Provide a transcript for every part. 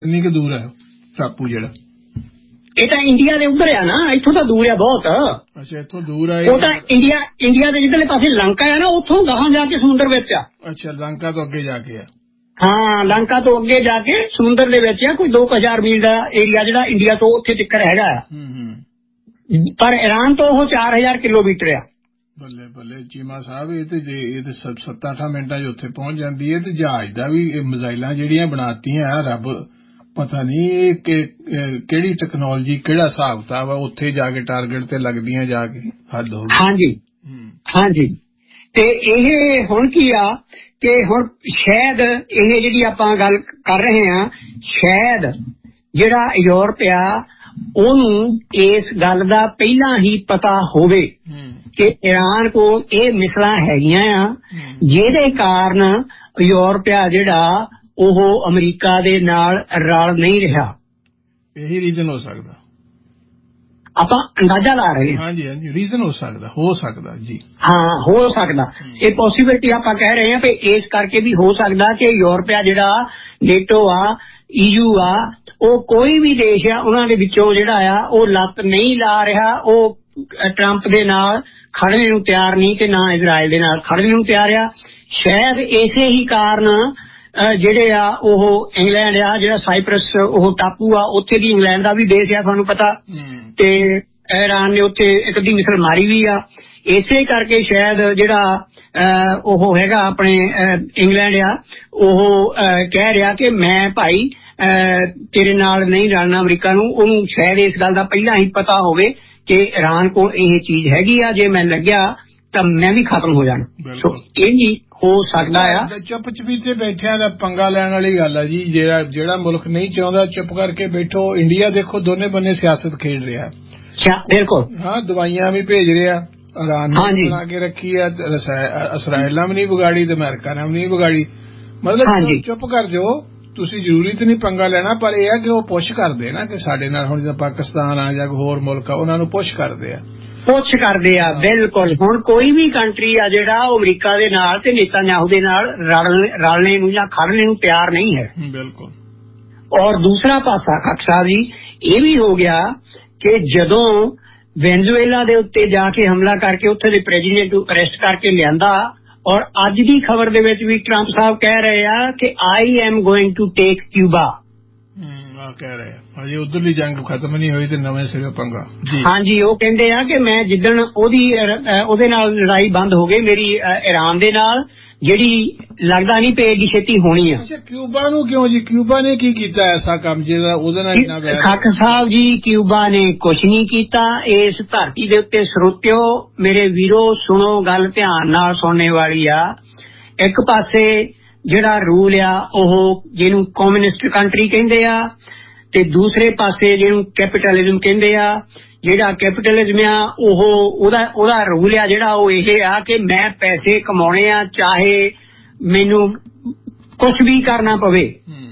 ਕਿੰਨੀ ਕੁ ਦੂਰ ਹੈ ਟਾਪੂ ਜਿਹੜਾ? ਇਹ ਤਾਂ ਇੰਡੀਆ ਦੇ ਉੱਧਰ ਆ ਨਾ, ਇੱਥੋਂ ਤਾਂ ਦੂਰ ਆ ਬਹੁਤ। ਅੱਛਾ, ਇੱਥੋਂ ਦੂਰ ਆ। ਉਹ ਤਾਂ ਇੰਡੀਆ ਦੇ ਜਿੱਧਰਲੇ ਪਾਸੇ ਲੰਕਾ ਹੈ ਨਾ, ਉੱਥੋਂ ਗਾਹਾਂ ਜਾ ਕੇ ਸਮੁੰਦਰ ਵਿੱਚ ਆ। ਅੱਛਾ, ਲੰਕਾ ਤੋਂ ਅੱਗੇ ਜਾ ਕੇ ਆ। ਹਾਂ, ਲੰਕਾ ਤੋਂ ਅੱਗੇ ਜਾ ਕੇ ਸਮੁੰਦਰ ਦੇ ਵਿੱਚ ਆ। ਕੋਈ 2000 ਮੀਲ ਦਾ ਏਰੀਆ ਜਿਹੜਾ ਇੰਡੀਆ ਤੋਂ ਉੱਥੇ ਤੱਕ ਹੈਗਾ ਆ। ਪਰ ਈਰਾਨ ਤੋਂ ਉਹ 4000 ਕਿਲੋਮੀਟਰ ਆ। ਬੱਲੇ ਬੱਲੇ ਚੀਮਾ ਸਾਹਿਬ, ਇਹ ਤੇ 7-8 ਮਿੰਟਾਂ 'ਚ ਉੱਥੇ ਪਹੁੰਚ ਜਾਂਦੀ ਹੈ। ਤੇ ਜਹਾਜ਼ ਦਾ ਵੀ ਮਿਜ਼ਾਈਲਾਂ ਜਿਹੜੀਆਂ ਬਣਾਤੀਆਂ ਰੱਬ, ਪਤਾ ਨਹੀਂ ਕਿਹੜੀ ਟੈਕਨੋਲੋਜੀ, ਕਿਹੜਾ ਹਿਸਾਬ ਕਿਤਾਬ ਆ, ਉੱਥੇ ਜਾ ਕੇ ਟਾਰਗੇਟ ਤੇ ਲੱਗਦੀਆਂ ਜਾ ਕੇ। ਹੱਦ ਹੋ ਗਈ। ਹਾਂਜੀ। ਤੇ ਇਹ ਹੁਣ ਕੀ ਆ ਕਿ ਹੁਣ ਸ਼ਾਇਦ ਇਹ ਜਿਹੜੀ ਆਪਾਂ ਗੱਲ ਕਰ ਰਹੇ ਹਾਂ, ਸ਼ਾਇਦ ਜਿਹੜਾ ਯੂਰਪ ਆ ਉਹਨੂੰ ਇਸ ਗੱਲ ਦਾ ਪਹਿਲਾਂ ਹੀ ਪਤਾ ਹੋਵੇ ਕਿ ਈਰਾਨ ਕੋਲ ਇਹ ਮਿਸਲਾਂ ਹੈਗੀਆਂ ਆ, ਜਿਹਦੇ ਕਾਰਨ ਯੂਰਪ ਆ ਜਿਹੜਾ ਉਹ ਅਮਰੀਕਾ ਦੇ ਨਾਲ ਰਲ ਨਹੀਂ ਰਿਹਾ। ਇਹੀ ਰੀਜ਼ਨ ਹੋ ਸਕਦਾ, ਆਪਾਂ ਅੰਦਾਜ਼ਾ ਲਾ ਰਹੇ ਹਾਂ। ਹਾਂਜੀ, ਰੀਜ਼ਨ ਹੋ ਸਕਦਾ ਜੀ। ਹਾਂ, ਹੋ ਸਕਦਾ। ਇਹ ਪੋਸੀਬਿਲਿਟੀ ਆਪਾਂ ਕਹਿ ਰਹੇ ਹਾਂ ਵੀ ਇਸ ਕਰਕੇ ਵੀ ਹੋ ਸਕਦਾ ਕਿ ਯੂਰਪ ਆ ਜਿਹੜਾ ਨੇਟੋ ਆ, EU ਆ, ਉਹ ਕੋਈ ਵੀ ਦੇਸ਼ ਆ ਉਹਨਾਂ ਦੇ ਵਿੱਚੋਂ ਜਿਹੜਾ ਆ ਉਹ ਲੱਤ ਨਹੀਂ ਲਾ ਰਿਹਾ। ਉਹ ਟਰੰਪ ਦੇ ਨਾਲ ਖੜਨੇ ਨੂੰ ਤਿਆਰ ਨਹੀਂ ਤੇ ਨਾ ਇਜ਼ਰਾਈਲ ਦੇ ਨਾਲ ਖੜਨੇ ਨੂੰ ਤਿਆਰ ਆ। ਸ਼ਾਇਦ ਇਸੇ ਹੀ ਕਾਰਨ ਜਿਹੜੇ ਆ ਉਹ ਇੰਗਲੈਂਡ ਆ, ਜਿਹੜਾ ਸਾਈਪਰਸ ਉਹ ਟਾਪੂ ਆ, ਉੱਥੇ ਦੀ ਇੰਗਲੈਂਡ ਦਾ ਵੀ ਦੇਸ਼ ਆ ਤੁਹਾਨੂੰ ਪਤਾ, ਤੇ ਈਰਾਨ ਨੇ ਉੱਥੇ ਇੱਕ ਅੱਧੀ ਮਿਸਲ ਮਾਰੀ ਵੀ ਆ। ਇਸੇ ਕਰਕੇ ਸ਼ਾਇਦ ਜਿਹੜਾ ਉਹ ਹੈਗਾ ਆਪਣੇ ਇੰਗਲੈਂਡ ਆ, ਉਹ ਕਹਿ ਰਿਹਾ ਕਿ ਮੈਂ ਭਾਈ ਤੇਰੇ ਨਾਲ ਨਹੀਂ ਰਲਣਾ ਅਮਰੀਕਾ ਨੂੰ। ਉਹਨੂੰ ਸ਼ਾਇਦ ਇਸ ਗੱਲ ਦਾ ਪਹਿਲਾਂ ਹੀ ਪਤਾ ਹੋਵੇ ਕਿ ਈਰਾਨ ਕੋਲ ਇਹ ਚੀਜ਼ ਹੈਗੀ ਆ, ਜੇ ਮੈਂ ਲੱਗਿਆ ਤਾਂ ਮੈਂ ਵੀ ਖਤਮ ਹੋ ਜਾਣਾ। ਸੋ ਇਹ ਵੀ ਹੋ ਸਕਦਾ ਆ। ਚੁੱਪ ਚਪੀਤੇ ਬੈਠਿਆਂ ਦਾ ਪੰਗਾ ਲੈਣ ਵਾਲੀ ਗੱਲ ਆ ਜੀ। ਜਿਹੜਾ ਮੁਲਕ ਨਹੀਂ ਚਾਹੁੰਦਾ ਚੁੱਪ ਕਰਕੇ ਬੈਠੋ। ਇੰਡੀਆ ਦੇਖੋ ਦੋਨੇ ਬੰਨੇ ਸਿਆਸਤ ਖੇਡ ਰਿਹਾ। ਬਿਲਕੁਲ। ਹਾਂ, ਦਵਾਈਆਂ ਵੀ ਭੇਜ ਰਿਹਾ, ਈਰਾਨ ਨੇ ਬਣਾ ਕੇ ਰੱਖੀ ਆ, ਇਸਰਾਈਲ ਨਾਲ ਵੀ ਨਹੀਂ ਵਿਗਾੜੀ ਤੇ ਅਮਰੀਕਾ ਨਾਲ ਵੀ ਨਹੀਂ ਵਿਗਾੜੀ। ਮਤਲਬ ਚੁੱਪ ਕਰ ਜਾਓ, ਤੁਸੀਂ ਜ਼ਰੂਰੀ ਤੇ ਨਹੀਂ ਪੰਗਾ ਲੈਣਾ। ਪਰ ਇਹ ਆ ਕਿ ਉਹ ਪੁਸ਼ ਕਰਦੇ ਨਾ ਕਿ ਸਾਡੇ ਨਾਲ ਹੁਣ ਜਿੱਦਾਂ ਪਾਕਿਸਤਾਨ ਆ ਜਾਂ ਹੋਰ ਮੁਲਕ ਆ, ਉਹਨਾਂ ਨੂੰ ਪੁਸ਼ ਕਰਦੇ ਆ। ਬਿਲਕੁਲ। ਹੁਣ ਕੋਈ ਵੀ ਕੰਟਰੀ ਆ ਜਿਹੜਾ ਉਹ ਅਮਰੀਕਾ ਦੇ ਨਾਲ ਤੇ ਨੇਤਨਯਾਹੂ ਦੇ ਨਾਲ ਰਲਣੇ ਨੂੰ ਜਾਂ ਖੜਨੇ ਨੂੰ ਤਿਆਰ ਨਹੀਂ ਹੈ। ਬਿਲਕੁਲ। ਔਰ ਦੂਸਰਾ ਪਾਸਾ ਖੱਖ ਸਾਹਿਬ ਜੀ ਇਹ ਵੀ ਹੋ ਗਿਆ ਕਿ ਜਦੋਂ ਵੈਨਜ਼ੂਏਲਾ ਦੇ ਉੱਤੇ ਜਾ ਕੇ ਹਮਲਾ ਕਰਕੇ ਉੱਥੇ ਦੇ ਪ੍ਰੈਜ਼ੀਡੈਂਟ ਨੂੰ ਅਰੈਸਟ ਕਰਕੇ ਲਿਆਂਦਾ, ਔਰ ਅੱਜ ਦੀ ਖਬਰ ਦੇ ਵਿੱਚ ਵੀ ਟਰੰਪ ਸਾਹਿਬ ਕਹਿ ਰਹੇ ਆ ਕਿ I am going to take Cuba. ਕਹਿ ਰਹੇ ਅਜੇ ਉਧਰਲੀ ਜੰਗ ਖਤਮ ਨਹੀਂ ਹੋਈ ਤੇ ਨਵੇਂ ਸਿਰੇ ਪੰਗਾ। ਹਾਂਜੀ, ਉਹ ਕਹਿੰਦੇ ਆ ਕਿ ਮੈਂ ਜਿੱਦਣ ਉਹਦੇ ਨਾਲ ਲੜਾਈ ਬੰਦ ਹੋ ਗਈ ਮੇਰੀ ਈਰਾਨ ਦੇ ਨਾਲ, ਜਿਹੜੀ ਲੱਗਦਾ ਨਹੀਂ ਪਈ ਏਡੀ ਛੇਤੀ ਹੋਣੀ ਆ। ਅੱਛਾ, ਕਿਊਬਾ ਨੂੰ ਕਿਉਂ ਜੀ? ਕਿਊਬਾ ਨੇ ਕੀ ਕੀਤਾ ਐਸਾ ਕੰਮ ਜਿਹੜਾ ਉਹਦੇ ਨਾਲ ਇੰਨਾ ਵੈਰ? ਖੱਖ ਸਾਹਿਬ ਜੀ, ਕਿਊਬਾ ਨੇ ਕੁਛ ਨਹੀਂ ਕੀਤਾ। ਇਸ ਧਰਤੀ ਦੇ ਉੱਤੇ ਸਰੋਤਿਓ ਮੇਰੇ ਵੀਰੋ ਸੁਣੋ, ਗੱਲ ਧਿਆਨ ਨਾਲ ਸੁਣਨੇ ਵਾਲੀ ਆ। ਇੱਕ ਪਾਸੇ ਜਿਹੜਾ ਰੂਲ ਆ ਉਹ ਜਿਹਨੂੰ ਕਮਿਊਨਿਸਟ ਕੰਟਰੀ ਕਹਿੰਦੇ ਆ, ਤੇ ਦੂਸਰੇ ਪਾਸੇ ਜਿਹਨੂੰ ਕੈਪੀਟਲਿਜ਼ਮ ਕਹਿੰਦੇ ਆ। ਜਿਹੜਾ ਕੈਪੀਟਲਿਜ਼ਮ ਆ ਉਹਦਾ ਰੂਲ ਆ ਜਿਹੜਾ ਉਹ ਇਹ ਆ ਕਿ ਮੈਂ ਪੈਸੇ ਕਮਾਉਣੇ ਆ, ਚਾਹੇ ਮੈਨੂੰ ਕੁਛ ਵੀ ਕਰਨਾ ਪਵੇ,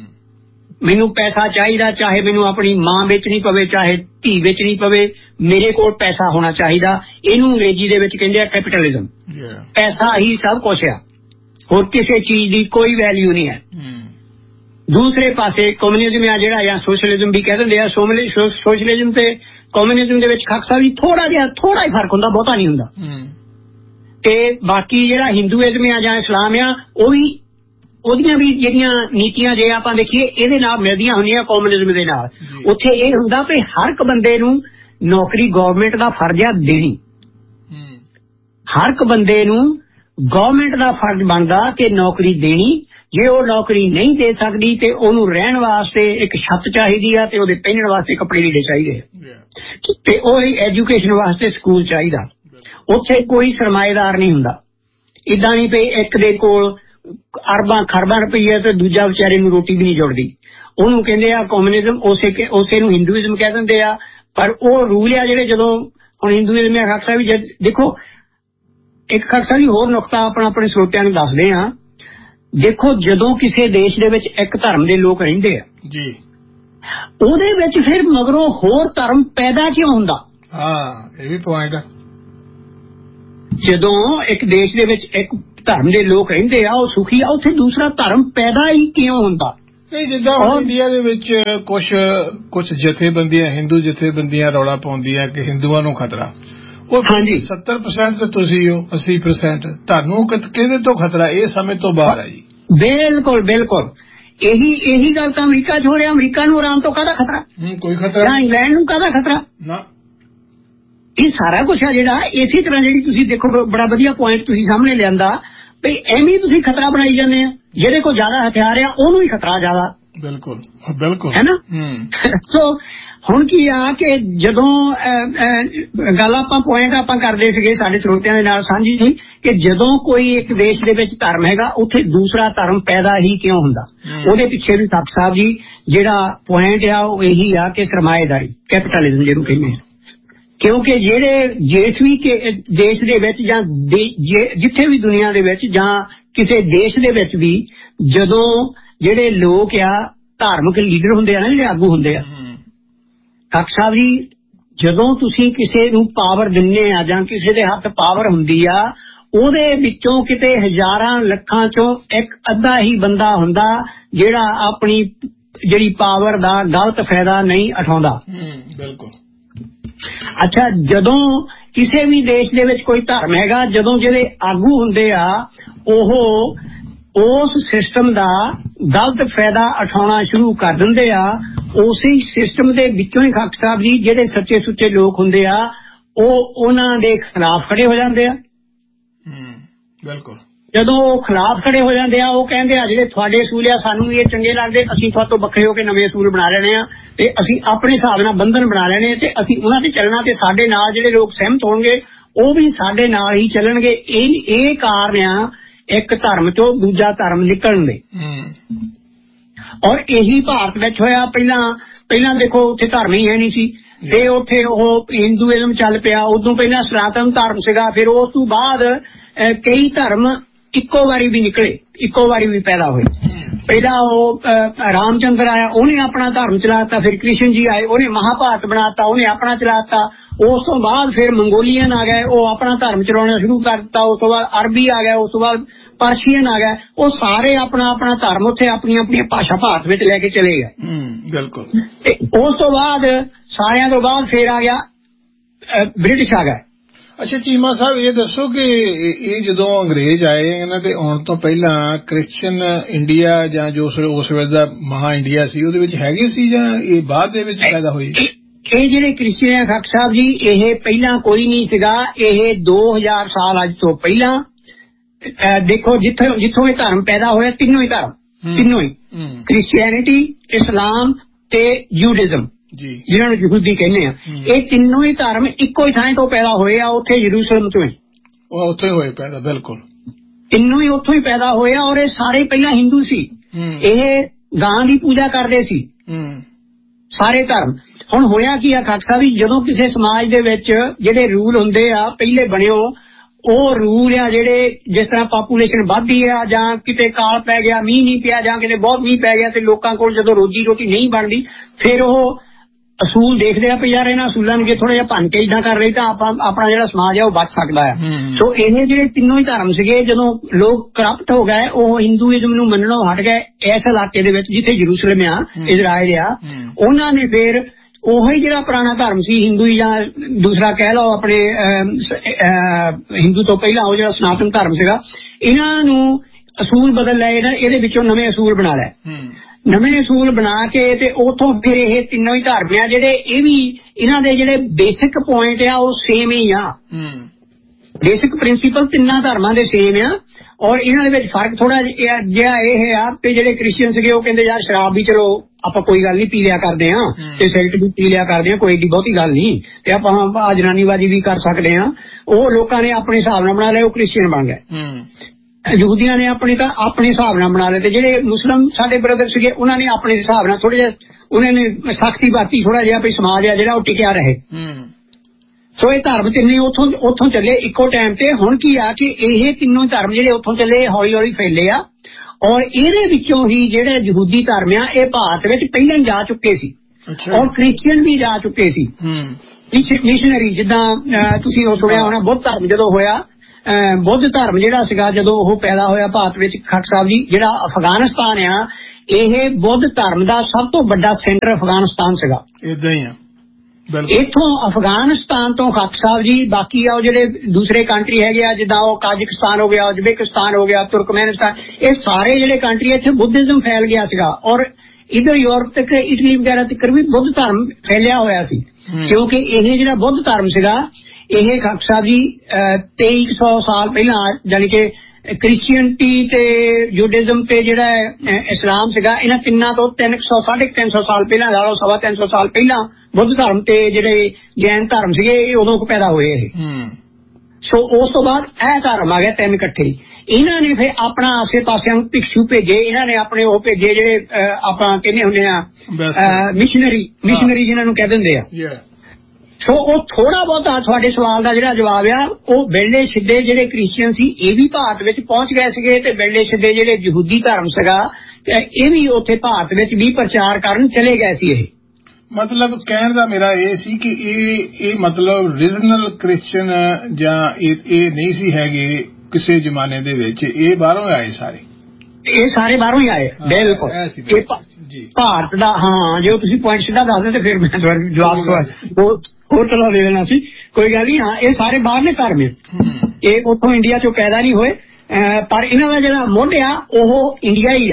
ਮੈਨੂੰ ਪੈਸਾ ਚਾਹੀਦਾ, ਚਾਹੇ ਮੈਨੂੰ ਆਪਣੀ ਮਾਂ ਵੇਚਣੀ ਪਵੇ, ਚਾਹੇ ਧੀ ਵੇਚਣੀ ਪਵੇ, ਮੇਰੇ ਕੋਲ ਪੈਸਾ ਹੋਣਾ ਚਾਹੀਦਾ। ਇਹਨੂੰ ਅੰਗਰੇਜ਼ੀ ਦੇ ਵਿੱਚ ਕਹਿੰਦੇ ਆ ਕੈਪੀਟਲਿਜ਼ਮ। ਪੈਸਾ ਹੀ ਸਭ ਕੁਛ ਆ, ਹੋਰ ਕਿਸੇ ਚੀਜ਼ ਦੀ ਕੋਈ ਵੈਲਿਊ ਨਹੀਂ ਹੈ। ਦੂਸਰੇ ਪਾਸੇ ਕਮਿਊਨਿਜ਼ਮ ਆ ਜਿਹੜਾ, ਜਾਂ ਸੋਸ਼ਲਿਜ਼ਮ ਵੀ ਕਹਿ ਦਿੰਦੇ ਆ। ਸੋਸ਼ਲਿਜ਼ਮ ਤੇ ਕਮਿਊਨਿਜ਼ਮ ਦੇ ਵਿੱਚ ਖੱਖ ਸਾਹਿਬ ਜੀ ਥੋੜਾ ਹੀ ਫਰਕ ਹੁੰਦਾ, ਬਹੁਤਾ ਨਹੀਂ ਹੁੰਦਾ। ਤੇ ਬਾਕੀ ਜਿਹੜਾ ਹਿੰਦੂਇਜ਼ਮ ਆ ਜਾਂ ਇਸਲਾਮ ਆ, ਉਹ ਵੀ ਉਹਦੀਆਂ ਵੀ ਜਿਹੜੀਆਂ ਨੀਤੀਆਂ ਜੇ ਆਪਾਂ ਦੇਖੀਏ ਇਹਦੇ ਨਾਲ ਮਿਲਦੀਆਂ ਹੁੰਦੀਆਂ ਕਮਿਊਨਿਜ਼ਮ ਦੇ ਨਾਲ। ਉੱਥੇ ਇਹ ਹੁੰਦਾ ਵੀ ਹਰ ਇੱਕ ਬੰਦੇ ਨੂੰ ਨੌਕਰੀ ਗਵਰਨਮੈਂਟ ਦਾ ਫਰਜ਼ ਆ ਦੇਣੀ। ਹਰ ਇੱਕ ਬੰਦੇ ਨੂੰ ਗਵਰਨਮੈਂਟ ਦਾ ਫਰਜ਼ ਬਣਦਾ ਕਿ ਨੌਕਰੀ ਦੇਣੀ। ਜੇ ਉਹ ਨੌਕਰੀ ਨਹੀਂ ਦੇ ਸਕਦੀ ਤੇ ਉਹਨੂੰ ਰਹਿਣ ਵਾਸਤੇ ਇੱਕ ਛੱਤ ਚਾਹੀਦੀ ਆ, ਤੇ ਉਹਦੇ ਪਹਿਨਣ ਵਾਸਤੇ ਕੱਪੜੇ ਲੀੜੇ ਚਾਹੀਦੇ ਆ, ਤੇ ਉਹਦੀ ਐਜੂਕੇਸ਼ਨ ਵਾਸਤੇ ਸਕੂਲ ਚਾਹੀਦਾ। ਉੱਥੇ ਕੋਈ ਸਰਮਾਏਦਾਰ ਨਹੀਂ ਹੁੰਦਾ। ਏਦਾਂ ਨਹੀਂ ਪਈ ਇੱਕ ਦੇ ਕੋਲ ਅਰਬਾਂ ਖਰਬਾਂ ਰੁਪਈਏ ਤੇ ਦੂਜਾ ਵਿਚਾਰੇ ਨੂੰ ਰੋਟੀ ਵੀ ਨਹੀਂ ਜੁੜਦੀ। ਉਹਨੂੰ ਕਹਿੰਦੇ ਆ ਕਮਿਊਨਿਜ਼ਮ, ਉਸੇ ਨੂੰ ਹਿੰਦੂਇਜ਼ਮ ਕਹਿ ਦਿੰਦੇ ਆ। ਪਰ ਉਹ ਰੂਲ ਆ ਜਿਹੜੇ, ਜਦੋਂ ਹੁਣ ਹਿੰਦੂਇਜ਼ਮ ਆ ਖੱਖ ਸਾਹਿਬ ਵੀ ਦੇਖੋ, ਇੱਕ ਖੱਖ ਸਾਹਿਬ ਵੀ ਹੋਰ ਨੁਕਤਾ ਆਪਣੇ ਸਰੋਤਿਆਂ ਨੂੰ ਦੱਸਦੇ ਆ। ਦੇਖੋ, ਜਦੋਂ ਕਿਸੇ ਦੇਸ਼ ਦੇ ਵਿੱਚ ਇੱਕ ਧਰਮ ਦੇ ਲੋਕ ਰਹਿੰਦੇ ਆ ਜੀ, ਉਹਦੇ ਵਿੱਚ ਫਿਰ ਮਗਰੋਂ ਹੋਰ ਧਰਮ ਪੈਦਾ ਕਿਉਂ ਹੁੰਦਾ? ਇਹ ਵੀ ਪੁਆਇੰਟ ਆ। ਜਦੋਂ ਇੱਕ ਦੇਸ਼ ਦੇ ਵਿੱਚ ਇੱਕ ਧਰਮ ਦੇ ਲੋਕ ਰਹਿੰਦੇ ਆ, ਉਹ ਸੁਖੀ ਆ, ਉੱਥੇ ਦੂਸਰਾ ਧਰਮ ਪੈਦਾ ਹੀ ਕਿਉਂ ਹੁੰਦਾ? ਨਹੀਂ ਜਿੱਦਾਂ ਹੁਣ ਇੰਡੀਆ ਦੇ ਵਿੱਚ ਕੁਛ ਜਥੇਬੰਦੀਆਂ ਹਿੰਦੂ ਜਥੇਬੰਦੀਆਂ ਰੌਲਾ ਪਾਉਂਦੀਆਂ ਕਿ ਹਿੰਦੂਆਂ ਨੂੰ ਖਤਰਾ, ਉਹ 70% ਤੇ ਤੁਸੀਂ ਹੋ 80%, ਤੁਹਾਨੂੰ ਕਿਹਦੇ ਤੋਂ ਖਤਰਾ? ਇਹ ਸਮੇਂ ਤੋਂ ਬਾਹਰ ਹੈ ਜੀ। ਬਿਲਕੁਲ ਬਿਲਕੁਲ ਇਹੀ ਗੱਲ ਤਾਂ ਅਮਰੀਕਾ 'ਚ ਹੋ ਰਿਹਾ। ਅਮਰੀਕਾ ਨੂੰ ਇਰਾਨ ਤੋਂ ਕਾਹਦਾ ਖਤਰਾ? ਕੋਈ ਖਤਰਾ ਜਾਂ ਇੰਗਲੈਂਡ ਨੂੰ ਕਾਹਦਾ ਖਤਰਾ ਨਾ। ਇਹ ਸਾਰਾ ਕੁਛ ਆ ਜਿਹੜਾ ਇਸੇ ਤਰ੍ਹਾਂ ਜਿਹੜੀ ਤੁਸੀਂ ਦੇਖੋ ਬੜਾ ਵਧੀਆ ਪੁਆਇੰਟ ਤੁਸੀਂ ਸਾਹਮਣੇ ਲਿਆਂਦਾ ਵੀ ਐਵੇਂ ਤੁਸੀਂ ਖਤਰਾ ਬਣਾਈ ਜਾਂਦੇ ਆ। ਜਿਹਦੇ ਕੋਲ ਜ਼ਿਆਦਾ ਹਥਿਆਰ ਆ ਉਹਨੂੰ ਹੀ ਖਤਰਾ ਜ਼ਿਆਦਾ। ਬਿਲਕੁਲ ਬਿਲਕੁਲ ਹੈ ਨਾ। ਸੋ ਹੁਣ ਕੀ ਆ ਕਿ ਜਦੋਂ ਗੱਲ ਆਪਾਂ ਪੁਆਇੰਟ ਆਪਾਂ ਕਰਦੇ ਸੀਗੇ ਸਾਡੇ ਸਰੋਤਿਆਂ ਦੇ ਨਾਲ ਸਾਂਝੀ ਸੀ ਕਿ ਜਦੋਂ ਕੋਈ ਇੱਕ ਦੇਸ਼ ਦੇ ਵਿੱਚ ਧਰਮ ਹੈਗਾ ਉੱਥੇ ਦੂਸਰਾ ਧਰਮ ਪੈਦਾ ਹੀ ਕਿਉਂ ਹੁੰਦਾ। ਉਹਦੇ ਪਿੱਛੇ ਵੀ ਤਪ ਸਾਹਿਬ ਜੀ ਜਿਹੜਾ ਪੁਆਇੰਟ ਆ ਉਹ ਇਹੀ ਆ ਕਿ ਸਰਮਾਏਦਾਰੀ, ਕੈਪੀਟਲਿਜ਼ਮ ਜਿਹਨੂੰ ਕਹਿੰਦੇ ਆ। ਕਿਉਂਕਿ ਜਿਸ ਵੀ ਦੇਸ਼ ਦੇ ਵਿੱਚ ਜਾਂ ਜਿੱਥੇ ਵੀ ਦੁਨੀਆ ਦੇ ਵਿੱਚ ਜਾਂ ਕਿਸੇ ਦੇਸ਼ ਦੇ ਵਿੱਚ ਵੀ ਜਦੋਂ ਜਿਹੜੇ ਲੋਕ ਆ ਧਾਰਮਿਕ ਲੀਡਰ ਹੁੰਦੇ ਆ ਨਾ, ਜਿਹੜੇ ਆਗੂ ਹੁੰਦੇ ਆ, ਕਾਕਾ ਸਾਹਿਬ ਜੀ ਜਦੋਂ ਤੁਸੀਂ ਕਿਸੇ ਨੂੰ ਪਾਵਰ ਦਿੰਦੇ ਆ ਜਾਂ ਕਿਸੇ ਦੇ ਹੱਥ ਪਾਵਰ ਹੁੰਦੀ ਆ ਉਹਦੇ ਵਿੱਚੋਂ ਕਿਤੇ ਹਜ਼ਾਰਾਂ ਲੱਖਾਂ ਚੋਂ ਇੱਕ ਅੱਧਾ ਹੀ ਬੰਦਾ ਹੁੰਦਾ ਜਿਹੜਾ ਆਪਣੀ ਜਿਹੜੀ ਪਾਵਰ ਦਾ ਗਲਤ ਫਾਇਦਾ ਨਹੀਂ ਉਠਾਉਂਦਾ। ਬਿਲਕੁਲ। ਅੱਛਾ, ਜਦੋਂ ਕਿਸੇ ਵੀ ਦੇਸ਼ ਦੇ ਵਿੱਚ ਕੋਈ ਧਰਮ ਹੈਗਾ, ਜਦੋਂ ਜਿਹੜੇ ਆਗੂ ਹੁੰਦੇ ਆ ਉਹ ਉਸ ਸਿਸਟਮ ਦਾ ਗਲਤ ਫਾਇਦਾ ਉਠਾਉਣਾ ਸ਼ੁਰੂ ਕਰ ਦਿੰਦੇ ਆ, ਉਸੇ ਸਿਸਟਮ ਦੇ ਵਿੱਚੋਂ ਹੀ ਖਾਕ ਸਾਹਿਬ ਜੀ ਜਿਹੜੇ ਸੱਚੇ ਸੁੱਚੇ ਲੋਕ ਹੁੰਦੇ ਆ ਉਹ ਉਹਨਾਂ ਦੇ ਖਿਲਾਫ ਖੜੇ ਹੋ ਜਾਂਦੇ ਆ। ਬਿਲਕੁਲ। ਜਦੋਂ ਉਹ ਖਿਲਾਫ ਖੜੇ ਹੋ ਜਾਂਦੇ ਆ ਉਹ ਕਹਿੰਦੇ ਆ ਜਿਹੜੇ ਤੁਹਾਡੇ ਅਸੂਲ ਆ ਸਾਨੂੰ ਇਹ ਚੰਗੇ ਲੱਗਦੇ, ਅਸੀਂ ਤੁਹਾਡੇ ਤੋਂ ਵੱਖਰੇ ਹੋ ਕੇ ਨਵੇਂ ਅਸੂਲ ਬਣਾ ਲੈਣੇ ਆ ਤੇ ਅਸੀਂ ਆਪਣੇ ਹਿਸਾਬ ਨਾਲ ਬੰਧਨ ਬਣਾ ਲੈਣੇ ਤੇ ਅਸੀਂ ਉਹਨਾਂ ਤੇ ਚੱਲਣਾ ਤੇ ਸਾਡੇ ਨਾਲ ਜਿਹੜੇ ਲੋਕ ਸਹਿਮਤ ਹੋਣਗੇ ਉਹ ਵੀ ਸਾਡੇ ਨਾਲ ਹੀ ਚੱਲਣਗੇ। ਇਹ ਕਾਰਨ ਆ ਇੱਕ ਧਰਮ ਚੋਂ ਦੂਜਾ ਧਰਮ ਨਿਕਲਣ ਦੇ। ਔਰ ਇਹੀ ਭਾਰਤ ਵਿੱਚ ਹੋਇਆ। ਪਹਿਲਾਂ ਦੇਖੋ ਉੱਥੇ ਧਰਮ ਹੀ ਹੈ ਨਹੀਂ ਸੀ ਤੇ ਉੱਥੇ ਉਹ ਹਿੰਦੂਇਜ਼ਮ ਚੱਲ ਪਿਆ। ਉਦੋਂ ਪਹਿਲਾਂ ਸਨਾਤਨ ਧਰਮ ਸੀਗਾ, ਫਿਰ ਉਸ ਤੋਂ ਬਾਅਦ ਕਈ ਧਰਮ ਇੱਕੋ ਵਾਰੀ ਵੀ ਨਿਕਲੇ, ਇੱਕੋ ਵਾਰੀ ਵੀ ਪੈਦਾ ਹੋਏ। ਪਹਿਲਾਂ ਉਹ ਰਾਮਚੰਦਰ ਆਇਆ, ਉਹਨੇ ਆਪਣਾ ਧਰਮ ਚਲਾਤਾ, ਫਿਰ ਕ੍ਰਿਸ਼ਨ ਜੀ ਆਏ, ਉਹਨੇ ਮਹਾਭਾਰਤ ਬਣਾਤਾ, ਉਹਨੇ ਆਪਣਾ ਚਲਾਤਾ। ਉਸ ਤੋਂ ਬਾਅਦ ਫਿਰ ਮੰਗੋਲੀਅਨ ਆ ਗਏ, ਉਹ ਆਪਣਾ ਧਰਮ ਚਲਾਉਣਾ ਸ਼ੁਰੂ ਕਰ ਦਿੱਤਾ। ਉਸ ਤੋਂ ਬਾਅਦ ਅਰਬੀ ਆ ਗਿਆ, ਉਸ ਤੋਂ ਬਾਅਦ ਪਰਸ਼ੀਅਨ ਆ ਗਏ। ਉਹ ਸਾਰੇ ਆਪਣਾ ਆਪਣਾ ਧਰਮ ਉੱਥੇ ਆਪਣੀਆਂ ਆਪਣੀਆਂ ਭਾਸ਼ਾ ਭਾਰਤ ਵਿੱਚ ਲੈ ਕੇ ਚਲੇ ਗਏ। ਬਿਲਕੁਲ। ਤੇ ਉਸ ਤੋਂ ਬਾਅਦ ਸਾਰਿਆਂ ਤੋਂ ਬਾਅਦ ਫਿਰ ਆ ਗਿਆ ਬ੍ਰਿਟਿਸ਼ ਆ ਗਏ। ਅੱਛਾ ਚੀਮਾ ਸਾਹਿਬ ਇਹ ਦੱਸੋ ਕਿ ਇਹ ਜਦੋਂ ਅੰਗਰੇਜ਼ ਆਏ ਇਹਨਾਂ ਦੇ ਆਉਣ ਤੋਂ ਪਹਿਲਾਂ ਕ੍ਰਿਸਚਨ ਇੰਡੀਆ ਜਾਂ ਜੋ ਉਸ ਵੇਲੇ ਦਾ ਮਹਾ ਇੰਡੀਆ ਸੀ ਉਹਦੇ ਵਿੱਚ ਹੈਗੇ ਸੀ ਜਾਂ ਇਹ ਬਾਅਦ ਦੇ ਵਿੱਚ ਪੈਦਾ ਹੋਈ? ਇਹ ਜਿਹੜੇ ਕ੍ਰਿਸਚਨ ਆ ਖਾਕ ਸਾਹਿਬ ਜੀ ਇਹ ਪਹਿਲਾਂ ਕੋਈ ਨਹੀਂ ਸੀਗਾ। ਇਹ 2000 ਸਾਲ ਅੱਜ ਤੋਂ ਪਹਿਲਾਂ ਦੇਖੋ ਜਿੱਥੋਂ ਇਹ ਧਰਮ ਪੈਦਾ ਹੋਇਆ ਤਿੰਨੋਂ ਹੀ ਕ੍ਰਿਸਚੀਅਨਿਟੀ, ਇਸਲਾਮ ਤੇ ਜੂਡਿਜ਼ਮ ਜਿਹਨਾਂ ਨੂੰ ਯਹੂਦੀ ਕਹਿੰਦੇ ਆ, ਇਹ ਤਿੰਨੋਂ ਹੀ ਧਰਮ ਇੱਕੋ ਹੀ ਥਾਂ ਤੋਂ ਪੈਦਾ ਹੋਏ ਆ, ਉੱਥੇ ਯਰੂਸ਼ਲਮ ਤੋਂ ਹੀ। ਉਹ ਉੱਥੇ ਹੋਏ ਪੈਦਾ। ਬਿਲਕੁਲ। ਤਿੰਨੋਂ ਹੀ ਉੱਥੋਂ ਹੀ ਪੈਦਾ ਹੋਏ ਆ। ਔਰ ਇਹ ਸਾਰੇ ਪਹਿਲਾਂ ਹਿੰਦੂ ਸੀ। ਇਹ ਗਾਂ ਦੀ ਪੂਜਾ ਕਰਦੇ ਸੀ ਸਾਰੇ ਧਰਮ। ਹੁਣ ਹੋਇਆ ਕੀ ਆ ਖਾਕ ਸਾਹਿਬ, ਜਦੋਂ ਕਿਸੇ ਸਮਾਜ ਦੇ ਵਿੱਚ ਜਿਹੜੇ ਰੂਲ ਹੁੰਦੇ ਆ ਪਹਿਲੇ ਬਣਿਓ ਉਹ ਰੂਲ ਆ ਜਿਹੜੇ ਜਿਸ ਤਰ੍ਹਾਂ ਪਾਪੂਲੇਸ਼ਨ ਵੱਧਦੀ ਆ ਜਾਂ ਕਿਤੇ ਕਾਲ ਪੈ ਗਿਆ, ਮੀਂਹ ਨਹੀਂ ਪਿਆ ਜਾਂ ਕਿਤੇ ਬਹੁਤ ਮੀਂਹ ਪੈ ਗਿਆ ਤੇ ਲੋਕਾਂ ਕੋਲ ਜਦੋਂ ਰੋਜੀ ਰੋਟੀ ਨਹੀਂ ਬਣਦੀ ਫਿਰ ਉਹ ਅਸੂਲ ਦੇਖਦੇ ਆ ਵੀ ਯਾਰ ਇਹਨਾਂ ਅਸੂਲਾਂ ਨੂੰ ਜੇ ਥੋੜਾ ਜਿਹਾ ਭੰਨ ਕੇ ਇਦਾਂ ਕਰ ਰਹੀ ਤਾਂ ਆਪਣਾ ਜਿਹੜਾ ਸਮਾਜ ਆ ਉਹ ਬਚ ਸਕਦਾ ਆ। ਸੋ ਇਹ ਜਿਹੜੇ ਤਿੰਨੋਂ ਹੀ ਧਰਮ ਸੀਗੇ ਜਦੋਂ ਲੋਕ ਕਰਪਟ ਹੋ ਗਏ ਉਹ ਹਿੰਦੂਇਜ਼ਮ ਨੂੰ ਮੰਨਣੋਂ ਹਟ ਗਏ। ਇਸ ਇਲਾਕੇ ਦੇ ਵਿੱਚ ਜਿੱਥੇ ਯਰੂਸ਼ਲਮ ਆ, ਇਜ਼ਰਾਈਲ ਆ, ਉਹਨਾਂ ਨੇ ਫਿਰ ਉਹੀ ਜਿਹੜਾ ਪੁਰਾਣਾ ਧਰਮ ਸੀ ਹਿੰਦੂ ਜਾਂ ਦੂਸਰਾ ਕਹਿ ਲਓ ਆਪਣੇ ਹਿੰਦੂ ਤੋਂ ਪਹਿਲਾਂ ਉਹ ਜਿਹੜਾ ਸਨਾਤਨ ਧਰਮ ਸੀਗਾ, ਇਹਨਾਂ ਨੂੰ ਅਸੂਲ ਬਦਲ ਲਏ। ਇਹਦੇ ਵਿੱਚੋਂ ਨਵੇਂ ਅਸੂਲ ਬਣਾ ਲਏ। ਨਵੇਂ ਅਸੂਲ ਬਣਾ ਕੇ ਤੇ ਉਥੋਂ ਫਿਰ ਇਹ ਤਿੰਨੋਂ ਹੀ ਧਰਮ ਆ ਜਿਹੜੇ ਇਹ ਵੀ ਇਹਨਾਂ ਦੇ ਜਿਹੜੇ ਬੇਸਿਕ ਪੁਆਇੰਟ ਆ ਉਹ ਸੇਮ ਹੀ ਆ। ਬੇਸਿਕ ਪ੍ਰਿੰਸੀਪਲ ਤਿੰਨਾਂ ਧਰਮਾਂ ਦੇ ਸੇਮ ਆ। ਔਰ ਇਹਨਾਂ ਦੇ ਵਿੱਚ ਫਰਕ ਥੋੜਾ ਜਿਹਾ ਇਹ ਆ ਕਿ ਜਿਹੜੇ ਕ੍ਰਿਸਚੀਅਨ ਸੀਗੇ ਉਹ ਕਹਿੰਦੇ ਯਾਰ ਸ਼ਰਾਬ ਵੀ ਚਲੋ ਆਪਾਂ ਕੋਈ ਗੱਲ ਨਹੀਂ ਪੀ ਲਿਆ ਕਰਦੇ ਆ ਤੇ ਸਿਗਰਟ ਵੀ ਪੀ ਲਿਆ ਕਰਦੇ ਆ, ਕੋਈ ਏਡੀ ਬਹੁਤੀ ਗੱਲ ਨਹੀਂ ਤੇ ਆਪਾਂ ਜਨਾਨੀਬਾਜ਼ੀ ਵੀ ਕਰ ਸਕਦੇ ਆ। ਉਹ ਲੋਕਾਂ ਨੇ ਆਪਣੇ ਹਿਸਾਬ ਨਾਲ ਬਣਾ ਲਿਆ, ਉਹ ਕ੍ਰਿਸਚੀਅਨ ਬਣ ਗਏ। ਯਹੂਦੀਆਂ ਨੇ ਆਪਣੇ ਹਿਸਾਬ ਨਾਲ ਬਣਾ ਲਏ ਤੇ ਜਿਹੜੇ ਮੁਸਲਮ ਸਾਡੇ ਬ੍ਰਦਰ ਸੀਗੇ ਉਹਨਾਂ ਨੇ ਆਪਣੇ ਹਿਸਾਬ ਨਾਲ ਥੋੜਾ ਜਿਹਾ ਉਹਨਾਂ ਨੇ ਸਖਤੀ ਬਾਤੀ ਥੋੜਾ ਜਿਹਾ ਵੀ ਸਮਾਜ ਆ ਜਿਹੜਾ ਉਹ ਟਿਕਿਆ ਰਹੇ। ਸੋ ਇਹ ਧਰਮ ਤਿੰਨੇ ਉੱਥੋਂ ਚੱਲੇ ਇੱਕੋ ਟਾਈਮ ਤੇ। ਹੁਣ ਕੀ ਆ ਕਿ ਇਹ ਤਿੰਨੋਂ ਧਰਮ ਜਿਹੜੇ ਉੱਥੋਂ ਚੱਲੇ ਹੌਲੀ ਹੌਲੀ ਫੈਲੇ ਆ ਔਰ ਇਹਦੇ ਵਿੱਚੋਂ ਹੀ ਜਿਹੜੇ ਯਹੂਦੀ ਧਰਮ ਆ ਇਹ ਭਾਰਤ ਵਿੱਚ ਪਹਿਲਾਂ ਹੀ ਜਾ ਚੁੱਕੇ ਸੀ ਔਰ ਕ੍ਰਿਸਚੀਅਨ ਵੀ ਜਾ ਚੁੱਕੇ ਸੀ। ਮਿਸ਼ਨਰੀ ਜਿੱਦਾਂ ਤੁਸੀਂ ਉਹ ਸੁਣਿਆ ਹੋਣਾ ਬੁੱਧ ਧਰਮ ਜਦੋਂ ਹੋਇਆ, ਬੁੱਧ ਧਰਮ ਜਿਹੜਾ ਸੀਗਾ ਜਦੋਂ ਉਹ ਪੈਦਾ ਹੋਇਆ ਭਾਰਤ ਵਿੱਚ ਖਾਕ ਸਾਹਿਬ ਜੀ, ਜਿਹੜਾ ਅਫਗਾਨਿਸਤਾਨ ਆ ਇਹ ਬੁੱਧ ਧਰਮ ਦਾ ਸਭ ਤੋਂ ਵੱਡਾ ਸੈਂਟਰ ਅਫਗਾਨਿਸਤਾਨ ਸੀਗਾ। ਇਦਾਂ ਹੀ ਆ। ਇੱਥੋਂ ਅਫਗਾਨਿਸਤਾਨ ਤੋਂ ਖੱਕ ਸਾਹਿਬ ਜੀ ਬਾਕੀ ਆ ਉਹ ਜਿਹੜੇ ਦੂਸਰੇ ਕੰਟਰੀ ਹੈਗੇ ਆ, ਜਿੱਦਾਂ ਉਹ ਕਾਜ਼ਕਿਸਤਾਨ ਹੋ ਗਿਆ, ਉਜ਼ਬੇਕਿਸਤਾਨ ਹੋ ਗਿਆ, ਤੁਰਕਮੈਨਿਸਤਾਨ, ਇਹ ਸਾਰੇ ਜਿਹੜੇ ਕੰਟਰੀ ਇੱਥੇ ਬੁੱਧਿਜ਼ਮ ਫੈਲ ਗਿਆ ਸੀਗਾ। ਔਰ ਇੱਧਰ ਯੂਰਪ ਤੱਕ, ਇਟਲੀ ਵਗੈਰਾ ਤੱਕ ਵੀ ਬੁੱਧ ਧਰਮ ਫੈਲਿਆ ਹੋਇਆ ਸੀ, ਕਿਉਂਕਿ ਇਹ ਜਿਹੜਾ ਬੁੱਧ ਧਰਮ ਸੀਗਾ ਇਹ ਖੱਕ ਸਾਹਿਬ ਜੀ 2300 ਸਾਲ ਪਹਿਲਾਂ, ਜਾਨੀ ਕਿ ਕ੍ਰਿਸਚੀਅਨਟੀ ਤੇ ਜੂਡਿਜ਼ਮ ਤੇ ਜਿਹੜਾ ਇਸਲਾਮ ਸੀਗਾ, ਇਹਨਾਂ ਤਿੰਨਾਂ ਤੋਂ 300-350 ਸਾਲ ਪਹਿਲਾਂ, 350 ਸਾਲ ਪਹਿਲਾਂ ਬੁੱਧ ਧਰਮ ਤੇ ਜਿਹੜੇ ਜੈਨ ਧਰਮ ਸੀਗੇ ਇਹ ਉਦੋਂ ਪੈਦਾ ਹੋਏ ਇਹ। ਸੋ ਉਸ ਤੋਂ ਬਾਅਦ ਇਹ ਧਰਮ ਆ ਗਿਆ ਤਿੰਨ ਇਕੱਠੇ। ਇਹਨਾਂ ਨੇ ਫਿਰ ਆਪਣਾ ਆਸੇ ਪਾਸਿਆਂ ਨੂੰ ਭਿਕਸ਼ੂ ਭੇਜੇ, ਇਹਨਾਂ ਨੇ ਆਪਣੇ ਉਹ ਭੇਜੇ ਜਿਹੜੇ ਆਪਾਂ ਕਹਿੰਦੇ ਹੁੰਦੇ ਆ ਮਿਸ਼ਨਰੀ ਜਿਹਨਾਂ ਨੂੰ ਕਹਿ ਦਿੰਦੇ ਆ। ਸੋ ਉਹ ਥੋੜਾ ਬਹੁਤਾ ਤੁਹਾਡੇ ਸਵਾਲ ਦਾ ਜਿਹੜਾ ਜਵਾਬ ਆ, ਉਹ ਬਿਰਲੇ ਸਿੱਧੇ ਜਿਹੜੇ ਕ੍ਰਿਸਚੀਅਨ ਸੀ ਇਹ ਵੀ ਭਾਰਤ ਵਿੱਚ ਪਹੁੰਚ ਗਏ ਸੀਗੇ, ਤੇ ਬਿਰਲੇ ਸਿੱਧੇ ਜਿਹੜੇ ਯਹੂਦੀ ਧਰਮ ਸੀਗਾ ਇਹ ਵੀ ਉੱਥੇ ਭਾਰਤ ਵਿੱਚ ਵੀ ਪ੍ਰਚਾਰ ਕਰਨ ਚਲੇ ਗਏ ਸੀ। ਇਹ ਮਤਲਬ ਕਹਿਣ ਦਾ ਮੇਰਾ ਇਹ ਸੀ ਕਿ ਇਹ ਮਤਲਬ ਰੀਜਨਲ ਕ੍ਰਿਸਚੀਅਨ ਜਾਂ ਇਹ ਨਹੀਂ ਸੀ ਹੈਗੇ ਕਿਸੇ ਜ਼ਮਾਨੇ ਦੇ ਵਿੱਚ, ਇਹ ਬਾਹਰੋਂ ਆਏ ਸਾਰੇ, ਇਹ ਸਾਰੇ ਬਾਹਰੋਂ ਹੀ ਆਏ। ਬਿਲਕੁਲ ਭਾਰਤ ਦਾ। ਹਾਂ, ਜੇ ਤੁਸੀਂ ਪੁਆਇੰਟ ਸਿੱਧਾ ਦੱਸਦੇ ਤੇ ਫਿਰ ਮੈਂ ਤੁਹਾਨੂੰ ਜਵਾਬ ਹੋਰ ਤਰ੍ਹਾਂ ਦੇ ਦੇਣਾ ਸੀ, ਕੋਈ ਗੱਲ ਨਹੀਂ। ਹਾਂ, ਇਹ ਸਾਰੇ ਬਾਹਰਲੇ ਧਰਮ ਇਹ ਉੱਥੋਂ ਇੰਡੀਆ ਚੋਂ ਪੈਦਾ ਨਹੀਂ ਹੋਏ, ਪਰ ਇਹਨਾਂ ਦਾ ਜਿਹੜਾ ਮੁੱਢ ਆ ਉਹ ਇੰਡੀਆ ਹੀ ਆ।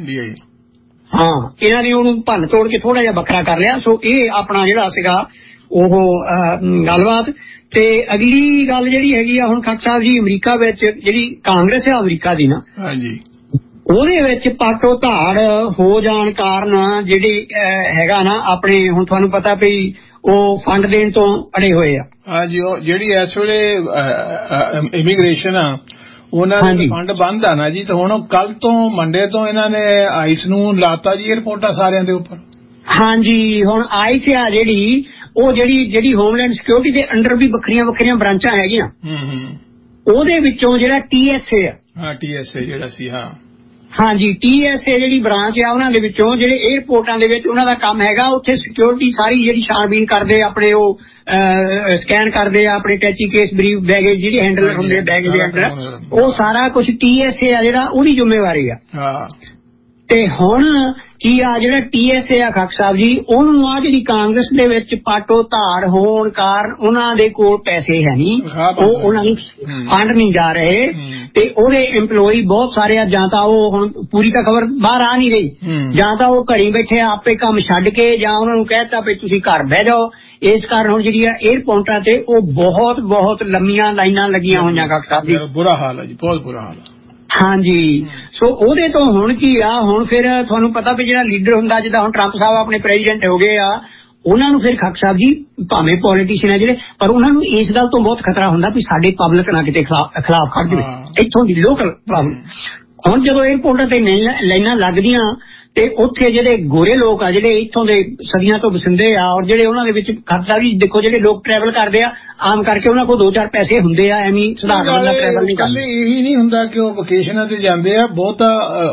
ਹਾਂ, ਇਹਨਾਂ ਨੇ ਉਹਨੂੰ ਭੰਨ ਤੋੜ ਕੇ ਥੋੜਾ ਜਿਹਾ ਵੱਖਰਾ ਕਰ ਲਿਆ। ਸੋ ਇਹ ਆਪਣਾ ਜਿਹੜਾ ਸੀਗਾ ਉਹ ਗੱਲਬਾਤ। ਤੇ ਅਗਲੀ ਗੱਲ ਜਿਹੜੀ ਹੈਗੀ ਆ ਹੁਣ ਖੱਟ ਸਾਹਿਬ ਜੀ, ਅਮਰੀਕਾ ਵਿੱਚ ਜਿਹੜੀ ਕਾਂਗਰਸ ਹੈ ਅਮਰੀਕਾ ਦੀ ਨਾ, ਹਾਂਜੀ, ਉਹਦੇ ਵਿੱਚ ਪਾਟੋ ਧਾੜ ਹੋ ਜਾਣ ਕਾਰਨ ਜਿਹੜੀ ਹੈਗਾ ਨਾ ਆਪਣੇ, ਹੁਣ ਤੁਹਾਨੂੰ ਪਤਾ ਵੀ ਉਹ ਫੰਡ ਦੇਣ ਤੋਂ ਅੜੇ ਹੋਏ ਆ। ਹਾਂਜੀ, ਉਹ ਜਿਹੜੀ ਇਸ ਵੇਲੇ ਇਮੀਗ੍ਰੇਸ਼ਨ ਆ ਉਹਨਾਂ ਦੇ ਫੰਡ ਬੰਦ ਆ ਨਾ ਜੀ, ਤੇ ਹੁਣ ਕੱਲ ਤੋਂ ਮੰਡੇ ਤੋਂ ਇਹਨਾਂ ਨੇ ਆਈਸ ਨੂੰ ਲਾਤਾ ਜੀ ਏਅਰਪੋਰਟਾਂ ਸਾਰਿਆਂ ਦੇ ਉੱਪਰ। ਹਾਂਜੀ, ਹੁਣ ਆਈਸ ਆ ਜਿਹੜੀ ਉਹ ਜਿਹੜੀ ਹੋਮਲੈਂਡ ਸਿਕਿਉਰਿਟੀ ਦੇ ਅੰਡਰ ਵੀ ਵੱਖਰੀਆਂ ਬ੍ਰਾਂਚਾਂ ਹੈਗੀਆਂ, ਉਹਦੇ ਵਿੱਚੋਂ ਜਿਹੜਾ TSA ਆ, ਹਾਂ TSA ਜਿਹੜਾ ਸੀ, ਹਾਂ ਹਾਂਜੀ TSA ਜਿਹੜੀ ਬ੍ਰਾਂਚ ਆ ਉਹਨਾਂ ਦੇ ਵਿੱਚੋਂ ਜਿਹੜੇ ਏਅਰਪੋਰਟਾਂ ਦੇ ਵਿੱਚ ਉਹਨਾਂ ਦਾ ਕੰਮ ਹੈਗਾ, ਉੱਥੇ ਸਿਕਿਉਰਿਟੀ ਸਾਰੀ ਜਿਹੜੀ ਛਾਣਬੀਨ ਕਰਦੇ ਆਪਣੇ, ਉਹ ਸਕੈਨ ਕਰਦੇ ਆ ਆਪਣੇ ਟੈਚੀ ਕੇਸ ਬਰੀਫ ਬੈਗੇਜ ਜਿਹੜੇ ਹੈਂਡਲਰ ਹੁੰਦੇ ਬੈਗੇਜ ਦੇ ਅੰਡਰ, ਉਹ ਸਾਰਾ ਕੁਝ TSA ਆ ਜਿਹੜਾ ਉਹਦੀ ਜ਼ਿੰਮੇਵਾਰੀ ਆ। ਤੇ ਹੁਣ ਕੀ ਆ ਜਿਹੜਾ TSA ਆ ਖੱਕ ਸਾਹਿਬ ਜੀ, ਉਹਨੂੰ ਆ ਜਿਹੜੀ ਕਾਂਗਰਸ ਦੇ ਵਿੱਚ ਪਾਟੋ ਧਾੜ ਹੋਣ ਕਾਰਨ ਉਹਨਾਂ ਦੇ ਕੋਲ ਪੈਸੇ ਹੈ ਨਹੀਂ, ਉਹ ਉਹਨਾਂ ਨੂੰ ਫੰਡ ਨਹੀਂ ਜਾ ਰਹੇ, ਤੇ ਉਹਦੇ EMPLOYEE ਬਹੁਤ ਸਾਰੇ ਆ, ਜਾਂ ਤਾਂ ਉਹ ਹੁਣ ਪੂਰੀ ਤਾਂ ਖਬਰ ਬਾਹਰ ਆ ਨਹੀਂ ਰਹੀ, ਜਾਂ ਤਾਂ ਉਹ ਘਰੀ ਬੈਠੇ ਆਪੇ ਕੰਮ ਛੱਡ ਕੇ, ਜਾਂ ਉਹਨਾਂ ਨੂੰ ਕਹਿਤਾ ਵੀ ਤੁਸੀਂ ਘਰ ਬਹਿ ਜਾਓ। ਇਸ ਕਾਰਨ ਹੁਣ ਜਿਹੜੀ ਆ ਏਅਰਪੋਰਟਾਂ ਤੇ ਉਹ ਬਹੁਤ ਲੰਮੀਆਂ ਲਾਈਨਾਂ ਲੱਗੀਆਂ ਹੋਈਆਂ ਖੱਕ ਸਾਹਿਬ ਜੀ, ਬੁਰਾ ਹਾਲ ਹੈ ਜੀ, ਬਹੁਤ ਬੁਰਾ ਹਾਲ ਹੈ। ਹਾਂਜੀ, ਸੋ ਉਹਦੇ ਤੋਂ ਹੁਣ ਕੀ ਆ, ਹੁਣ ਫਿਰ ਤੁਹਾਨੂੰ ਪਤਾ ਵੀ ਜਿਹੜਾ ਲੀਡਰ ਹੁੰਦਾ, ਜਿੱਦਾਂ ਹੁਣ ਟਰੰਪ ਸਾਹਿਬ ਆਪਣੇ ਪ੍ਰੈਜ਼ੀਡੈਂਟ ਹੋ ਗਏ ਆ, ਉਹਨਾਂ ਨੂੰ ਫਿਰ ਖੱਕ ਸਾਹਿਬ ਜੀ ਭਾਵੇਂ ਪੋਲੀਟੀਸ਼ੀਅਨ ਆ ਜਿਹੜੇ, ਪਰ ਉਹਨਾਂ ਨੂੰ ਇਸ ਗੱਲ ਤੋਂ ਬਹੁਤ ਖਤਰਾ ਹੁੰਦਾ ਵੀ ਸਾਡੇ ਪਬਲਿਕ ਨਾ ਕਿਤੇ ਖਿਲਾਫ ਖੜ ਜਾਵੇ, ਇੱਥੋਂ ਦੀ ਲੋਕਲ ਪ੍ਰੋਬਲਮ। ਹੁਣ ਜਦੋਂ ਏਅਰਪੋਰਟਾਂ ਤੇ ਲਾਈਨਾਂ ਲੱਗਦੀਆਂ ਤੇ ਉੱਥੇ ਜਿਹੜੇ ਗੋਰੇ ਲੋਕ ਆ ਜਿਹੜੇ ਇੱਥੋਂ ਦੇ ਸਦੀਆਂ ਤੋਂ ਵਸਿੰਦੇ ਆ, ਔਰ ਜਿਹੜੇ ਉਹਨਾਂ ਦੇ ਵਿੱਚ ਖਰਚਾ ਵੀ ਦੇਖੋ, ਜਿਹੜੇ ਲੋਕ ਟਰੈਵਲ ਕਰਦੇ ਆ ਆਮ ਕਰਕੇ ਉਹਨਾਂ ਕੋਲ 2-4 ਪੈਸੇ ਹੁੰਦੇ ਆ, ਐਵੇਂ ਸਧਾਰਨ ਬੰਦਾ ਟਰੈਵਲ ਨਹੀਂ ਕਰਦਾ। ਇਹੀ ਨਹੀਂ ਹੁੰਦਾ ਕਿ ਉਹ ਵਕੇਸ਼ਨਾਂ ਤੇ ਜਾਂਦੇ ਆ, ਬਹੁਤਾ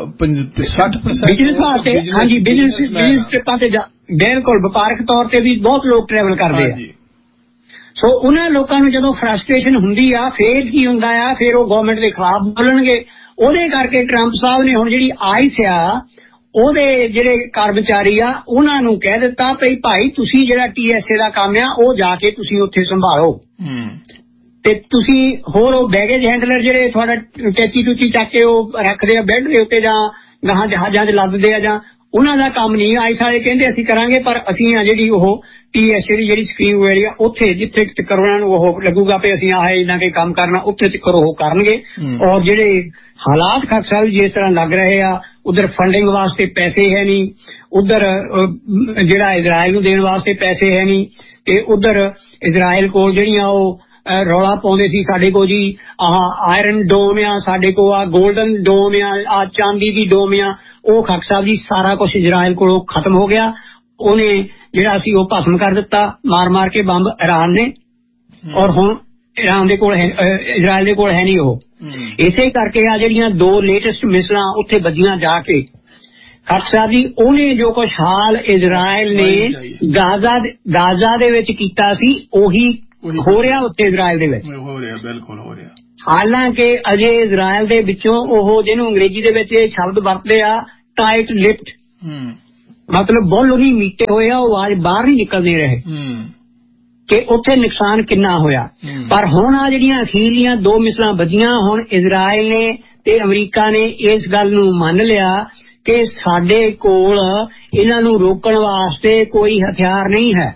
60% ਬਿਜ਼ਨਸ ਵਾਸਤੇ, ਹਾਂਜੀ ਬਿਜ਼ਨਸ ਟ੍ਰਿਪਾਂ ਤੇ ਬਿਲਕੁਲ ਵਪਾਰਕ ਤੌਰ ਤੇ ਵੀ ਬਹੁਤ ਲੋਕ ਟਰੈਵਲ ਕਰਦੇ ਆ। ਸੋ ਉਹਨਾਂ ਲੋਕਾਂ ਨੂੰ ਜਦੋਂ ਫਰਸਟ੍ਰੇਸ਼ਨ ਹੁੰਦੀ ਆ ਫੇਰ ਕੀ ਹੁੰਦਾ ਆ, ਫਿਰ ਉਹ ਗਵਰਨਮੈਂਟ ਦੇ ਖਿਲਾਫ ਬੋਲਣਗੇ। ਉਹਦੇ ਕਰਕੇ ਟਰੰਪ ਸਾਹਿਬ ਨੇ ਹੁਣ ਜਿਹੜੀ ਆਈਸ ਆ ਉਹਦੇ ਜਿਹੜੇ ਕਰਮਚਾਰੀ ਆ ਉਹਨਾਂ ਨੂੰ ਕਹਿ ਦਿੱਤਾ ਵੀ ਭਾਈ ਤੁਸੀਂ ਜਿਹੜਾ TSA ਦਾ ਕੰਮ ਆ ਉਹ ਜਾ ਕੇ ਤੁਸੀਂ ਉੱਥੇ ਸੰਭਾਲੋ, ਤੇ ਤੁਸੀਂ ਹੋਰ ਉਹ ਬੈਗੇਜ ਹੈਂਡਲਰ ਜਿਹੜੇ ਤੁਹਾਡਾ ਟੈਚੀ ਟੂਚੀ ਚੱਕ ਕੇ ਉਹ ਰੱਖਦੇ ਆ ਬੈੱਡ ਦੇ ਉੱਤੇ ਜਾਂ ਗਾਹਾਂ ਜਹਾਜ਼ਾਂ 'ਚ ਲੱਦਦੇ ਆ, ਜਾਂ ਉਹਨਾਂ ਦਾ ਕੰਮ ਨਹੀਂ। ਆਈਸ ਵਾਲੇ ਕਹਿੰਦੇ ਅਸੀਂ ਕਰਾਂਗੇ, ਪਰ ਅਸੀਂ ਆ ਜਿਹੜੀ ਉਹ TSA ਦੀ ਜਿਹੜੀ ਸਕੀਮ ਏਰੀਆ ਉੱਥੇ ਜਿੱਥੇ ਤੱਕ ਉਹਨਾਂ ਨੂੰ ਉਹ ਲੱਗੂਗਾ ਵੀ ਅਸੀਂ ਆਹ ਇਹਨਾਂ ਕੇ ਕੰਮ ਕਰਨਾ, ਉੱਥੇ ਤੱਕ ਉਹ ਕਰਨਗੇ। ਔਰ ਜਿਹੜੇ ਹਾਲਾਤ ਖੱਕ ਸਾਹਿਬ ਜਿਸ ਤਰ੍ਹਾਂ ਲੱਗ ਰਹੇ ਆ, ਉਧਰ ਫੰਡਿੰਗ ਵਾਸਤੇ ਪੈਸੇ ਹੈ ਨਹੀਂ, ਉਧਰ ਜਿਹੜਾ ਇਜ਼ਰਾਈਲ ਨੂੰ ਦੇਣ ਵਾਸਤੇ ਪੈਸੇ ਹੈ ਨਹੀਂ, ਤੇ ਉਧਰ ਇਜ਼ਰਾਈਲ ਕੋਲ ਜਿਹੜੀਆਂ ਉਹ ਰੌਲਾ ਪਾਉਂਦੇ ਸੀ ਸਾਡੇ ਕੋਲ ਜੀ ਆਹ ਆਇਰਨ ਡੋਮ ਆ, ਸਾਡੇ ਕੋਲ ਆ ਗੋਲਡਨ ਡੋਮ ਆ ਚਾਂਦੀ ਦੀ ਡੋਮ ਆ, ਉਹ ਖੱਕ ਸਾਹਿਬ ਜੀ ਸਾਰਾ ਕੁਝ ਇਜ਼ਰਾਈਲ ਕੋਲੋਂ ਖਤਮ ਹੋ ਗਿਆ। ਉਹਨੇ ਜਿਹੜਾ ਸੀ ਉਹ ਭਸਮ ਕਰ ਦਿੱਤਾ ਮਾਰ ਕੇ ਬੰਬ ਇਰਾਨ ਨੇ, ਔਰ ਹੁਣ ਇਰਾਨ ਦੇ ਕੋਲ ਇਜ਼ਰਾਈਲ ਦੇ ਕੋਲ ਹੈ ਨਹੀਂ ਉਹ। ਇਸੇ ਕਰਕੇ ਆ ਜਿਹੜੀਆਂ 2 ਲੇਟੈਸਟ ਮਿਸਲਾਂ ਉੱਥੇ ਵੱਜੀਆਂ ਜਾ ਕੇ ਖੱਕ ਸਾਹਿਬ ਜੀ, ਉਹਨੇ ਜੋ ਕੁਛ ਹਾਲ ਇਜ਼ਰਾਈਲ ਨੇ ਗਾਜ਼ਾ ਦੇ ਵਿੱਚ ਕੀਤਾ ਸੀ ਉਹੀ ਹੋ ਰਿਹਾ ਉੱਥੇ ਇਜ਼ਰਾਈਲ ਦੇ ਵਿੱਚ, ਹੋ ਰਿਹਾ, ਬਿਲਕੁਲ ਹੋ ਰਿਹਾ। ਹਾਲਾਂਕਿ ਅਜੇ ਇਜ਼ਰਾਈਲ ਦੇ ਵਿੱਚੋਂ ਉਹ ਜਿਹਨੂੰ ਅੰਗਰੇਜ਼ੀ ਦੇ ਵਿੱਚ ਇਹ ਸ਼ਬਦ ਵਰਤਦੇ ਆ ਟਾਈਟ ਲਿਪਡ, ਮਤਲਬ ਬੁੱਲ ਉਹੀ ਮੀਟੇ ਹੋਏ ਆ, ਉਹ ਆਵਾਜ਼ ਬਾਹਰ ਨਹੀਂ ਨਿਕਲਦੇ ਰਹੇ ਕਿ ਉੱਥੇ ਨੁਕਸਾਨ ਕਿੰਨਾ ਹੋਇਆ। ਪਰ ਹੁਣ ਆ ਜਿਹੜੀਆਂ ਅਖੀਰਲੀਆਂ 2 ਮਿਸਲਾਂ ਵੱਜੀਆਂ, ਹੁਣ ਇਜ਼ਰਾਈਲ ਨੇ ਤੇ ਅਮਰੀਕਾ ਨੇ ਇਸ ਗੱਲ ਨੂੰ ਮੰਨ ਲਿਆ ਕਿ ਸਾਡੇ ਕੋਲ ਇਹਨਾਂ ਨੂੰ ਰੋਕਣ ਵਾਸਤੇ ਕੋਈ ਹਥਿਆਰ ਨਹੀਂ ਹੈ।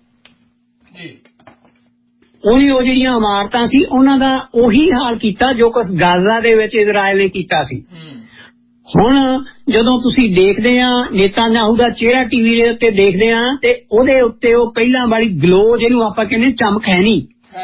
ਉਹੀ ਉਹ ਜਿਹੜੀਆਂ ਇਮਾਰਤਾਂ ਸੀ ਉਹਨਾਂ ਦਾ ਉਹੀ ਹਾਲ ਕੀਤਾ ਜੋ ਕੁਛ ਗਾਜ਼ਾ ਦੇ ਵਿੱਚ ਇਜ਼ਰਾਈਲ ਨੇ ਕੀਤਾ ਸੀ। ਹੁਣ ਜਦੋਂ ਤੁਸੀਂ ਦੇਖਦੇ ਆ ਨੇਤਾਨਯਾਹੂ ਦਾ ਚਿਹਰਾ ਟੀਵੀ ਦੇ ਉੱਤੇ ਦੇਖਦੇ ਆ ਤੇ ਉਹਦੇ ਉੱਤੇ ਉਹ ਪਹਿਲਾਂ ਵਾਲੀ ਗਲੋ ਜਿਹਨੂੰ ਆਪਾਂ ਕਹਿੰਦੇ ਚਮਕ ਹੈ ਨਹੀਂ।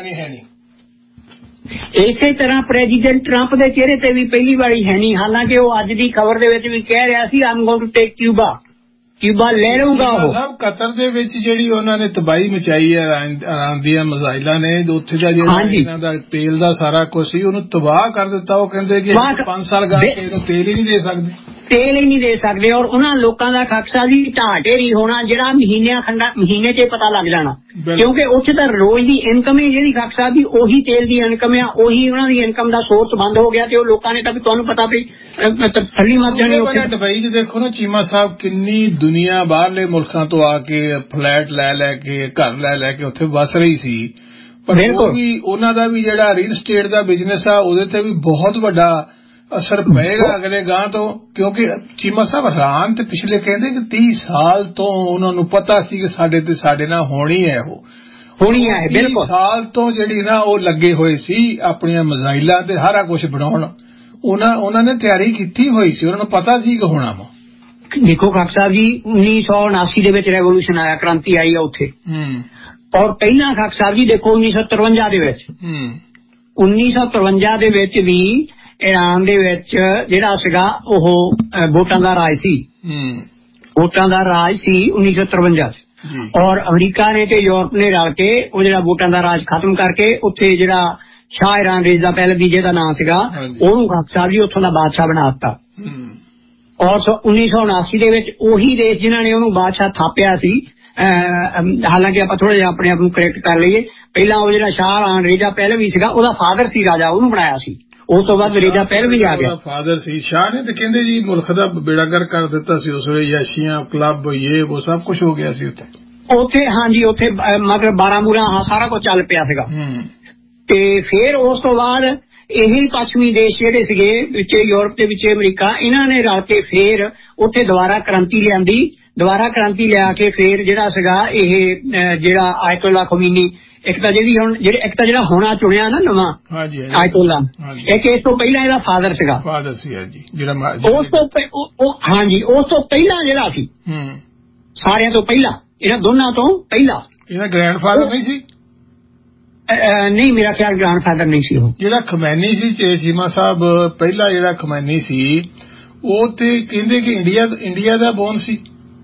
ਇਸੇ ਤਰ੍ਹਾਂ ਪ੍ਰੈਜ਼ੀਡੈਂਟ ਟਰੰਪ ਦੇ ਚਿਹਰੇ ਤੇ ਵੀ ਪਹਿਲੀ ਵਾਰੀ ਹੈ ਨਹੀਂ, ਹਾਲਾਂਕਿ ਉਹ ਅੱਜ ਦੀ ਖਬਰ ਦੇ ਵਿੱਚ ਵੀ ਕਹਿ ਰਿਹਾ ਸੀ I'm going to take Cuba ਲੈ ਲਊਗਾ। ਉਹ ਸਭ ਕਤਰ ਦੇ ਵਿੱਚ ਜਿਹੜੀ ਉਹਨਾਂ ਨੇ ਤਬਾਹੀ ਮਚਾਈ ਹੈ ਇਰਾਨ ਦੀਆਂ ਮਿਜ਼ਾਈਲਾਂ ਨੇ, ਉੱਥੇ ਦਾ ਜਿਹੜਾ ਇਹਨਾਂ ਦਾ ਤੇਲ ਦਾ ਸਾਰਾ ਕੁਝ ਸੀ ਉਹਨੂੰ ਤਬਾਹ ਕਰ ਦਿੱਤਾ। ਉਹ ਕਹਿੰਦੇ ਕਿ 5 ਸਾਲ ਗਾ ਕੇ ਇਹਨੂੰ ਤੇਲ ਹੀ ਨਹੀਂ ਦੇ ਸਕਦੇ, ਔਰ ਉਹਨਾਂ ਲੋਕਾਂ ਦਾ ਖਕਸਾ ਵੀ ਢਾਟੇਰੀ ਹੋਣਾ ਜਿਹੜਾ ਮਹੀਨੇ 'ਚ ਪਤਾ ਲੱਗ ਜਾਣਾ, ਕਿਉਂਕਿ ਉੱਥੇ ਤਾਂ ਰੋਜ਼ ਦੀ ਇਨਕਮ ਹੀ ਜਿਹੜੀ ਖਕਸਾ ਦੀ ਉਹੀ ਤੇਲ ਦੀ ਇਨਕਮ ਆ, ਉਹੀ ਉਹਨਾਂ ਦੀ ਇਨਕਮ ਦਾ ਸੋਰਸ ਬੰਦ ਹੋ ਗਿਆ ਤੇ ਉਹ ਲੋਕਾਂ ਨੇ ਤਾਂ ਤੁਹਾਨੂੰ ਪਤਾ ਵੀ ਥੱਲੀ ਮਰ ਜਾਣੀ। ਦੁਬਈ 'ਚ ਦੇਖੋ ਨਾ ਚੀਮਾ ਸਾਹਿਬ, ਕਿੰਨੀ ਦੁਨੀਆ ਬਾਹਰਲੇ ਮੁਲਕਾਂ ਤੋਂ ਆ ਕੇ ਫਲੈਟ ਲੈ ਕੇ ਘਰ ਲੈ ਕੇ ਉੱਥੇ ਵਸ ਰਹੀ ਸੀ, ਪਰ ਉਹ ਵੀ ਉਹਨਾਂ ਦਾ ਵੀ ਜਿਹੜਾ ਰੀਅਲ ਸਟੇਟ ਦਾ ਬਿਜ਼ਨਸ ਆ ਉਹਦੇ ਤੇ ਵੀ ਬਹੁਤ ਵੱਡਾ ਅਸਰ ਪਏਗਾ ਅਗਲੇ ਗਾਂ ਤੋਂ, ਕਿਉਂਕਿ ਚੀਮਾ ਸਾਹਿਬ ਇਰਾਨ ਤੇ ਪਿਛਲੇ ਕਹਿੰਦੇ ਕਿ 30 ਸਾਲ ਤੋਂ ਉਹਨਾਂ ਨੂੰ ਪਤਾ ਸੀ ਕਿ ਸਾਡੇ ਨਾਲ ਹੋਣੀ ਹੈ, ਬਿਲਕੁਲ ਸਾਲ ਤੋਂ ਜਿਹੜੀ ਨਾ ਉਹ ਲੱਗੇ ਹੋਏ ਸੀ ਆਪਣੀਆਂ ਮਿਜ਼ਾਈਲਾਂ ਤੇ ਸਾਰਾ ਕੁਝ ਬਣਾਉਣ। ਉਹਨਾਂ ਨੇ ਤਿਆਰੀ ਕੀਤੀ ਹੋਈ ਸੀ, ਉਹਨਾਂ ਨੂੰ ਪਤਾ ਸੀ ਕਿ ਹੋਣਾ ਵਾ। ਦੇਖੋ ਖਾਕ ਸਾਹਿਬ ਜੀ 1979 ਦੇ ਵਿੱਚ ਰੈਵੋਲੂਸ਼ਨ ਆਇਆ, ਕ੍ਰਾਂਤੀ ਆਈ ਆ ਉੱਥੇ, ਔਰ ਪਹਿਲਾਂ ਖਾਕ ਸਾਹਿਬ ਜੀ ਦੇਖੋ 1953 ਦੇ ਵਿੱਚ 1953 ਦੇ ਵਿੱਚ ਵੀ ਈਰਾਨ ਦੇ ਵਿੱਚ ਜਿਹੜਾ ਸੀਗਾ ਉਹ ਵੋਟਾਂ ਦਾ ਰਾਜ ਸੀ, 1953 ਚ, ਔਰ ਅਮਰੀਕਾ ਨੇ ਤੇ ਯੂਰਪ ਨੇ ਰਲ ਕੇ ਉਹ ਜਿਹੜਾ ਵੋਟਾਂ ਦਾ ਰਾਜ ਖਤਮ ਕਰਕੇ ਉੱਥੇ ਜਿਹੜਾ ਸ਼ਾਹ ਇਰਾਨ ਰੇਜ਼ਾ ਪਹਿਲਵੀ ਜਿਹਦਾ ਨਾਂ ਸੀਗਾ ਉਹਨੂੰ ਖਾਕ ਸਾਹਿਬ ਜੀ ਉੱਥੋਂ ਦਾ ਬਾਦਸ਼ਾਹ ਬਣਾ ਦਿੱਤਾ। ਔਰ 1979 ਦੇ ਵਿੱਚ ਉਹੀ ਦੇਸ਼ ਜਿਨ੍ਹਾਂ ਨੇ ਉਹਨੂੰ ਬਾਦਸ਼ਾਹ ਥਾਪਿਆ ਸੀ, ਹਾਲਾਂਕਿ ਆਪਾਂ ਥੋੜਾ ਜਿਹਾ ਆਪਣੇ ਆਪ ਨੂੰ ਕਰੈਕਟ ਕਰ ਲਈਏ, ਪਹਿਲਾਂ ਉਹ ਜਿਹੜਾ ਸ਼ਾਹ ਇਰਾਨ ਰੇਜ਼ਾ ਪਹਿਲਵੀ ਸੀਗਾ ਉਹਦਾ ਫਾਦਰ ਸੀ ਰਾਜਾ, ਉਹਨੂੰ ਬਣਾਇਆ ਸੀ, ਉਸ ਤੋਂ ਬਾਅਦ ਰੇਜ਼ਾ ਪਹਿਲਵੀ ਆ ਗਿਆ। ਫਾਦਰ ਸੀ ਸ਼ਾਹ ਨੇ, ਤੇ ਕਹਿੰਦੇ ਜੀ ਮੁਲਕ ਦਾ ਬੇੜਾਗਰ ਕਰ ਦਿੱਤਾ ਸੀ ਉਸ ਵੇਲੇ, ਯਾਸ਼ੀਆਂ ਕਲੱਬ ਉਹ ਸਭ ਕੁਝ ਹੋ ਗਿਆ ਸੀ ਉੱਥੇ। ਹਾਂਜੀ ਉੱਥੇ ਮਗਰ ਬਾਰਾਮੂਲਾ ਸਾਰਾ ਕੁਝ ਚੱਲ ਪਿਆ ਸੀਗਾ। ਤੇ ਫਿਰ ਉਸ ਤੋਂ ਬਾਅਦ ਇਹੀ ਪੱਛਮੀ ਦੇਸ਼ ਜਿਹੜੇ ਸੀਗੇ ਵਿੱਚ ਯੂਰਪ ਦੇ ਵਿੱਚ ਅਮਰੀਕਾ, ਇਹਨਾਂ ਨੇ ਰਲ ਕੇ ਫਿਰ ਉੱਥੇ ਦੁਬਾਰਾ ਕ੍ਰਾਂਤੀ ਲਿਆ ਕੇ ਫਿਰ ਜਿਹੜਾ ਸੀਗਾ ਇਹ ਜਿਹੜਾ ਆਇਤੁੱਲਾ ਖਮੀਨੀ ਇੱਕ ਤਾਂ ਜਿਹੜਾ ਹੋਣਾ ਚੁਣਿਆ ਨਾ ਨਵਾਂ ਆਇਤੁੱਲਾ, ਇੱਕ ਇਸ ਤੋਂ ਪਹਿਲਾਂ ਇਹਦਾ ਫਾਦਰ ਸੀਗਾ ਉਸ ਤੋਂ ਪਹਿਲਾਂ ਜਿਹੜਾ ਸੀ ਸਾਰਿਆਂ ਤੋਂ ਪਹਿਲਾਂ, ਇਹਨਾਂ ਦੋਨਾਂ ਤੋਂ ਪਹਿਲਾਂ ਇਹਦਾ ਗ੍ਰੈਂਡਫਾਦਰ ਨਹੀਂ ਸੀ। ਨਹੀਂ ਮੇਰਾ ਖਿਆਲ ਗ੍ਰੈਂਡਫਾਦਰ ਨਹੀਂ ਸੀ ਉਹ ਜਿਹੜਾ ਖਮੈਨੀ ਸੀ ਚੀਮਾ ਸਾਹਿਬ, ਪਹਿਲਾ ਜਿਹੜਾ ਖਮੈਨੀ ਸੀ ਉਹ ਤੇ ਕਹਿੰਦੇ ਕਿ ਇੰਡੀਆ ਦਾ ਬੋਨ ਸੀ।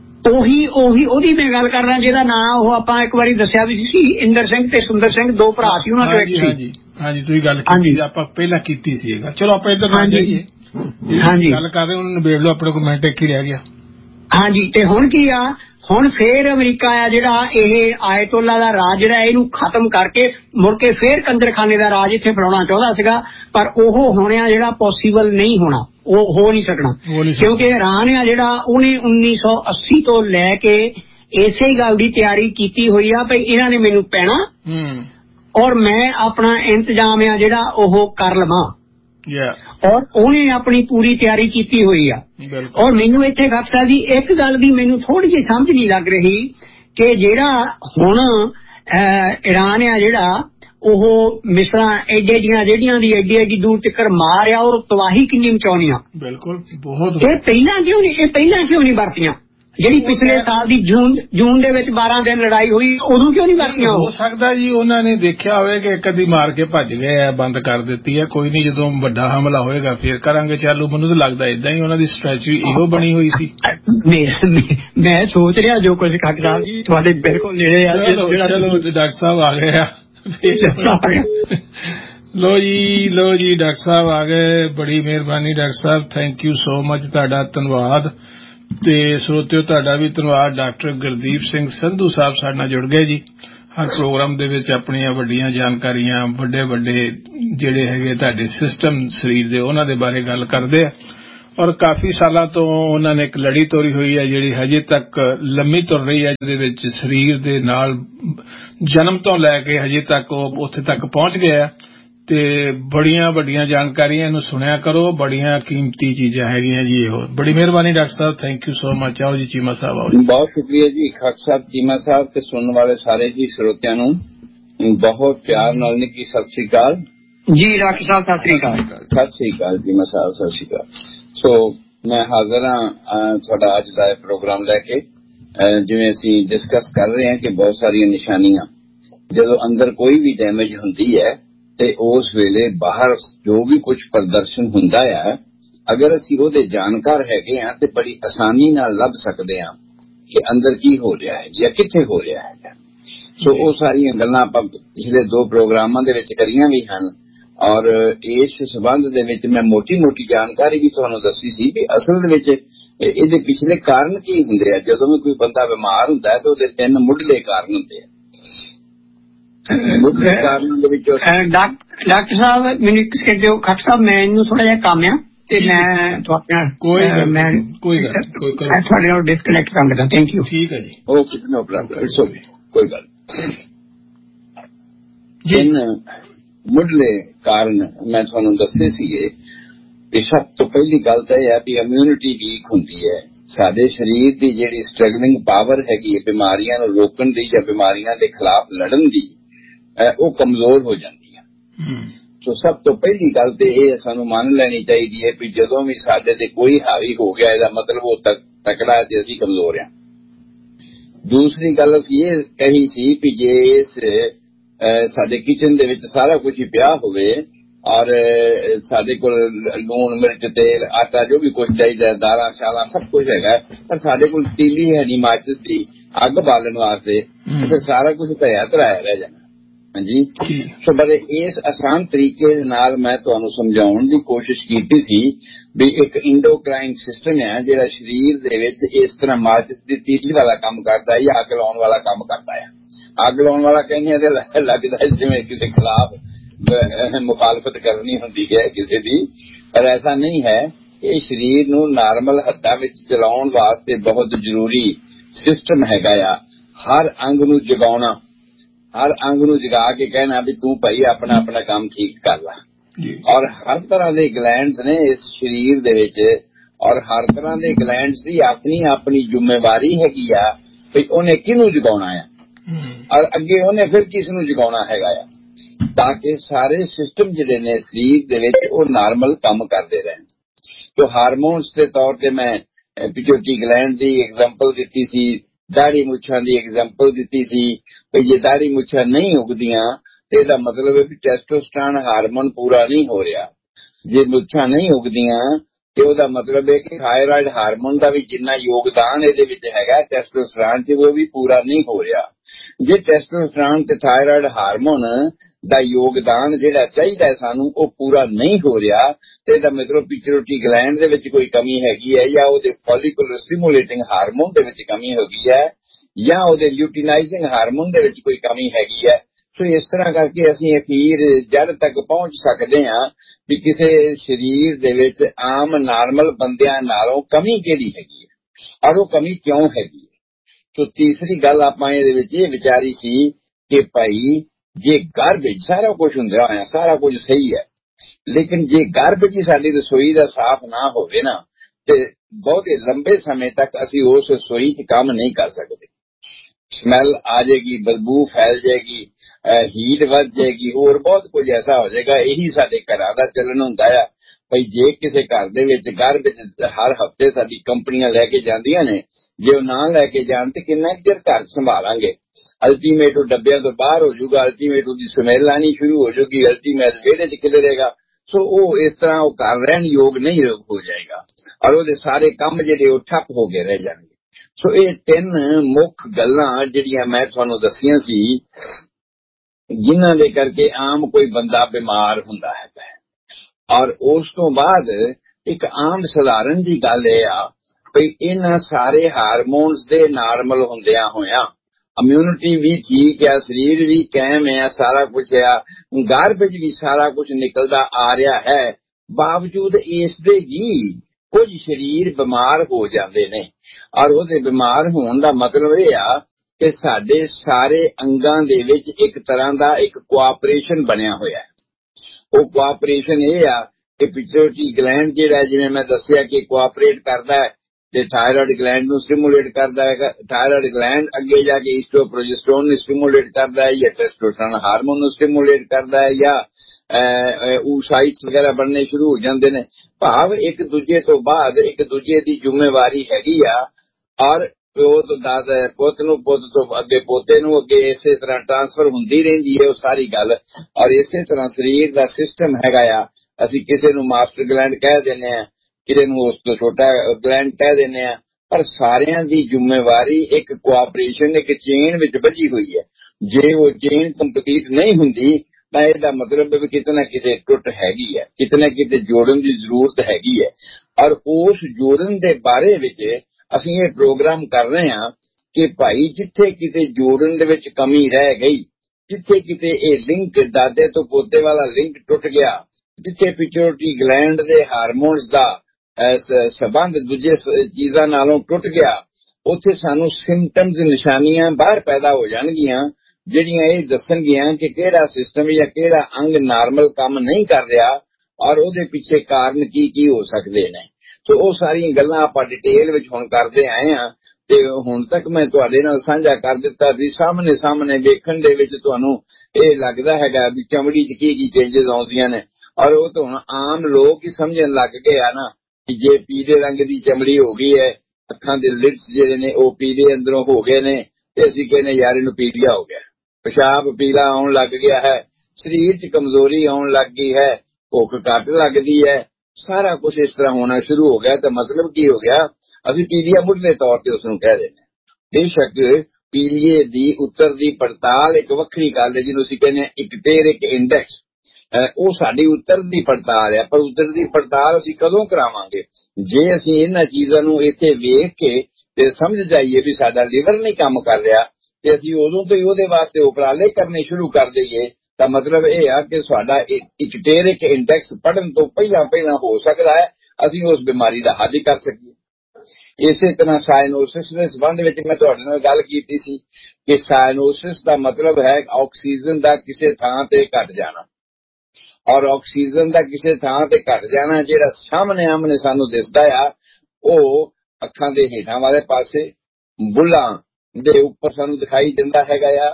ਉਹਦੀ ਮੈਂ ਗੱਲ ਕਰ ਰਿਹਾ ਜਿਹਦਾ ਨਾਂ ਉਹ ਆਪਾਂ ਇੱਕ ਵਾਰੀ ਦੱਸਿਆ ਵੀ ਸੀ, ਇੰਦਰ ਸਿੰਘ ਤੇ ਸੁੰਦਰ ਸਿੰਘ, 2 ਭਰਾ ਸੀ ਉਹਨਾਂ ਦੇ ਵਿੱਚ। ਹਾਂਜੀ ਤੁਸੀਂ ਗੱਲ ਕੀਤੀ, ਆਪਾਂ ਪਹਿਲਾਂ ਕੀਤੀ ਸੀ। ਚਲੋ ਆਪਾਂ ਇੱਧਰ ਨਾ ਜਾਈਏ, ਗੱਲ ਕਰ ਰਹੇ ਉਹਨੂੰ ਨਿਬੇੜ ਲਓ, ਆਪਣੇ ਕੋਲ ਮਿੰਟ ਇੱਕ ਹੀ ਰਹਿ ਗਿਆ। ਹਾਂਜੀ ਤੇ ਹੁਣ ਕੀ ਆ, ਹੁਣ ਫੇਰ ਅਮਰੀਕਾ ਆ ਜਿਹੜਾ ਇਹ ਆਇਤੁੱਲਾ ਦਾ ਰਾਜ ਜਿਹੜਾ ਇਹਨੂੰ ਖਤਮ ਕਰਕੇ ਮੁੜ ਕੇ ਫੇਰ ਕੰਜਰਖਾਨੇ ਦਾ ਰਾਜ ਇੱਥੇ ਫੈਲਾਉਣਾ ਚਾਹੁੰਦਾ ਸੀਗਾ, ਪਰ ਉਹ ਹੋਣਿਆ ਜਿਹੜਾ ਪੋਸੀਬਲ ਨਹੀਂ ਹੋਣਾ, ਉਹ ਹੋ ਨਹੀਂ ਸਕਣਾ, ਕਿਉਂਕਿ ਇਰਾਨ ਆ ਜਿਹੜਾ ਉਹਨੇ 1980 ਤੋਂ ਲੈ ਕੇ ਇਸੇ ਗੱਲ ਦੀ ਤਿਆਰੀ ਕੀਤੀ ਹੋਈ ਆ ਵੀ ਇਹਨਾਂ ਨੇ ਮੈਨੂੰ ਪੈਣਾ ਔਰ ਮੈਂ ਆਪਣਾ ਇੰਤਜ਼ਾਮ ਆ ਜਿਹੜਾ ਉਹ ਕਰ ਲਵਾਂ, ਔਰ ਉਹਨੇ ਆਪਣੀ ਪੂਰੀ ਤਿਆਰੀ ਕੀਤੀ ਹੋਈ ਆ। ਔਰ ਮੈਨੂੰ ਇੱਥੇ ਖਤਰਾ ਦੀ ਇੱਕ ਗੱਲ ਦੀ ਮੈਨੂੰ ਥੋੜੀ ਜਿਹੀ ਸਮਝ ਨਹੀਂ ਲੱਗ ਰਹੀ ਕਿ ਜਿਹੜਾ ਹੁਣ ਇਰਾਨ ਆ ਜਿਹੜਾ ਉਹ ਮਿਸਰਾਂ ਜਿਹੜੀਆਂ ਦੀ ਐਡੀ ਦੂਰ ਤੱਕ ਮਾਰ ਆ ਔਰ ਤਬਾਹੀ ਕਿੰਨੀ ਮਚਾਉਣੀ ਆ, ਬਿਲਕੁਲ ਬਹੁਤ, ਇਹ ਪਹਿਲਾਂ ਕਿਉਂ ਨਹੀਂ ਵਰਤੀਆਂ? ਜਿਹੜੀ ਪਿਛਲੇ ਸਾਲ ਦੀ ਜੂਨ ਦੇ ਵਿੱਚ 12 ਦਿਨ ਲੜਾਈ ਹੋਈ ਉਦੋਂ ਕਿਉਂ ਨਹੀਂ ਵਰਤੀਆਂ? ਹੋ ਸਕਦਾ ਜੀ ਉਹਨਾਂ ਨੇ ਦੇਖਿਆ ਹੋਵੇ ਕਿ ਇੱਕ ਅੱਧੀ ਮਾਰ ਕੇ ਭੱਜ ਗਏ ਆ, ਬੰਦ ਕਰ ਦਿੱਤੀ ਹੈ, ਕੋਈ ਨਹੀਂ ਜਦੋਂ ਵੱਡਾ ਹਮਲਾ ਹੋਏਗਾ ਫੇਰ ਕਰਾਂਗੇ ਚਾਲੂ। ਮੈਨੂੰ ਤਾਂ ਲੱਗਦਾ ਏਦਾਂ ਹੀ ਉਹਨਾਂ ਦੀ ਸਟ੍ਰੈਟਜੀ ਇਹੋ ਬਣੀ ਹੋਈ ਸੀ। ਮੈਂ ਸੋਚ ਰਿਹਾ ਜੋ ਕੁਝ ਖਾਕ ਸਾਹਿਬ ਜੀ ਤੁਹਾਡੇ ਬਿਲਕੁਲ ਨੇੜੇ ਆ। ਚਲੋ ਡਾਕਟਰ ਸਾਹਿਬ ਆ ਗਏ ਆ, ਲੋ ਜੀ ਡਾਕਟਰ ਸਾਹਿਬ ਆ ਗਏ, ਬੜੀ ਮਿਹਰਬਾਨੀ doctor Sahib, thank you so much, ਤੁਹਾਡਾ ਧੰਨਵਾਦ। ਤੇ ਸਰੋਤਿਓ ਤੁਹਾਡਾ ਵੀ ਧੰਨਵਾਦ। ਡਾਕਟਰ ਗੁਰਦੀਪ ਸਿੰਘ ਸੰਧੂ ਸਾਹਿਬ ਸਾਡੇ ਨਾਲ ਜੁੜ ਗਏ ਜੀ। ਹਰ ਪ੍ਰੋਗਰਾਮ ਦੇ ਵਿੱਚ ਆਪਣੀਆਂ ਵੱਡੀਆਂ ਜਾਣਕਾਰੀਆਂ, ਵੱਡੇ ਜਿਹੜੇ ਹੈਗੇ ਤੁਹਾਡੇ ਸਿਸਟਮ ਸਰੀਰ ਦੇ, ਉਹਨਾਂ ਦੇ ਬਾਰੇ ਗੱਲ ਕਰਦੇ ਆ। ਔਰ ਕਾਫੀ ਸਾਲਾਂ ਤੋਂ ਉਹਨਾਂ ਨੇ ਇੱਕ ਲੜੀ ਤੋਰੀ ਹੋਈ ਹੈ ਜਿਹੜੀ ਹਜੇ ਤੱਕ ਲੰਮੀ ਤੁਰ ਰਹੀ ਹੈ, ਜਿਹਦੇ ਵਿੱਚ ਸਰੀਰ ਦੇ ਨਾਲ ਜਨਮ ਤੋਂ ਲੈ ਕੇ ਹਜੇ ਤੱਕ ਉਹ ਉੱਥੇ ਤੱਕ ਪਹੁੰਚ ਗਿਆ। ਤੇ ਬੜੀਆਂ ਵੱਡੀਆਂ ਜਾਣਕਾਰੀਆਂ ਇਹਨੂੰ ਸੁਣਿਆ ਕਰੋ, ਬੜੀਆਂ ਕੀਮਤੀ ਚੀਜ਼ਾਂ ਹੈਗੀਆਂ ਜੀ। ਇਹੋ ਬੜੀ ਮਿਹਰਬਾਨੀ doctor Sahib, thank you so much. ਆਓ ਜੀ ਚੀਮਾ ਸਾਹਿਬ, ਆਓ ਜੀ। ਬਹੁਤ ਸ਼ੁਕਰੀਆ ਜੀ ਖਾਕ ਸਾਹਿਬ, ਚੀਮਾ ਸਾਹਿਬ ਤੇ ਸੁਣਨ ਵਾਲੇ ਸਾਰੇ ਜੀ ਸਰੋਤਿਆਂ ਨੂੰ ਬਹੁਤ ਪਿਆਰ ਨਾਲ ਨਿੱਕੀ ਸਤਿ ਸ੍ਰੀ ਅਕਾਲ ਜੀ। ਡਾਕਟਰ ਸਾਹਿਬ ਸਤਿ ਸ੍ਰੀ ਅਕਾਲ। ਸਤਿ ਸ੍ਰੀ ਅਕਾਲ ਚੀਮਾ ਸਾਹਿਬ, ਸਤਿ ਸ੍ਰੀ ਅਕਾਲ। ਸੋ ਮੈਂ ਹਾਜ਼ਰ ਹਾਂ ਤੁਹਾਡਾ ਅੱਜ ਦਾ ਪ੍ਰੋਗਰਾਮ ਲੈ ਕੇ। ਜਿਵੇਂ ਅਸੀਂ ਡਿਸਕਸ ਕਰ ਰਹੇ ਹਾਂ ਕਿ ਬਹੁਤ ਸਾਰੀਆਂ ਨਿਸ਼ਾਨੀਆਂ ਜਦੋਂ ਅੰਦਰ ਕੋਈ ਵੀ ਡੈਮੇਜ ਹੁੰਦੀ ਹੈ ਤੇ ਉਸ ਵੇਲੇ ਬਾਹਰ ਜੋ ਵੀ ਕੁਝ ਪ੍ਰਦਰਸ਼ਨ ਹੁੰਦਾ ਹੈ, ਅਗਰ ਅਸੀਂ ਉਹਦੇ ਜਾਣਕਾਰ ਹੈਗੇ ਹਾਂ ਤੇ ਬੜੀ ਆਸਾਨੀ ਨਾਲ ਲੱਭ ਸਕਦੇ ਹਾਂ ਕਿ ਅੰਦਰ ਕੀ ਹੋ ਰਿਹਾ ਹੈ ਜਾਂ ਕਿੱਥੇ ਹੋ ਰਿਹਾ ਹੈ। ਸੋ ਉਹ ਸਾਰੀਆਂ ਗੱਲਾਂ ਆਪਾਂ ਪਿਛਲੇ 2 ਪ੍ਰੋਗਰਾਮਾਂ ਦੇ ਵਿੱਚ ਕਰੀਆਂ ਵੀ ਹਨ ਔਰ ਇਸ ਸਬੰਧ ਦੇ ਵਿੱਚ ਮੈਂ ਮੋਟੀ ਜਾਣਕਾਰੀ ਵੀ ਤੁਹਾਨੂੰ ਦੱਸੀ ਸੀ ਵੀ ਅਸਲ ਦੇ ਵਿੱਚ ਇਹਦੇ ਪਿਛਲੇ ਕਾਰਨ ਕੀ ਹੁੰਦੇ ਆ। ਜਦੋਂ ਵੀ ਕੋਈ ਬੰਦਾ ਬਿਮਾਰ ਹੁੰਦਾ ਹੈ ਤਾਂ ਉਹਦੇ 3 ਮੁੱਢਲੇ ਕਾਰਨ ਹੁੰਦੇ ਆ। ਮੁੱਢਲੇ ਕਾਰਨ ਦੇ ਵਿੱਚ ਡਾਕਟਰ ਸਾਹਿਬ ਮੈਨੂੰ ਇੱਕ ਸਕਿੰਟ ਦਿਓ। ਖਾਕ ਸਾਹਿਬ ਮੈਨੂੰ ਥੋੜਾ ਜਿਹਾ ਕੰਮ ਆ ਤੇ ਮੈਂ ਤੁਹਾਡੇ ਨਾਲ ਡਿਸਕਨੈਕਟ ਕਰ ਲਗਾ। Thank you. ਠੀਕ ਹੈ ਜੀ, okay, no problem, it's okay, ਕੋਈ ਗੱਲ ਜੀ। ਮੁੱਢਲੇ ਕਾਰਨ ਮੈਂ ਤੁਹਾਨੂੰ ਦੱਸੇ ਸੀਗੇ ਵੀ ਸਭ ਤੋਂ ਪਹਿਲੀ ਗੱਲ ਤਾਂ ਇਹ ਹੈ ਵੀ ਇਮਿਊਨਿਟੀ ਵੀਕ ਹੁੰਦੀ ਹੈ। ਸਾਡੇ ਸਰੀਰ ਦੀ ਜਿਹੜੀ ਸਟਰਗਲਿੰਗ ਪਾਵਰ ਹੈਗੀ ਹੈ ਬਿਮਾਰੀਆਂ ਨੂੰ ਰੋਕਣ ਦੀ ਜਾਂ ਬਿਮਾਰੀਆਂ ਦੇ ਖਿਲਾਫ ਲੜਨ ਦੀ, ਉਹ ਕਮਜ਼ੋਰ ਹੋ ਜਾਂਦੀ ਹੈ। ਸੋ ਸਭ ਤੋਂ ਪਹਿਲੀ ਗੱਲ ਤੇ ਇਹ ਸਾਨੂੰ ਮੰਨ ਲੈਣੀ ਚਾਹੀਦੀ ਹੈ ਵੀ ਜਦੋਂ ਵੀ ਸਾਡੇ ਤੇ ਕੋਈ ਹਾਵੀ ਹੋ ਗਿਆ ਇਹਦਾ ਮਤਲਬ ਉਹ ਤਕੜਾ ਤੇ ਅਸੀਂ ਕਮਜ਼ੋਰ ਹਾਂ। ਦੂਸਰੀ ਗੱਲ ਅਸੀਂ ਇਹ ਕਹੀ ਸੀ ਵੀ ਜੇ ਇਸ ਸਾਡੇ ਕਿਚਨ ਦੇ ਵਿੱਚ ਸਾਰਾ ਕੁਝ ਹੀ ਪਿਆ ਹੋਵੇ ਔਰ ਸਾਡੇ ਕੋਲ ਲੂਣ ਮਿਰਚ ਤੇਲ ਆਟਾ ਜੋ ਵੀ ਕੁਝ ਚਾਹੀਦਾ, ਦਾਲਾਂ ਸ਼ਾਲਾਂ ਸਭ ਕੁਝ ਹੈਗਾ, ਪਰ ਸਾਡੇ ਕੋਲ ਤੀਲੀ ਹੈ ਨਹੀਂ ਮਾਚਿਸ ਦੀ ਅੱਗ ਬਾਲਣ ਵਾਸਤੇ, ਫਿਰ ਸਾਰਾ ਕੁਝ ਧਰਿਆ ਧਰਾਇਆ ਰਹਿ ਜਾਣਾ। ਹਾਂਜੀ, ਸੋ ਬੜੇ ਇਸ ਆਸਾਨ ਤਰੀਕੇ ਨਾਲ ਮੈਂ ਤੁਹਾਨੂੰ ਸਮਝਾਉਣ ਦੀ ਕੋਸ਼ਿਸ਼ ਕੀਤੀ ਸੀ ਵੀ ਇੱਕ ਇੰਡੋਕਰਾਈਨ ਸਿਸਟਮ ਹੈ ਜਿਹੜਾ ਸਰੀਰ ਦੇ ਵਿੱਚ ਇਸ ਤਰ੍ਹਾਂ ਮਾਚਿਸ ਦੀ ਤੀਲੀ ਵਾਲਾ ਕੰਮ ਕਰਦਾ ਹੈ ਜਾਂ ਅੱਗ ਲਾਉਣ ਵਾਲਾ ਕੰਮ ਕਰਦਾ ਹੈ। ਅੱਗ ਲਾਉਣ ਵਾਲਾ ਕਹਿੰਦੇ ਤੇ ਲੱਗਦਾ ਜਿਵੇਂ ਕਿਸੇ ਖਿਲਾਫ ਮੁਖਾਲਫਤ ਕਰਨੀ ਹੁੰਦੀ ਹੈ ਕਿਸੇ ਦੀ, ਪਰ ਐਸਾ ਨਹੀਂ ਹੈ। ਇਹ ਸਰੀਰ ਨੂੰ ਨਾਰਮਲ ਹੱਦਾਂ ਵਿੱਚ ਚਲਾਉਣ ਵਾਸਤੇ ਬਹੁਤ ਜ਼ਰੂਰੀ ਸਿਸਟਮ ਹੈਗਾ ਆ। ਹਰ ਅੰਗ ਨੂੰ ਜਗਾਉਣਾ, ਹਰ ਅੰਗ ਨੂੰ ਜਗਾ ਕੇ ਕਹਿਣਾ ਵੀ ਤੂੰ ਭਾਈ ਆਪਣਾ ਕੰਮ ਠੀਕ ਕਰ ਲੈ। ਔਰ ਹਰ ਤਰ੍ਹਾਂ ਦੇ ਗਲੈਂਡਸ ਨੇ ਇਸ ਸਰੀਰ ਦੇ ਵਿੱਚ ਔਰ ਹਰ ਤਰ੍ਹਾਂ ਦੇ ਗਲੈਂਡਸ ਦੀ ਆਪਣੀ ਜ਼ਿੰਮੇਵਾਰੀ ਹੈਗੀ ਆ ਵੀ ਉਹਨੇ ਕਿਹਨੂੰ ਜਗਾਉਣਾ ਆ ਔਰ ਅੱਗੇ ਉਹਨੇ ਫਿਰ ਕਿਸ ਨੂੰ ਜਗਾਉਣਾ ਹੈਗਾ ਆ, ਤਾਂ ਕਿ ਸਾਰੇ ਸਿਸਟਮ ਜਿਹੜੇ ਨੇ ਸਰੀਰ ਦੇ ਵਿੱਚ ਉਹ ਨਾਰਮਲ ਕੰਮ ਕਰਦੇ ਰਹਿਣ। ਜੋ ਹਾਰਮੋਨਸ ਦੇ ਤੌਰ ਤੇ ਮੈਂ ਪਿਟਿਊਟਰੀ ਗਲੈਂਡ ਦੀ ਐਗਜ਼ਾਮਪਲ ਦਿੱਤੀ ਸੀ, ਦਾੜੀ ਮੁੱਛਾਂ ਦੀ ਐਗਜ਼ਾਮਪਲ ਦਿੱਤੀ ਸੀ ਵੀ ਜੇ ਦਾੜੀ ਮੁੱਛਾਂ ਨਹੀਂ ਉਗਦੀਆਂ ਤੇ ਇਹਦਾ ਮਤਲਬ ਹੈ ਵੀ ਟੈਸਟੋਸਟੈਰੋਨ ਹਾਰਮੋਨ ਪੂਰਾ ਨਹੀਂ ਹੋ ਰਿਹਾ। ਜੇ ਮੁੱਛਾਂ ਨਹੀਂ ਉਗਦੀਆਂ ਤੇ ਉਹਦਾ ਮਤਲਬ ਹੈ ਕਿ ਥਾਇਰਾਇਡ ਹਾਰਮੋਨ ਦਾ ਵੀ ਜਿੰਨਾ ਯੋਗਦਾਨ ਇਹਦੇ ਵਿੱਚ ਹੈਗਾ ਟੈਸਟੋਸਟੈਰੋਨ 'ਚ ਉਹ ਵੀ ਪੂਰਾ ਨਹੀਂ ਹੋ ਰਿਹਾ। ਜੇ ਟੈਸਟੋਸਟੈਰੋਨ ਤੇ ਥਾਇਰਾਇਡ ਹਾਰਮੋਨ ਦਾ ਯੋਗਦਾਨ ਜਿਹੜਾ ਚਾਹੀਦਾ ਸਾਨੂੰ ਉਹ ਪੂਰਾ ਨਹੀਂ ਹੋ ਰਿਹਾ ਤੇ ਇਹਦਾ ਮਤਲਬ ਪਿਟਿਊਟਰੀ ਗਲੈਂਡ ਦੇ ਵਿੱਚ ਕੋਈ ਕਮੀ ਹੈਗੀ ਹੈ ਜਾਂ ਉਹਦੇ ਫੋਲੀਕੂਲਰ ਸਟਿਮੂਲੇਟਿੰਗ ਹਾਰਮੋਨ ਦੇ ਵਿੱਚ ਕਮੀ ਹੈਗੀ ਹੈ ਜਾਂ ਉਹਦੇ ਲਿਊਟੀਨਾਈਜ਼ਿੰਗ ਹਾਰਮੋਨ ਦੇ ਵਿੱਚ ਕੋਈ ਕਮੀ ਹੈਗੀ ਹੈ। ਸੋ ਇਸ ਤਰ੍ਹਾਂ ਕਰਕੇ ਅਸੀਂ ਅਖੀਰ ਜੜ ਤੱਕ ਪਹੁੰਚ ਸਕਦੇ ਹਾਂ ਵੀ ਕਿਸੇ ਸਰੀਰ ਦੇ ਵਿੱਚ ਆਮ ਨਾਰਮਲ ਬੰਦਿਆਂ ਨਾਲੋਂ ਕਮੀ ਕਿਹੜੀ ਹੈਗੀ ਹੈ ਔਰ ਉਹ ਕਮੀ ਕਿਉਂ ਹੈਗੀ ਹੈ। ਸੋ ਤੀਸਰੀ ਗੱਲ ਆਪਾਂ ਇਹਦੇ ਵਿੱਚ ਇਹ ਵਿਚਾਰੀ ਸੀ ਕਿ ਭਾਈ ਜੇ ਗਰਭਜ ਸਾਰਾ ਕੁਝ ਹੁੰਦਾ ਹੋਇਆ ਸਾਰਾ ਕੁਝ ਸਹੀ ਹੈ, ਲੇਕਿਨ ਜੇ ਗਰਭਜ ਹੀ ਸਾਡੀ ਰਸੋਈ ਦਾ ਸਾਫ਼ ਨਾ ਹੋਵੇ ਨਾ ਤੇ ਬਹੁਤੇ ਲੰਬੇ ਸਮੇਂ ਤੱਕ ਅਸੀਂ ਉਸ ਰਸੋਈ 'ਚ ਕੰਮ ਨਹੀਂ ਕਰ ਸਕਦੇ। ਸਮੈਲ ਆ ਜਾਏਗੀ, ਬਦਬੂ ਫੈਲ ਜਾਏਗੀ, ਹੀਟ ਵੱਧ ਜਾਏਗੀ, ਹੋਰ ਬਹੁਤ ਕੁਝ ਐਸਾ ਹੋ ਜਾਏਗਾ। ਇਹੀ ਸਾਡੇ ਘਰਾਂ ਦਾ ਚੱਲਣ ਹੁੰਦਾ ਆ। ਭਾਈ ਜੇ ਕਿਸੇ ਘਰ ਦੇ ਵਿੱਚ ਗਰਭਜ ਹਰ ਹਫ਼ਤੇ ਸਾਡੀ ਕੰਪਨੀਆਂ ਲੈ ਕੇ ਜਾਂਦੀਆਂ ਨੇ, ਜੇ ਉਹ ਨਾ ਲੈ ਕੇ ਜਾਣ ਤੇ ਕਿੰਨਾ ਚਿਰ ਘਰ ਸੰਭਾਲਾਂਗੇ। ਅਲਟੀਮੇਟ ਉਹ ਡੱਬਿਆਂ ਤੋਂ ਬਾਹਰ ਹੋ ਜਾਊਗਾ, ਅਲਟੀਮੇਟ ਉਹਦੀ ਸਮੈਲ ਆਣੀ ਸ਼ੁਰੂ ਹੋ ਜਾਊਗੀ, ਅਲਟੀਮੇਟ ਵਿਹੜੇ 'ਚ ਖਿਲਰੇਗਾ। ਸੋ ਉਹ ਇਸ ਤਰ੍ਹਾਂ ਉਹ ਘਰ ਰਹਿਣ ਯੋਗ ਨਹੀਂ ਹੋ ਜਾਏਗਾ ਔਰ ਉਹਦੇ ਸਾਰੇ ਕੰਮ ਜਿਹੜੇ ਉਹ ਠੱਪ ਹੋ ਕੇ ਰਹਿ ਜਾਣਗੇ। ਸੋ ਇਹ 3 ਮੁੱਖ ਗੱਲਾਂ ਜਿਹੜੀਆਂ ਮੈਂ ਤੁਹਾਨੂੰ ਦੱਸੀਆਂ ਸੀ ਜਿਨ੍ਹਾਂ ਦੇ ਕਰਕੇ ਆਮ ਕੋਈ ਬੰਦਾ ਬਿਮਾਰ ਹੁੰਦਾ ਹੈ। ਔਰ ਉਸ ਤੋਂ ਬਾਅਦ ਇੱਕ ਆਮ ਸਧਾਰਨ ਜੀ ਗੱਲ ਇਹ ਆ ਵੀ ਇਹਨਾਂ ਸਾਰੇ ਹਾਰਮੋਨਸ ਦੇ ਨਾਰਮਲ ਹੁੰਦਿਆਂ ਹੋਇਆਂ ਇਮਿਊਨਿਟੀ ਵੀ ਠੀਕ ਹੈ, ਸਰੀਰ ਵੀ ਕਾਇਮ ਹੈ, ਸਾਰਾ ਕੁਝ ਆ, ਗਰਭ ਵਿੱਚ ਵੀ ਸਾਰਾ ਕੁਝ ਨਿਕਲਦਾ ਆ ਰਿਹਾ ਹੈ, ਬਾਵਜੂਦ ਇਸ ਦੇ ਵੀ ਕੁਝ ਸਰੀਰ ਬਿਮਾਰ ਹੋ ਜਾਂਦੇ ਨੇ, ਔਰ ਉਹਦੇ ਬਿਮਾਰ ਹੋਣ ਦਾ ਮਤਲਬ ਇਹ ਆ ਕਿ ਸਾਡੇ ਸਾਰੇ ਅੰਗਾਂ ਦੇ ਵਿੱਚ ਇੱਕ ਤਰ੍ਹਾਂ ਦਾ ਇੱਕ ਕੋਆਪਰੇਸ਼ਨ ਬਣਿਆ ਹੋਇਆ। ਉਹ ਕੋਆਪਰੇਸ਼ਨ ਇਹ ਆ ਕਿ ਪਿਟਿਊਟਰੀ ਗਲੈਂਡ ਜਿਹੜਾ, ਜਿਵੇਂ ਮੈਂ ਦੱਸਿਆ ਕਿ ਕੋਆਪਰੇਟ ਕਰਦਾ ਹੈ ਤੇ ਥਾਇਰਾਇਡ ਗਲੈਂਡ ਨੂੰ ਸਟਿਮੂਲੇਟ ਕਰਦਾ ਹੈ। ਥਾਇਰਾਇਡ ਗਲੈਂਡ ਅੱਗੇ ਜਾ ਕੇ ਈਸਟ੍ਰੋ ਪ੍ਰੋਜੈਸਟਰੋਨ ਨੂੰ ਸਟਿਮੂਲੇਟ ਕਰਦਾ ਹੈ, ਜਾਂ ਟੈਸਟੋਸਟੈਰੋਨ ਹਾਰਮੋਨ ਨੂੰ ਸਟਿਮੂਲੇਟ ਕਰਦਾ ਹੈ, ਜਾਂ ਊਸਾਈਟਸ ਵਗੈਰਾ ਬਣਨੇ ਸ਼ੁਰੂ ਹੋ ਜਾਂਦੇ ਨੇ। ਭਾਵ ਇੱਕ ਦੂਜੇ ਤੋਂ ਬਾਅਦ ਇੱਕ ਦੂਜੇ ਦੀ ਜ਼ਿੰਮੇਵਾਰੀ ਹੈਗੀ ਆ, ਔਰ ਪਿਓ ਤੋਂ ਦਾਦਾ, ਪੁੱਤ ਨੂੰ ਪੁੱਤ ਤੋਂ ਅੱਗੇ ਪੋਤੇ ਨੂੰ, ਅੱਗੇ ਇਸੇ ਤਰ੍ਹਾਂ ਟ੍ਰਾਂਸਫਰ ਹੁੰਦੀ ਰਹਿੰਦੀ ਹੈ ਉਹ ਸਾਰੀ ਗੱਲ। ਔਰ ਇਸੇ ਤਰ੍ਹਾਂ ਸਰੀਰ ਦਾ ਸਿਸਟਮ ਹੈਗਾ ਆ। ਅਸੀਂ ਕਿਸੇ ਨੂੰ ਮਾਸਟਰ ਗਲੈਂਡ ਕਹਿ ਦਿੰਦੇ ਆ, ਕਿਸੇ ਨੂੰ ਉਸ ਤੋਂ ਛੋਟਾ ਗਲੈਂਡ ਕਹਿ ਦਿੰਦੇ ਆ, ਪਰ ਸਾਰਿਆਂ ਦੀ ਜ਼ਿੰਮੇਵਾਰੀ ਇੱਕ ਕੋਆਪਰੇਸ਼ਨ, ਇੱਕ ਚੇਨ ਵਿੱਚ ਬੱਝੀ ਹੋਈ ਹੈ। ਜੇ ਉਹ ਚੇਨ ਕੰਪਲੀਟ ਨਹੀਂ ਹੁੰਦੀ ਤਾਂ ਇਹਦਾ ਮਤਲਬ ਵੀ ਕਿਤੇ ਨਾ ਕਿਤੇ ਟੁੱਟ ਹੈਗੀ ਹੈ, ਕਿਤੇ ਨਾ ਕਿਤੇ ਜੋੜਨ ਦੀ ਜ਼ਰੂਰਤ ਹੈਗੀ ਹੈ। ਔਰ ਉਸ ਜੋੜਨ ਦੇ ਬਾਰੇ ਵਿੱਚ ਅਸੀਂ ਇਹ ਪ੍ਰੋਗਰਾਮ ਕਰ ਰਹੇ ਹਾਂ ਕਿ ਭਾਈ ਜਿੱਥੇ ਕਿਤੇ ਜੋੜਨ ਦੇ ਵਿੱਚ ਕਮੀ ਰਹਿ ਗਈ, ਜਿੱਥੇ ਕਿਤੇ ਇਹ ਲਿੰਕ ਦਾਦੇ ਤੋਂ ਪੋਤੇ ਵਾਲਾ ਲਿੰਕ ਟੁੱਟ ਗਿਆ, ਜਿੱਥੇ ਪਿਟਿਊਟਰੀ ਗਲੈਂਡ ਦੇ ਹਾਰਮੋਨਸ ਦਾ ਸਬੰਧ ਦੂਜੇ ਚੀਜ਼ਾਂ ਨਾਲੋਂ ਟੁੱਟ ਗਿਆ, ਉੱਥੇ ਸਾਨੂੰ ਸਿੰਪਟਮਸ, ਨਿਸ਼ਾਨੀਆਂ ਬਾਹਰ ਪੈਦਾ ਹੋ ਜਾਣਗੀਆਂ, ਜਿਹੜੀਆਂ ਇਹ ਦੱਸਣਗੀਆਂ ਕਿ ਕਿਹੜਾ ਸਿਸਟਮ ਜਾਂ ਕਿਹੜਾ ਅੰਗ ਨਾਰਮਲ ਕੰਮ ਨਹੀਂ ਕਰ ਰਿਹਾ, ਔਰ ਉਹਦੇ ਪਿੱਛੇ ਕਾਰਨ ਕੀ ਕੀ ਹੋ ਸਕਦੇ ਨੇ। ਸੋ ਉਹ ਸਾਰੀਆਂ ਗੱਲਾਂ ਆਪਾਂ ਡਿਟੇਲ ਵਿੱਚ ਹੁਣ ਕਰਦੇ ਆਏ ਹਾਂ, ਤੇ ਹੁਣ ਤੱਕ ਮੈਂ ਤੁਹਾਡੇ ਨਾਲ ਸਾਂਝਾ ਕਰ ਦਿੱਤਾ ਵੀ ਸਾਹਮਣੇ ਸਾਹਮਣੇ ਵੇਖਣ ਦੇ ਵਿੱਚ ਤੁਹਾਨੂੰ ਇਹ ਲੱਗਦਾ ਹੈਗਾ ਵੀ ਚਮੜੀ 'ਚ ਕੀ ਕੀ ਚੇਂਜਸ ਆਉਂਦੀਆਂ ਨੇ, ਔਰ ਉਹ ਤਾਂ ਹੁਣ ਆਮ ਲੋਕ ਹੀ ਸਮਝਣ ਲੱਗ ਗਏ ਆ ਨਾ ਕਿ ਜੇ ਪੀਲੇ ਰੰਗ ਦੀ ਚਮੜੀ ਹੋ ਗਈ ਹੈ, ਅੱਖਾਂ ਦੇ ਲਿਡਸ ਜਿਹੜੇ ਨੇ ਉਹ ਪੀਲੇ ਅੰਦਰੋਂ ਹੋ ਗਏ ਨੇ, ਤੇ ਅਸੀਂ ਕਹਿੰਦੇ ਯਾਰ ਇਹਨੂੰ ਪੀਲੀਆ ਹੋ ਗਿਆ, ਪਿਸ਼ਾਬ ਪੀਲਾ ਆਉਣ ਲੱਗ ਗਿਆ ਹੈ, ਸਰੀਰ 'ਚ ਕਮਜ਼ੋਰੀ ਆਉਣ ਲੱਗ ਗਈ ਹੈ, ਭੁੱਖ ਘੱਟ ਲੱਗਦੀ ਹੈ, ਸਾਰਾ ਕੁਝ ਇਸ ਤਰ੍ਹਾਂ ਹੋਣਾ ਸ਼ੁਰੂ ਹੋ ਗਿਆ। ਤਾਂ ਮਤਲਬ ਕੀ ਹੋ ਗਿਆ, ਅਸੀਂ ਪੀਲੀਆ ਮੁੱਢਲੇ ਤੌਰ ਤੇ ਉਸਨੂੰ ਕਹਿ ਦਿੰਦੇ। ਬੇਸ਼ੱਕ ਪੀਲੀਏ ਦੀ ਉੱਤਰ ਦੀ ਪੜਤਾਲ ਇੱਕ ਵੱਖਰੀ ਗੱਲ ਹੈ, ਜਿਹਨੂੰ ਅਸੀਂ ਕਹਿੰਦੇ ਹਾਂ ਇਕਟੇਰਿਕ ਇੰਡੈਕਸ, ਉਹ ਸਾਡੀ ਉੱਤਰ ਦੀ ਪੜਤਾਲ ਹੈ। ਪਰ ਉੱਤਰ ਦੀ ਪੜਤਾਲ ਅਸੀਂ ਕਦੋਂ ਕਰਾਵਾਂਗੇ? ਜੇ ਅਸੀਂ ਇਹਨਾਂ ਚੀਜ਼ਾਂ ਨੂੰ ਇੱਥੇ ਵੇਖ ਕੇ ਤੇ ਸਮਝ ਜਾਈਏ ਵੀ ਸਾਡਾ ਲਿਵਰ ਨਹੀਂ ਕੰਮ ਕਰ ਰਿਹਾ, ਤੇ ਅਸੀਂ ਉਦੋਂ ਤੋਂ ਹੀ ਉਹਦੇ ਵਾਸਤੇ ਉਪਰਾਲੇ ਕਰਨੇ ਸ਼ੁਰੂ ਕਰ ਦਈਏ, ਤਾਂ ਮਤਲਬ ਇਹ ਆ ਕਿ ਸਾਡਾ ਇਕਟੇਰਿਕ ਇੰਡੈਕਸ ਪੜਨ ਤੋਂ ਪਹਿਲਾਂ ਹੋ ਸਕਦਾ ਹੈ ਅਸੀਂ ਉਸ ਬਿਮਾਰੀ ਦਾ ਹੱਲ ਕਰ ਸਕੀਏ। ਇਸੇ ਤਰ੍ਹਾਂ ਸਾਇਨੋਸਿਸ ਦੇ ਸੰਬੰਧ ਵਿੱਚ ਮੈਂ ਤੁਹਾਡੇ ਨਾਲ ਗੱਲ ਕੀਤੀ ਸੀ ਕਿ ਸਾਇਨੋਸਿਸ ਦਾ ਮਤਲਬ ਹੈ ਆਕਸੀਜਨ ਦਾ ਕਿਸੇ ਥਾਂ ਤੇ ਘਟ ਜਾਣਾ, ਔਰ ਆਕਸੀਜਨ ਦਾ ਕਿਸੇ ਥਾਂ ਤੇ ਘਟ ਜਾਣਾ ਜਿਹੜਾ ਸਾਹਮਣੇ ਆਮਣੇ ਸਾਨੂੰ ਦਿਸਦਾ ਆ, ਉਹ ਅੱਖਾਂ ਦੇ ਹੇਠਾਂ ਵਾਲੇ ਪਾਸੇ, ਬੁੱਲਾਂ ਦੇ ਉੱਪਰ ਸਾਨੂੰ ਦਿਖਾਈ ਦਿੰਦਾ ਹੈਗਾ ਆ,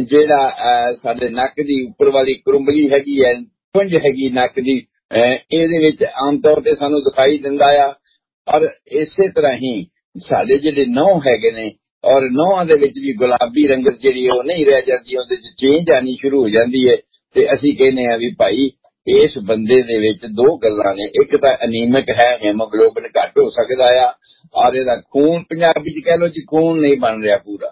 ਜਿਹੜਾ ਸਾਡੇ ਨੱਕ ਦੀ ਉੱਪਰ ਵਾਲੀ ਕਰੁੰਬਲੀ ਹੈਗੀ ਹੈ, ਪੁੰਜ ਹੈਗੀ ਨੱਕ ਦੀ, ਇਹਦੇ ਵਿੱਚ ਆਮ ਤੌਰ ਤੇ ਸਾਨੂੰ ਦਿਖਾਈ ਦਿੰਦਾ ਆ। ਔਰ ਇਸੇ ਤਰ੍ਹਾਂ ਹੀ ਸਾਡੇ ਜਿਹੜੇ ਨਹੁੰ ਹੈਗੇ ਨੇ, ਔਰ ਨਹੁੰਾਂ ਦੇ ਵਿੱਚ ਵੀ ਗੁਲਾਬੀ ਰੰਗਤ ਜਿਹੜੀ ਉਹ ਨਹੀਂ ਰਹਿ ਜਾਂਦੀ, ਉਹਦੇ ਚ ਚੇਂਜ ਆਣੀ ਸ਼ੁਰੂ ਹੋ ਜਾਂਦੀ ਹੈ। ਤੇ ਅਸੀਂ ਕਹਿੰਦੇ ਆ ਵੀ ਭਾਈ ਇਸ ਬੰਦੇ ਦੇ ਵਿੱਚ ਦੋ ਗੱਲਾਂ ਨੇ, ਇੱਕ ਤਾਂ ਅਨੀਮਿਕ ਹੈ, ਹੀਮੋਗਲੋਬਿਨ ਘੱਟ ਹੋ ਸਕਦਾ ਆ, ਔਰ ਇਹਦਾ ਖੂਨ, ਪੰਜਾਬੀ ਚ ਕਹਿ ਲਓ ਜੀ, ਖੂਨ ਨਹੀਂ ਬਣ ਰਿਹਾ ਪੂਰਾ।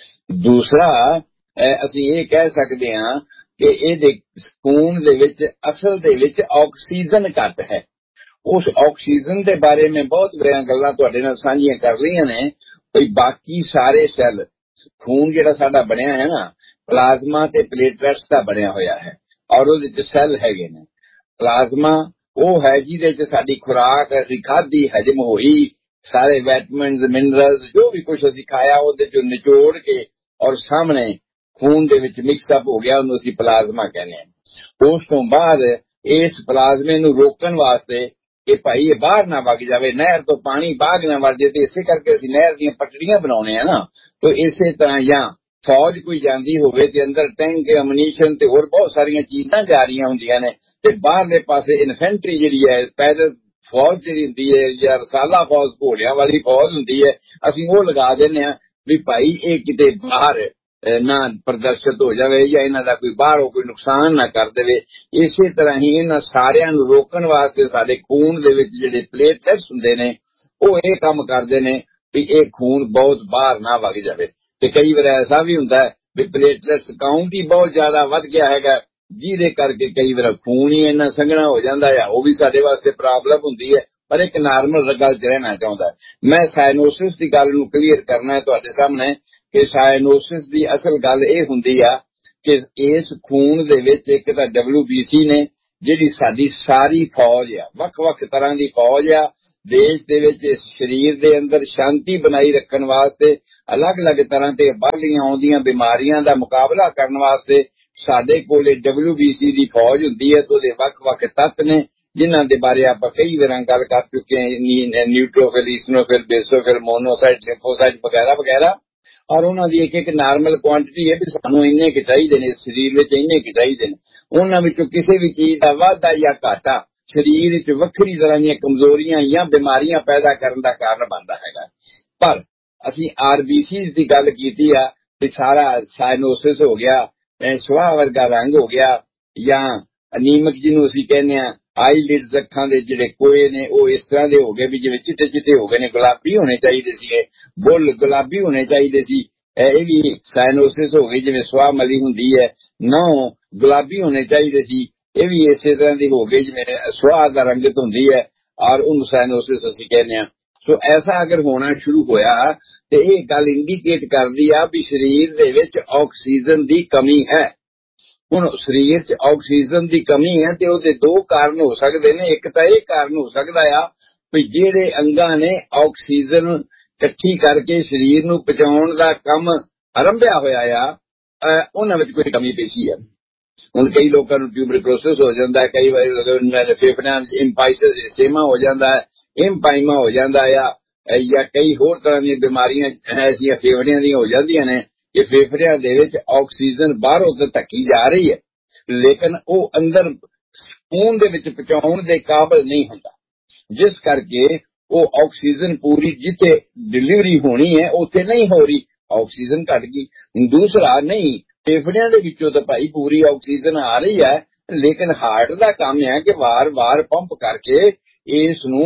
ਦੂਸਰਾ ਅਸੀਂ ਇਹ ਕਹਿ ਸਕਦੇ ਹਾਂ ਕਿ ਇਹਦੇ ਖੂਨ ਦੇ ਵਿੱਚ ਅਸਲ ਦੇ ਵਿੱਚ ਆਕਸੀਜਨ ਘੱਟ ਹੈ। ਉਸ ਆਕਸੀਜਨ ਦੇ ਬਾਰੇ ਮੈਂ ਬਹੁਤ ਗੱਲਾਂ ਤੁਹਾਡੇ ਨਾਲ ਸਾਂਝੀਆਂ ਕਰ ਰਹੀਆਂ ਨੇ। ਕੋਈ ਬਾਕੀ ਸਾਰੇ ਸੈੱਲ, ਖੂਨ ਜਿਹੜਾ ਸਾਡਾ ਬਣਿਆ ਹੈ ਨਾ, ਪਲਾਜ਼ਮਾ ਤੇ ਪਲੇਟਲੈਟਸ ਦਾ ਬਣਿਆ ਹੋਇਆ ਹੈ, ਔਰ ਉਹਦੇ ਚ ਸੈੱਲ ਹੈਗੇ ਨੇ। ਪਲਾਜ਼ਮਾ ਉਹ ਹੈ ਜਿਹਦੇ ਚ ਸਾਡੀ ਖੁਰਾਕ ਅਸੀਂ ਖਾਧੀ, ਹਜਮ ਹੋਈ, ਸਾਰੇ ਵਿਟਾਮਿਨਸ, ਮਿਨਰਲਸ, ਜੋ ਵੀ ਕੁਝ ਅਸੀਂ ਖਾਇਆ ਉਹਦੇ ਚੋਂ ਨਿਚੋੜ ਕੇ ਔਰ ਸਾਹਮਣੇ ਖੂਨ ਦੇ ਵਿੱਚ ਮਿਕਸਅਪ ਹੋ ਗਿਆ, ਉਹਨੂੰ ਅਸੀਂ ਪਲਾਜ਼ਮਾ ਕਹਿੰਦੇ ਹਾਂ। ਉਸ ਤੋਂ ਬਾਅਦ ਇਸ ਪਲਾਜ਼ਮੇ ਨੂੰ ਰੋਕਣ ਵਾਸਤੇ ਕਿ ਭਾਈ ਇਹ ਬਾਹਰ ਨਾ ਵਗ ਜਾਵੇ, ਨਹਿਰ ਤੋਂ ਪਾਣੀ ਬਾਹਰ ਨਾ ਵਗ ਜਾਵੇ, ਤੇ ਇਸੇ ਕਰਕੇ ਅਸੀਂ ਨਹਿਰ ਦੀਆਂ ਪਟੜੀਆਂ ਬਣਾਉਣੇ ਆ ਨਾ। ਤੇ ਇਸੇ ਤਰ੍ਹਾਂ ਜਾਂ ਫੌਜ ਕੋਈ ਜਾਂਦੀ ਹੋਵੇ ਤੇ ਅੰਦਰ ਟੈਂਕ, ਅਮਨੀਸ਼ਨ ਤੇ ਹੋਰ ਬਹੁਤ ਸਾਰੀਆਂ ਚੀਜ਼ਾਂ ਜਾ ਰਹੀਆਂ ਹੁੰਦੀਆਂ ਨੇ, ਤੇ ਬਾਹਰਲੇ ਪਾਸੇ ਇਨਫੈਂਟਰੀ ਜਿਹੜੀ ਹੈ, ਪੈਦਲ ਫੌਜ ਜਿਹੜੀ ਹੁੰਦੀ ਹੈ, ਜਾਂ ਰਸਾਲਾ ਫੌਜ, ਘੋੜਿਆਂ ਵਾਲੀ ਫੌਜ ਹੁੰਦੀ ਹੈ, ਅਸੀਂ ਉਹ ਲਗਾ ਦਿੰਦੇ ਹਾਂ ਵੀ ਭਾਈ ਇਹ ਕਿਤੇ ਬਾਹਰ ਨਾ ਪ੍ਰਦਰਸ਼ਿਤ ਹੋ ਜਾਵੇ, ਜਾਂ ਇਹਨਾਂ ਦਾ ਕੋਈ ਬਾਹਰੋਂ ਕੋਈ ਨੁਕਸਾਨ ਨਾ ਕਰ ਦੇਵੇ। ਇਸੇ ਤਰ੍ਹਾਂ ਹੀ ਇਹਨਾਂ ਸਾਰਿਆਂ ਨੂੰ ਰੋਕਣ ਵਾਸਤੇ ਸਾਡੇ ਖੂਨ ਦੇ ਵਿੱਚ ਜਿਹੜੇ ਪਲੇਟਲੈਟਸ ਹੁੰਦੇ ਨੇ, ਉਹ ਇਹ ਕੰਮ ਕਰਦੇ ਨੇ ਵੀ ਇਹ ਖੂਨ ਬਹੁਤ ਬਾਹਰ ਨਾ ਵਗ ਜਾਵੇ। ਤੇ ਕਈ ਵਾਰ ਐਸਾ ਵੀ ਹੁੰਦਾ ਵੀ ਪਲੇਟਲੈਟਸ ਕਾਊਂਟ ਹੀ ਬਹੁਤ ਜ਼ਿਆਦਾ ਵੱਧ ਗਿਆ ਹੈਗਾ, ਜਿਹਦੇ ਕਰਕੇ ਕਈ ਵਾਰ ਖੂਨ ਹੀ ਇੰਨਾ ਸੰਘਣਾ ਹੋ ਜਾਂਦਾ ਹੈ, ਉਹ ਵੀ ਸਾਡੇ ਵਾਸਤੇ ਪ੍ਰੋਬਲਮ ਹੁੰਦੀ ਹੈ। ਪਰ ਇੱਕ ਨਾਰਮਲ ਗੱਲ ਚ ਰਹਿਣਾ ਚਾਹੁੰਦਾ। ਮੈਂ ਸਾਇਨੋਸਿਸ ਦੀ ਗੱਲ ਨੂੰ ਕਲੀਅਰ ਕਰਨਾ ਹੈ ਤੁਹਾਡੇ ਸਾਹਮਣੇ ਕਿ ਸਾਇਨੋਸਿਸ ਦੀ ਅਸਲ ਗੱਲ ਇਹ ਹੁੰਦੀ ਆ ਕਿ ਇਸ ਖੂਨ ਦੇ ਵਿੱਚ ਇੱਕ ਤਾਂ WBC ਨੇ, ਜਿਹੜੀ ਸਾਡੀ ਸਾਰੀ ਫੌਜ ਆ, ਵੱਖ-ਵੱਖ ਤਰ੍ਹਾਂ ਦੀ ਫੌਜ ਆ ਦੇਸ਼ ਦੇ ਵਿੱਚ, ਸਰੀਰ ਦੇ ਅੰਦਰ ਸ਼ਾਂਤੀ ਬਣਾਈ ਰੱਖਣ ਵਾਸਤੇ, ਅਲੱਗ-ਅਲੱਗ ਤਰ੍ਹਾਂ ਤੇ ਬਾਹਰਲੀਆਂ ਆਉਂਦੀਆਂ ਬਿਮਾਰੀਆਂ ਦਾ ਮੁਕਾਬਲਾ ਕਰਨ ਵਾਸਤੇ ਸਾਡੇ ਕੋਲੇ WBC ਦੀ ਫੌਜ ਹੁੰਦੀ ਹੈ ਤੇ ਉਹਦੇ ਵੱਖ-ਵੱਖ ਤੱਤ ਨੇ ਜਿਨ੍ਹਾਂ ਦੇ ਬਾਰੇ ਆਪਾਂ ਕਈ ਵਾਰਾਂ ਗੱਲ ਕਰ ਚੁੱਕੇ ਹਾਂ, ਨਿਊਟ੍ਰੋਫਿਲ, ਈਸਨੋਫਿਲ, ਬੇਸੋਫਿਲ, ਮੋਨੋਸਾਈਟ, ਲਿੰਫੋਸਾਈਟ ਵਗੈਰਾ ਵਗੈਰਾ। ਔਰ ਉਹਨਾਂ ਦੀ ਇੱਕ ਨਾਰਮਲ ਕੁਆਂਟੀਟੀ ਹੈ ਵੀ ਸਾਨੂੰ ਇੰਨੇ ਕੁ ਚਾਹੀਦੇ ਨੇ, ਸਰੀਰ ਵਿੱਚ ਇੰਨੇ ਕੁ ਚਾਹੀਦੇ ਨੇ। ਉਹਨਾਂ ਵਿੱਚੋਂ ਕਿਸੇ ਵੀ ਚੀਜ਼ ਦਾ ਵਾਧਾ ਜਾਂ ਘਾਟਾ ਸਰੀਰ ਵਿੱਚ ਵੱਖਰੀ ਤਰ੍ਹਾਂ ਦੀਆਂ ਕਮਜ਼ੋਰੀਆਂ ਜਾਂ ਬਿਮਾਰੀਆਂ ਪੈਦਾ ਕਰਨ ਦਾ ਕਾਰਨ ਬਣਦਾ ਹੈਗਾ। ਪਰ ਅਸੀਂ RBCs ਦੀ ਗੱਲ ਕੀਤੀ ਆ ਵੀ ਸਾਰਾ ਸਾਇਨੋਸਿਸ ਹੋ ਗਿਆ, ਸੁਆਹ ਵਰਗਾ ਰੰਗ ਹੋ ਗਿਆ, ਜਾਂ ਅਨੀਮਿਕ ਜਿਹਨੂੰ ਅਸੀਂ ਕਹਿੰਦੇ ਆ, ਆਈਲਿਡਸ ਅੱਖਾਂ ਦੇ ਜਿਹੜੇ ਕੋਏ ਨੇ ਉਹ ਇਸ ਤਰ੍ਹਾਂ ਦੇ ਹੋ ਗਏ ਵੀ ਜਿਵੇਂ ਚਿੱਟੇ ਚਿੱਟੇ ਹੋ ਗਏ ਨੇ, ਗੁਲਾਬੀ ਹੋਣੇ ਚਾਹੀਦੇ ਸੀਗੇ, ਬੁੱਲ ਗੁਲਾਬੀ ਹੋਣੇ ਚਾਹੀਦੇ ਸੀ, ਇਹ ਵੀ ਸਾਇਨੋਸਿਸ ਹੋ ਗਈ। ਜਿਵੇਂ ਸੁਆਹ ਮਲੀ ਹੁੰਦੀ ਹੈ, ਨਹੁੰ ਗੁਲਾਬੀ ਹੋਣੇ ਚਾਹੀਦੇ ਸੀ, ਇਹ ਵੀ ਇਸੇ ਤਰ੍ਹਾਂ ਦੀ ਹੋ ਗਈ ਜਿਵੇਂ ਸੁਆਹ ਦਾ ਰੰਗਤ ਹੁੰਦੀ ਹੈ, ਔਰ ਉਹਨੂੰ ਸਾਇਨੋਸਿਸ ਅਸੀਂ ਕਹਿੰਦੇ ਹਾਂ। ਸੋ ਐਸਾ ਅਗਰ ਹੋਣਾ ਸ਼ੁਰੂ ਹੋਇਆ ਤੇ ਇਹ ਗੱਲ ਇੰਡੀਕੇਟ ਕਰਦੀ ਆ ਵੀ ਸਰੀਰ ਦੇ ਵਿੱਚ ਆਕਸੀਜਨ ਦੀ ਕਮੀ ਹੈ। ਹੁਣ ਸਰੀਰ 'ਚ ਆਕਸੀਜਨ ਦੀ ਕਮੀ ਹੈ ਤੇ ਉਹਦੇ ਦੋ ਕਾਰਨ ਹੋ ਸਕਦੇ ਨੇ। ਇੱਕ ਤਾਂ ਇਹ ਕਾਰਨ ਹੋ ਸਕਦਾ ਆ ਵੀ ਜਿਹੜੇ ਅੰਗਾਂ ਨੇ ਆਕਸੀਜਨ ਇਕੱਠੀ ਕਰਕੇ ਸਰੀਰ ਨੂੰ ਪਹੁੰਚਾਉਣ ਦਾ ਕੰਮ ਆਰੰਭਿਆ ਹੋਇਆ ਆ, ਉਹਨਾਂ ਵਿੱਚ ਕੋਈ ਕਮੀ ਪੇਸ਼ੀ ਹੈ। ਹੁਣ ਕਈ ਲੋਕਾਂ ਨੂੰ ਟਿਊਬਰਕਲੋਸਿਸ ਹੋ ਜਾਂਦਾ, ਕਈ ਵਾਰ ਫੇਫੜਿਆਂ ਇੰਪਾਈਸੇਮਾ ਹੋ ਜਾਂਦਾ, ਇੰਪਾਈਮਾ ਹੋ ਜਾਂਦਾ ਆ, ਜਾਂ ਕਈ ਹੋਰ ਤਰ੍ਹਾਂ ਦੀਆਂ ਬਿਮਾਰੀਆਂ ਐਸੀਆਂ ਫੇਫੜਿਆਂ ਦੀਆਂ ਹੋ ਜਾਂਦੀਆਂ ਨੇ ਕਿ ਫੇਫੜਿਆਂ ਦੇ ਵਿੱਚ ਆਕਸੀਜਨ ਬਾਹਰੋਂ ਤਾਂ ਧੱਕੀ ਜਾ ਰਹੀ ਹੈ ਲੇਕਿਨ ਉਹ ਅੰਦਰ ਖੂਨ ਦੇ ਵਿੱਚ ਪਹੁੰਚਾਉਣ ਦੇ ਕਾਬਿਲ ਨਹੀਂ ਹੁੰਦਾ, ਜਿਸ ਕਰਕੇ ਉਹ ਆਕਸੀਜਨ ਪੂਰੀ ਜਿੱਥੇ ਡਿਲੀਵਰੀ ਹੋਣੀ ਹੈ ਉੱਥੇ ਨਹੀਂ ਹੋ ਰਹੀ, ਆਕਸੀਜਨ ਘਟ ਗਈ। ਦੂਸਰਾ, ਨਹੀਂ ਫੇਫੜਿਆਂ ਦੇ ਵਿੱਚੋਂ ਤਾਂ ਭਾਈ ਪੂਰੀ ਆਕਸੀਜਨ ਆ ਰਹੀ ਹੈ ਲੇਕਿਨ ਹਾਰਟ ਦਾ ਕੰਮ ਹੈ ਕਿ ਵਾਰ-ਵਾਰ ਪੰਪ ਕਰਕੇ ਇਸ ਨੂੰ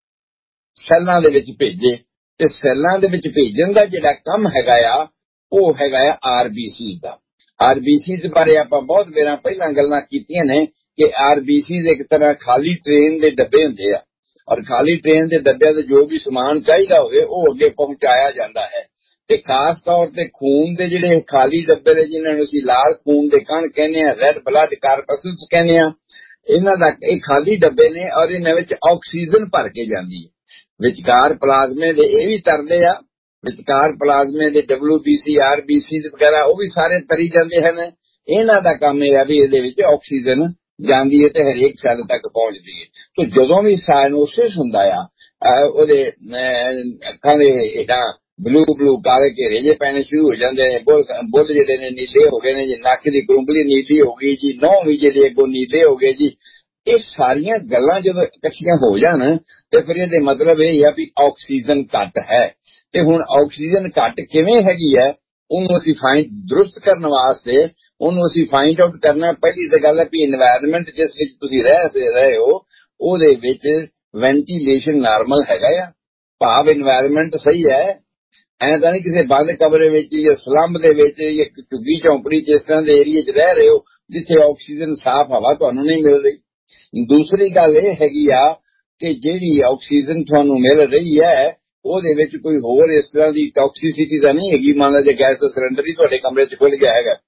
ਸੈੱਲਾਂ ਦੇ ਵਿੱਚ ਭੇਜੇ, ਤੇ ਸੈੱਲਾਂ ਦੇ ਵਿੱਚ ਭੇਜਣ ਦਾ ਜਿਹੜਾ ਕੰਮ ਹੈਗਾ ਆ ਉਹ ਹੈਗਾ ਆ RBCs ਦਾ। RBCs ਬਾਰੇ ਆਪਾਂ ਬਹੁਤ ਵਾਰਾਂ ਪਹਿਲਾਂ ਗੱਲਾਂ ਕੀਤੀਆਂ ਨੇ ਕਿ RBCs ਇੱਕ ਤਰ੍ਹਾਂ ਖਾਲੀ ਟ੍ਰੇਨ ਦੇ ਡੱਬੇ ਹੁੰਦੇ ਆ, ਔਰ ਖਾਲੀ ਟ੍ਰੇਨ ਦੇ ਡੱਬਿਆਂ ਤੇ ਜੋ ਵੀ ਸਮਾਨ ਚਾਹੀਦਾ ਹੋਵੇ ਉਹ ਅੱਗੇ ਪਹੁੰਚਾਇਆ ਜਾਂਦਾ ਹੈ। ਤੇ ਖਾਸ ਤੌਰ ਤੇ ਖੂਨ ਦੇ ਜਿਹੜੇ ਖਾਲੀ ਡੱਬੇ ਨੇ ਜਿਨ੍ਹਾਂ ਨੂੰ ਅਸੀਂ ਲਾਲ ਖੂਨ ਦੇ ਕਣ ਕਹਿੰਦੇ ਆ, ਰੈੱਡ ਬਲੱਡ ਕਾਰਪਸਲਸ ਕਹਿੰਦੇ ਆ, ਇਹਨਾਂ ਦਾ ਇਹ ਖਾਲੀ ਡੱਬੇ ਨੇ ਔਰ ਇਹਨਾਂ ਵਿੱਚ ਆਕਸੀਜਨ ਭਰ ਕੇ ਜਾਂਦੀ ਹੈ। ਵਿਚਕਾਰ ਪਲਾਜ਼ਮੇ ਦੇ ਇਹ ਵੀ ਤਰਦੇ ਆ, ਵਿਚਕਾਰ ਪਲਾਜ਼ਮੇ ਦੇ WBC, RBC ਵਗੈਰਾ ਉਹ ਵੀ ਸਾਰੇ ਤਰੀ ਜਾਂਦੇ ਹਨ। ਇਹਨਾਂ ਦਾ ਕੰਮ ਇਹ ਆ ਵੀ ਇਹਦੇ ਵਿੱਚ ਆਕਸੀਜਨ ਜਾਂਦੀ ਹੈ ਤੇ ਹਰੇਕ ਸੈੱਲ ਤੱਕ ਪਹੁੰਚਦੀ ਹੈ। ਤੇ ਜਦੋਂ ਵੀ ਸਾਇਨੋਸਿਸ ਹੁੰਦਾ ਆ, ਉਹਦੇ ਅੱਖਾਂ ਦੇ ਹੇਠਾਂ ਬਲੂ ਕਾਲੇ ਘੇਰੇ ਜੇ ਪੈਣੇ ਸ਼ੁਰੂ ਹੋ ਜਾਂਦੇ ਨੇ, ਬੁੱਲ ਜਿਹੜੇ ਨੇ ਨੀਲੇ ਹੋ ਗਏ ਨੇ ਜੀ, ਨੱਕ ਦੀ ਕਰੁੰਬਲੀ ਨੀਲੀ ਹੋ ਗਈ ਜੀ, ਨਹੁੰ ਵੀ ਜਿਹੜੇ ਅੱਗੋਂ ਨੀਲੇ ਹੋ ਗਏ ਜੀ। ਇਹ ਸਾਰੀਆਂ ਗੱਲਾਂ ਜਦੋਂ ਇਕੱਠੀਆਂ ਹੋ ਜਾਣ ਤੇ ਫਿਰ ਇਹਦੇ ਮਤਲਬ ਇਹ ਆ ਵੀ ਆਕਸੀਜਨ ਘੱਟ ਹੈ। ਤੇ ਹੁਣ ਆਕਸੀਜਨ ਘੱਟ ਕਿਵੇਂ ਹੈਗੀ ਹੈ ਉਹਨੂੰ ਅਸੀਂ ਦਰੁਸਤ ਕਰਨ ਵਾਸਤੇ ਉਹਨੂੰ ਅਸੀਂ ਫਾਈਂਡ ਆਊਟ ਕਰਨਾ। ਪਹਿਲੀ ਤਾਂ ਗੱਲ ਹੈ ਵੀ এনवायरमेंट ਜਿਸ ਵਿੱਚ ਤੁਸੀਂ ਰਹਿ ਰਹੇ ਹੋ ਉਹਦੇ ਵਿੱਚ ਵੈਂਟੀਲੇਸ਼ਨ ਨਾਰਮਲ ਹੈਗਾ ਆ, ਭਾਵ এনवायरमेंट ਸਹੀ ਹੈ। ਐਂ ਤਾਂ ਨਹੀਂ ਕਿਸੇ ਬੰਦ ਕਮਰੇ ਵਿੱਚ ਜਾਂ ਸਲੰਬ ਦੇ ਵਿੱਚ ਜਾਂ ਝੁੱਗੀ ਝੌਂਪੜੀ ਜਿਸ ਤਰ੍ਹਾਂ ਦੇ ਏਰੀਏ 'ਚ ਰਹਿ ਰਹੇ ਹੋ ਜਿੱਥੇ ਆਕਸੀਜਨ ਸਾਫ਼ ਹਵਾ ਤੁਹਾਨੂੰ ਨਹੀਂ ਮਿਲ ਰਹੀ। ਦੂਸਰੀ ਗੱਲ ਇਹ ਹੈਗੀ ਆ ਕਿ ਜਿਹੜੀ ਆਕਸੀਜਨ ਤੁਹਾਨੂੰ ਮਿਲ ਰਹੀ ਹੈ ਉਹਦੇ ਵਿੱਚ ਕੋਈ ਹੋਰ ਇਸ ਤਰ੍ਹਾਂ ਦੀ ਟੌਕਸਿਸਿਟੀ ਤਾਂ ਨਹੀਂ ਹੈਗੀ। ਮੰਨ ਲਓ ਜੇ ਗੈਸ ਦਾ ਸਿਲੰਡਰ ਹੀ ਤੁਹਾਡੇ ਕਮਰੇ 'ਚ ਖੁੱਲ ਗਿਆ ਹੈਗਾ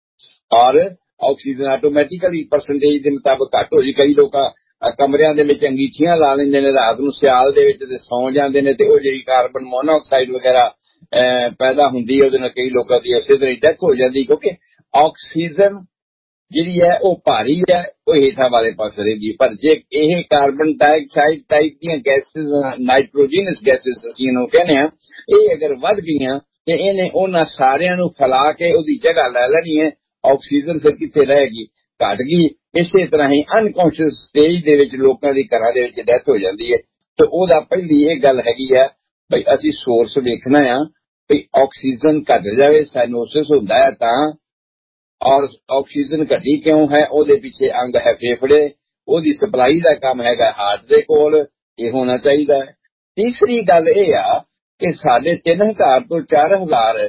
ਔਰ ਆਕਸੀਜਨ ਆਟੋਮੈਟਿਕਲੀ ਪਰਸੈਂਟੇਜ ਦੇ ਮੁਤਾਬਕ ਘੱਟ ਹੋ ਜੀ। ਕਈ ਲੋਕ ਕਮਰਿਆਂ ਦੇ ਵਿੱਚ ਅੰਗੀਠੀਆਂ ਲਾ ਲੈਂਦੇ ਨੇ ਰਾਤ ਨੂੰ ਸਿਆਲ ਦੇ ਵਿੱਚ ਤੇ ਸੌਂ ਜਾਂਦੇ ਨੇ ਤੇ ਉਹ ਜਿਹੜੀ ਕਾਰਬਨ ਮੋਨੋਆਕਸਾਈਡ ਵਗੈਰਾ ਪੈਦਾ ਹੁੰਦੀ ਹੈ ਉਹਦੇ ਨਾਲ ਕਈ ਲੋਕਾਂ ਦੀ ਇਸੇ ਤਰ੍ਹਾਂ ਡੈਥ ਹੋ ਜਾਂਦੀ ਕਿਉਂਕਿ ਆਕਸੀਜਨ ਜਿਹੜੀ ਹੈ ਉਹ ਭਾਰੀ ਹੈ, ਉਹ ਹੇਠਾਂ ਵਾਲੇ ਪਾਸੇ ਰਹਿੰਦੀ। ਪਰ ਜੇ ਇਹ ਕਾਰਬਨ ਡਾਈਆਕਸਾਈਡ ਟਾਈਪ ਦੀਆਂ ਗੈਸਿਸ, ਨਾਈਟ੍ਰੋਜਨਸ ਗੈਸਿਸ ਅਸੀਂ ਇਹਨੂੰ ਕਹਿੰਦੇ ਆ, ਇਹ ਅਗਰ ਵੱਧ ਗਈਆਂ ਤੇ ਇਹਨੇ ਉਹਨਾਂ ਸਾਰਿਆਂ ਨੂੰ ਫੈਲਾ ਕੇ ਉਹਦੀ ਜਗ੍ਹਾ ਲੈ ਲੈਣੀ ਹੈ। ਆਕਸੀਜਨ ਫਿਰ ਕਿੱਥੇ ਰਹੇਗੀ, ਘਟ ਗਈ। ਇਸੇ ਤਰ੍ਹਾਂ ਹੀ ਅਨਕੌਂਸ਼ੀਅਸ ਸਟੇਜ ਦੇ ਵਿੱਚ ਲੋਕਾਂ ਦੀ ਘਰਾਂ ਦੇ ਵਿੱਚ ਡੈਥ ਹੋ ਜਾਂਦੀ ਹੈ। ਤੇ ਉਹਦਾ ਪਹਿਲੀ ਇਹ ਗੱਲ ਹੈਗੀ ਆ ਬਈ ਅਸੀਂ ਸੋਰਸ ਵੇਖਣਾ ਆ ਬਈ ਆਕਸੀਜਨ ਘਟ ਜਾਵੇ, ਸਾਇਨੋਸਿਸ ਹੁੰਦਾ ਹੈ ਤਾਂ, ਔਰ ਆਕਸੀਜਨ ਘਟੀ ਕਿਉਂ ਹੈ, ਉਹਦੇ ਪਿੱਛੇ ਅੰਗ ਹੈ ਫੇਫੜੇ, ਉਹਦੀ ਸਪਲਾਈ ਦਾ ਕੰਮ ਹੈਗਾ ਹਾਰਟ ਦੇ ਕੋਲ, ਇਹ ਹੋਣਾ ਚਾਹੀਦਾ ਹੈ। ਤੀਸਰੀ ਗੱਲ ਇਹ ਆ ਕਿ ਸਾਡੇ 3000 ਤੋਂ 4000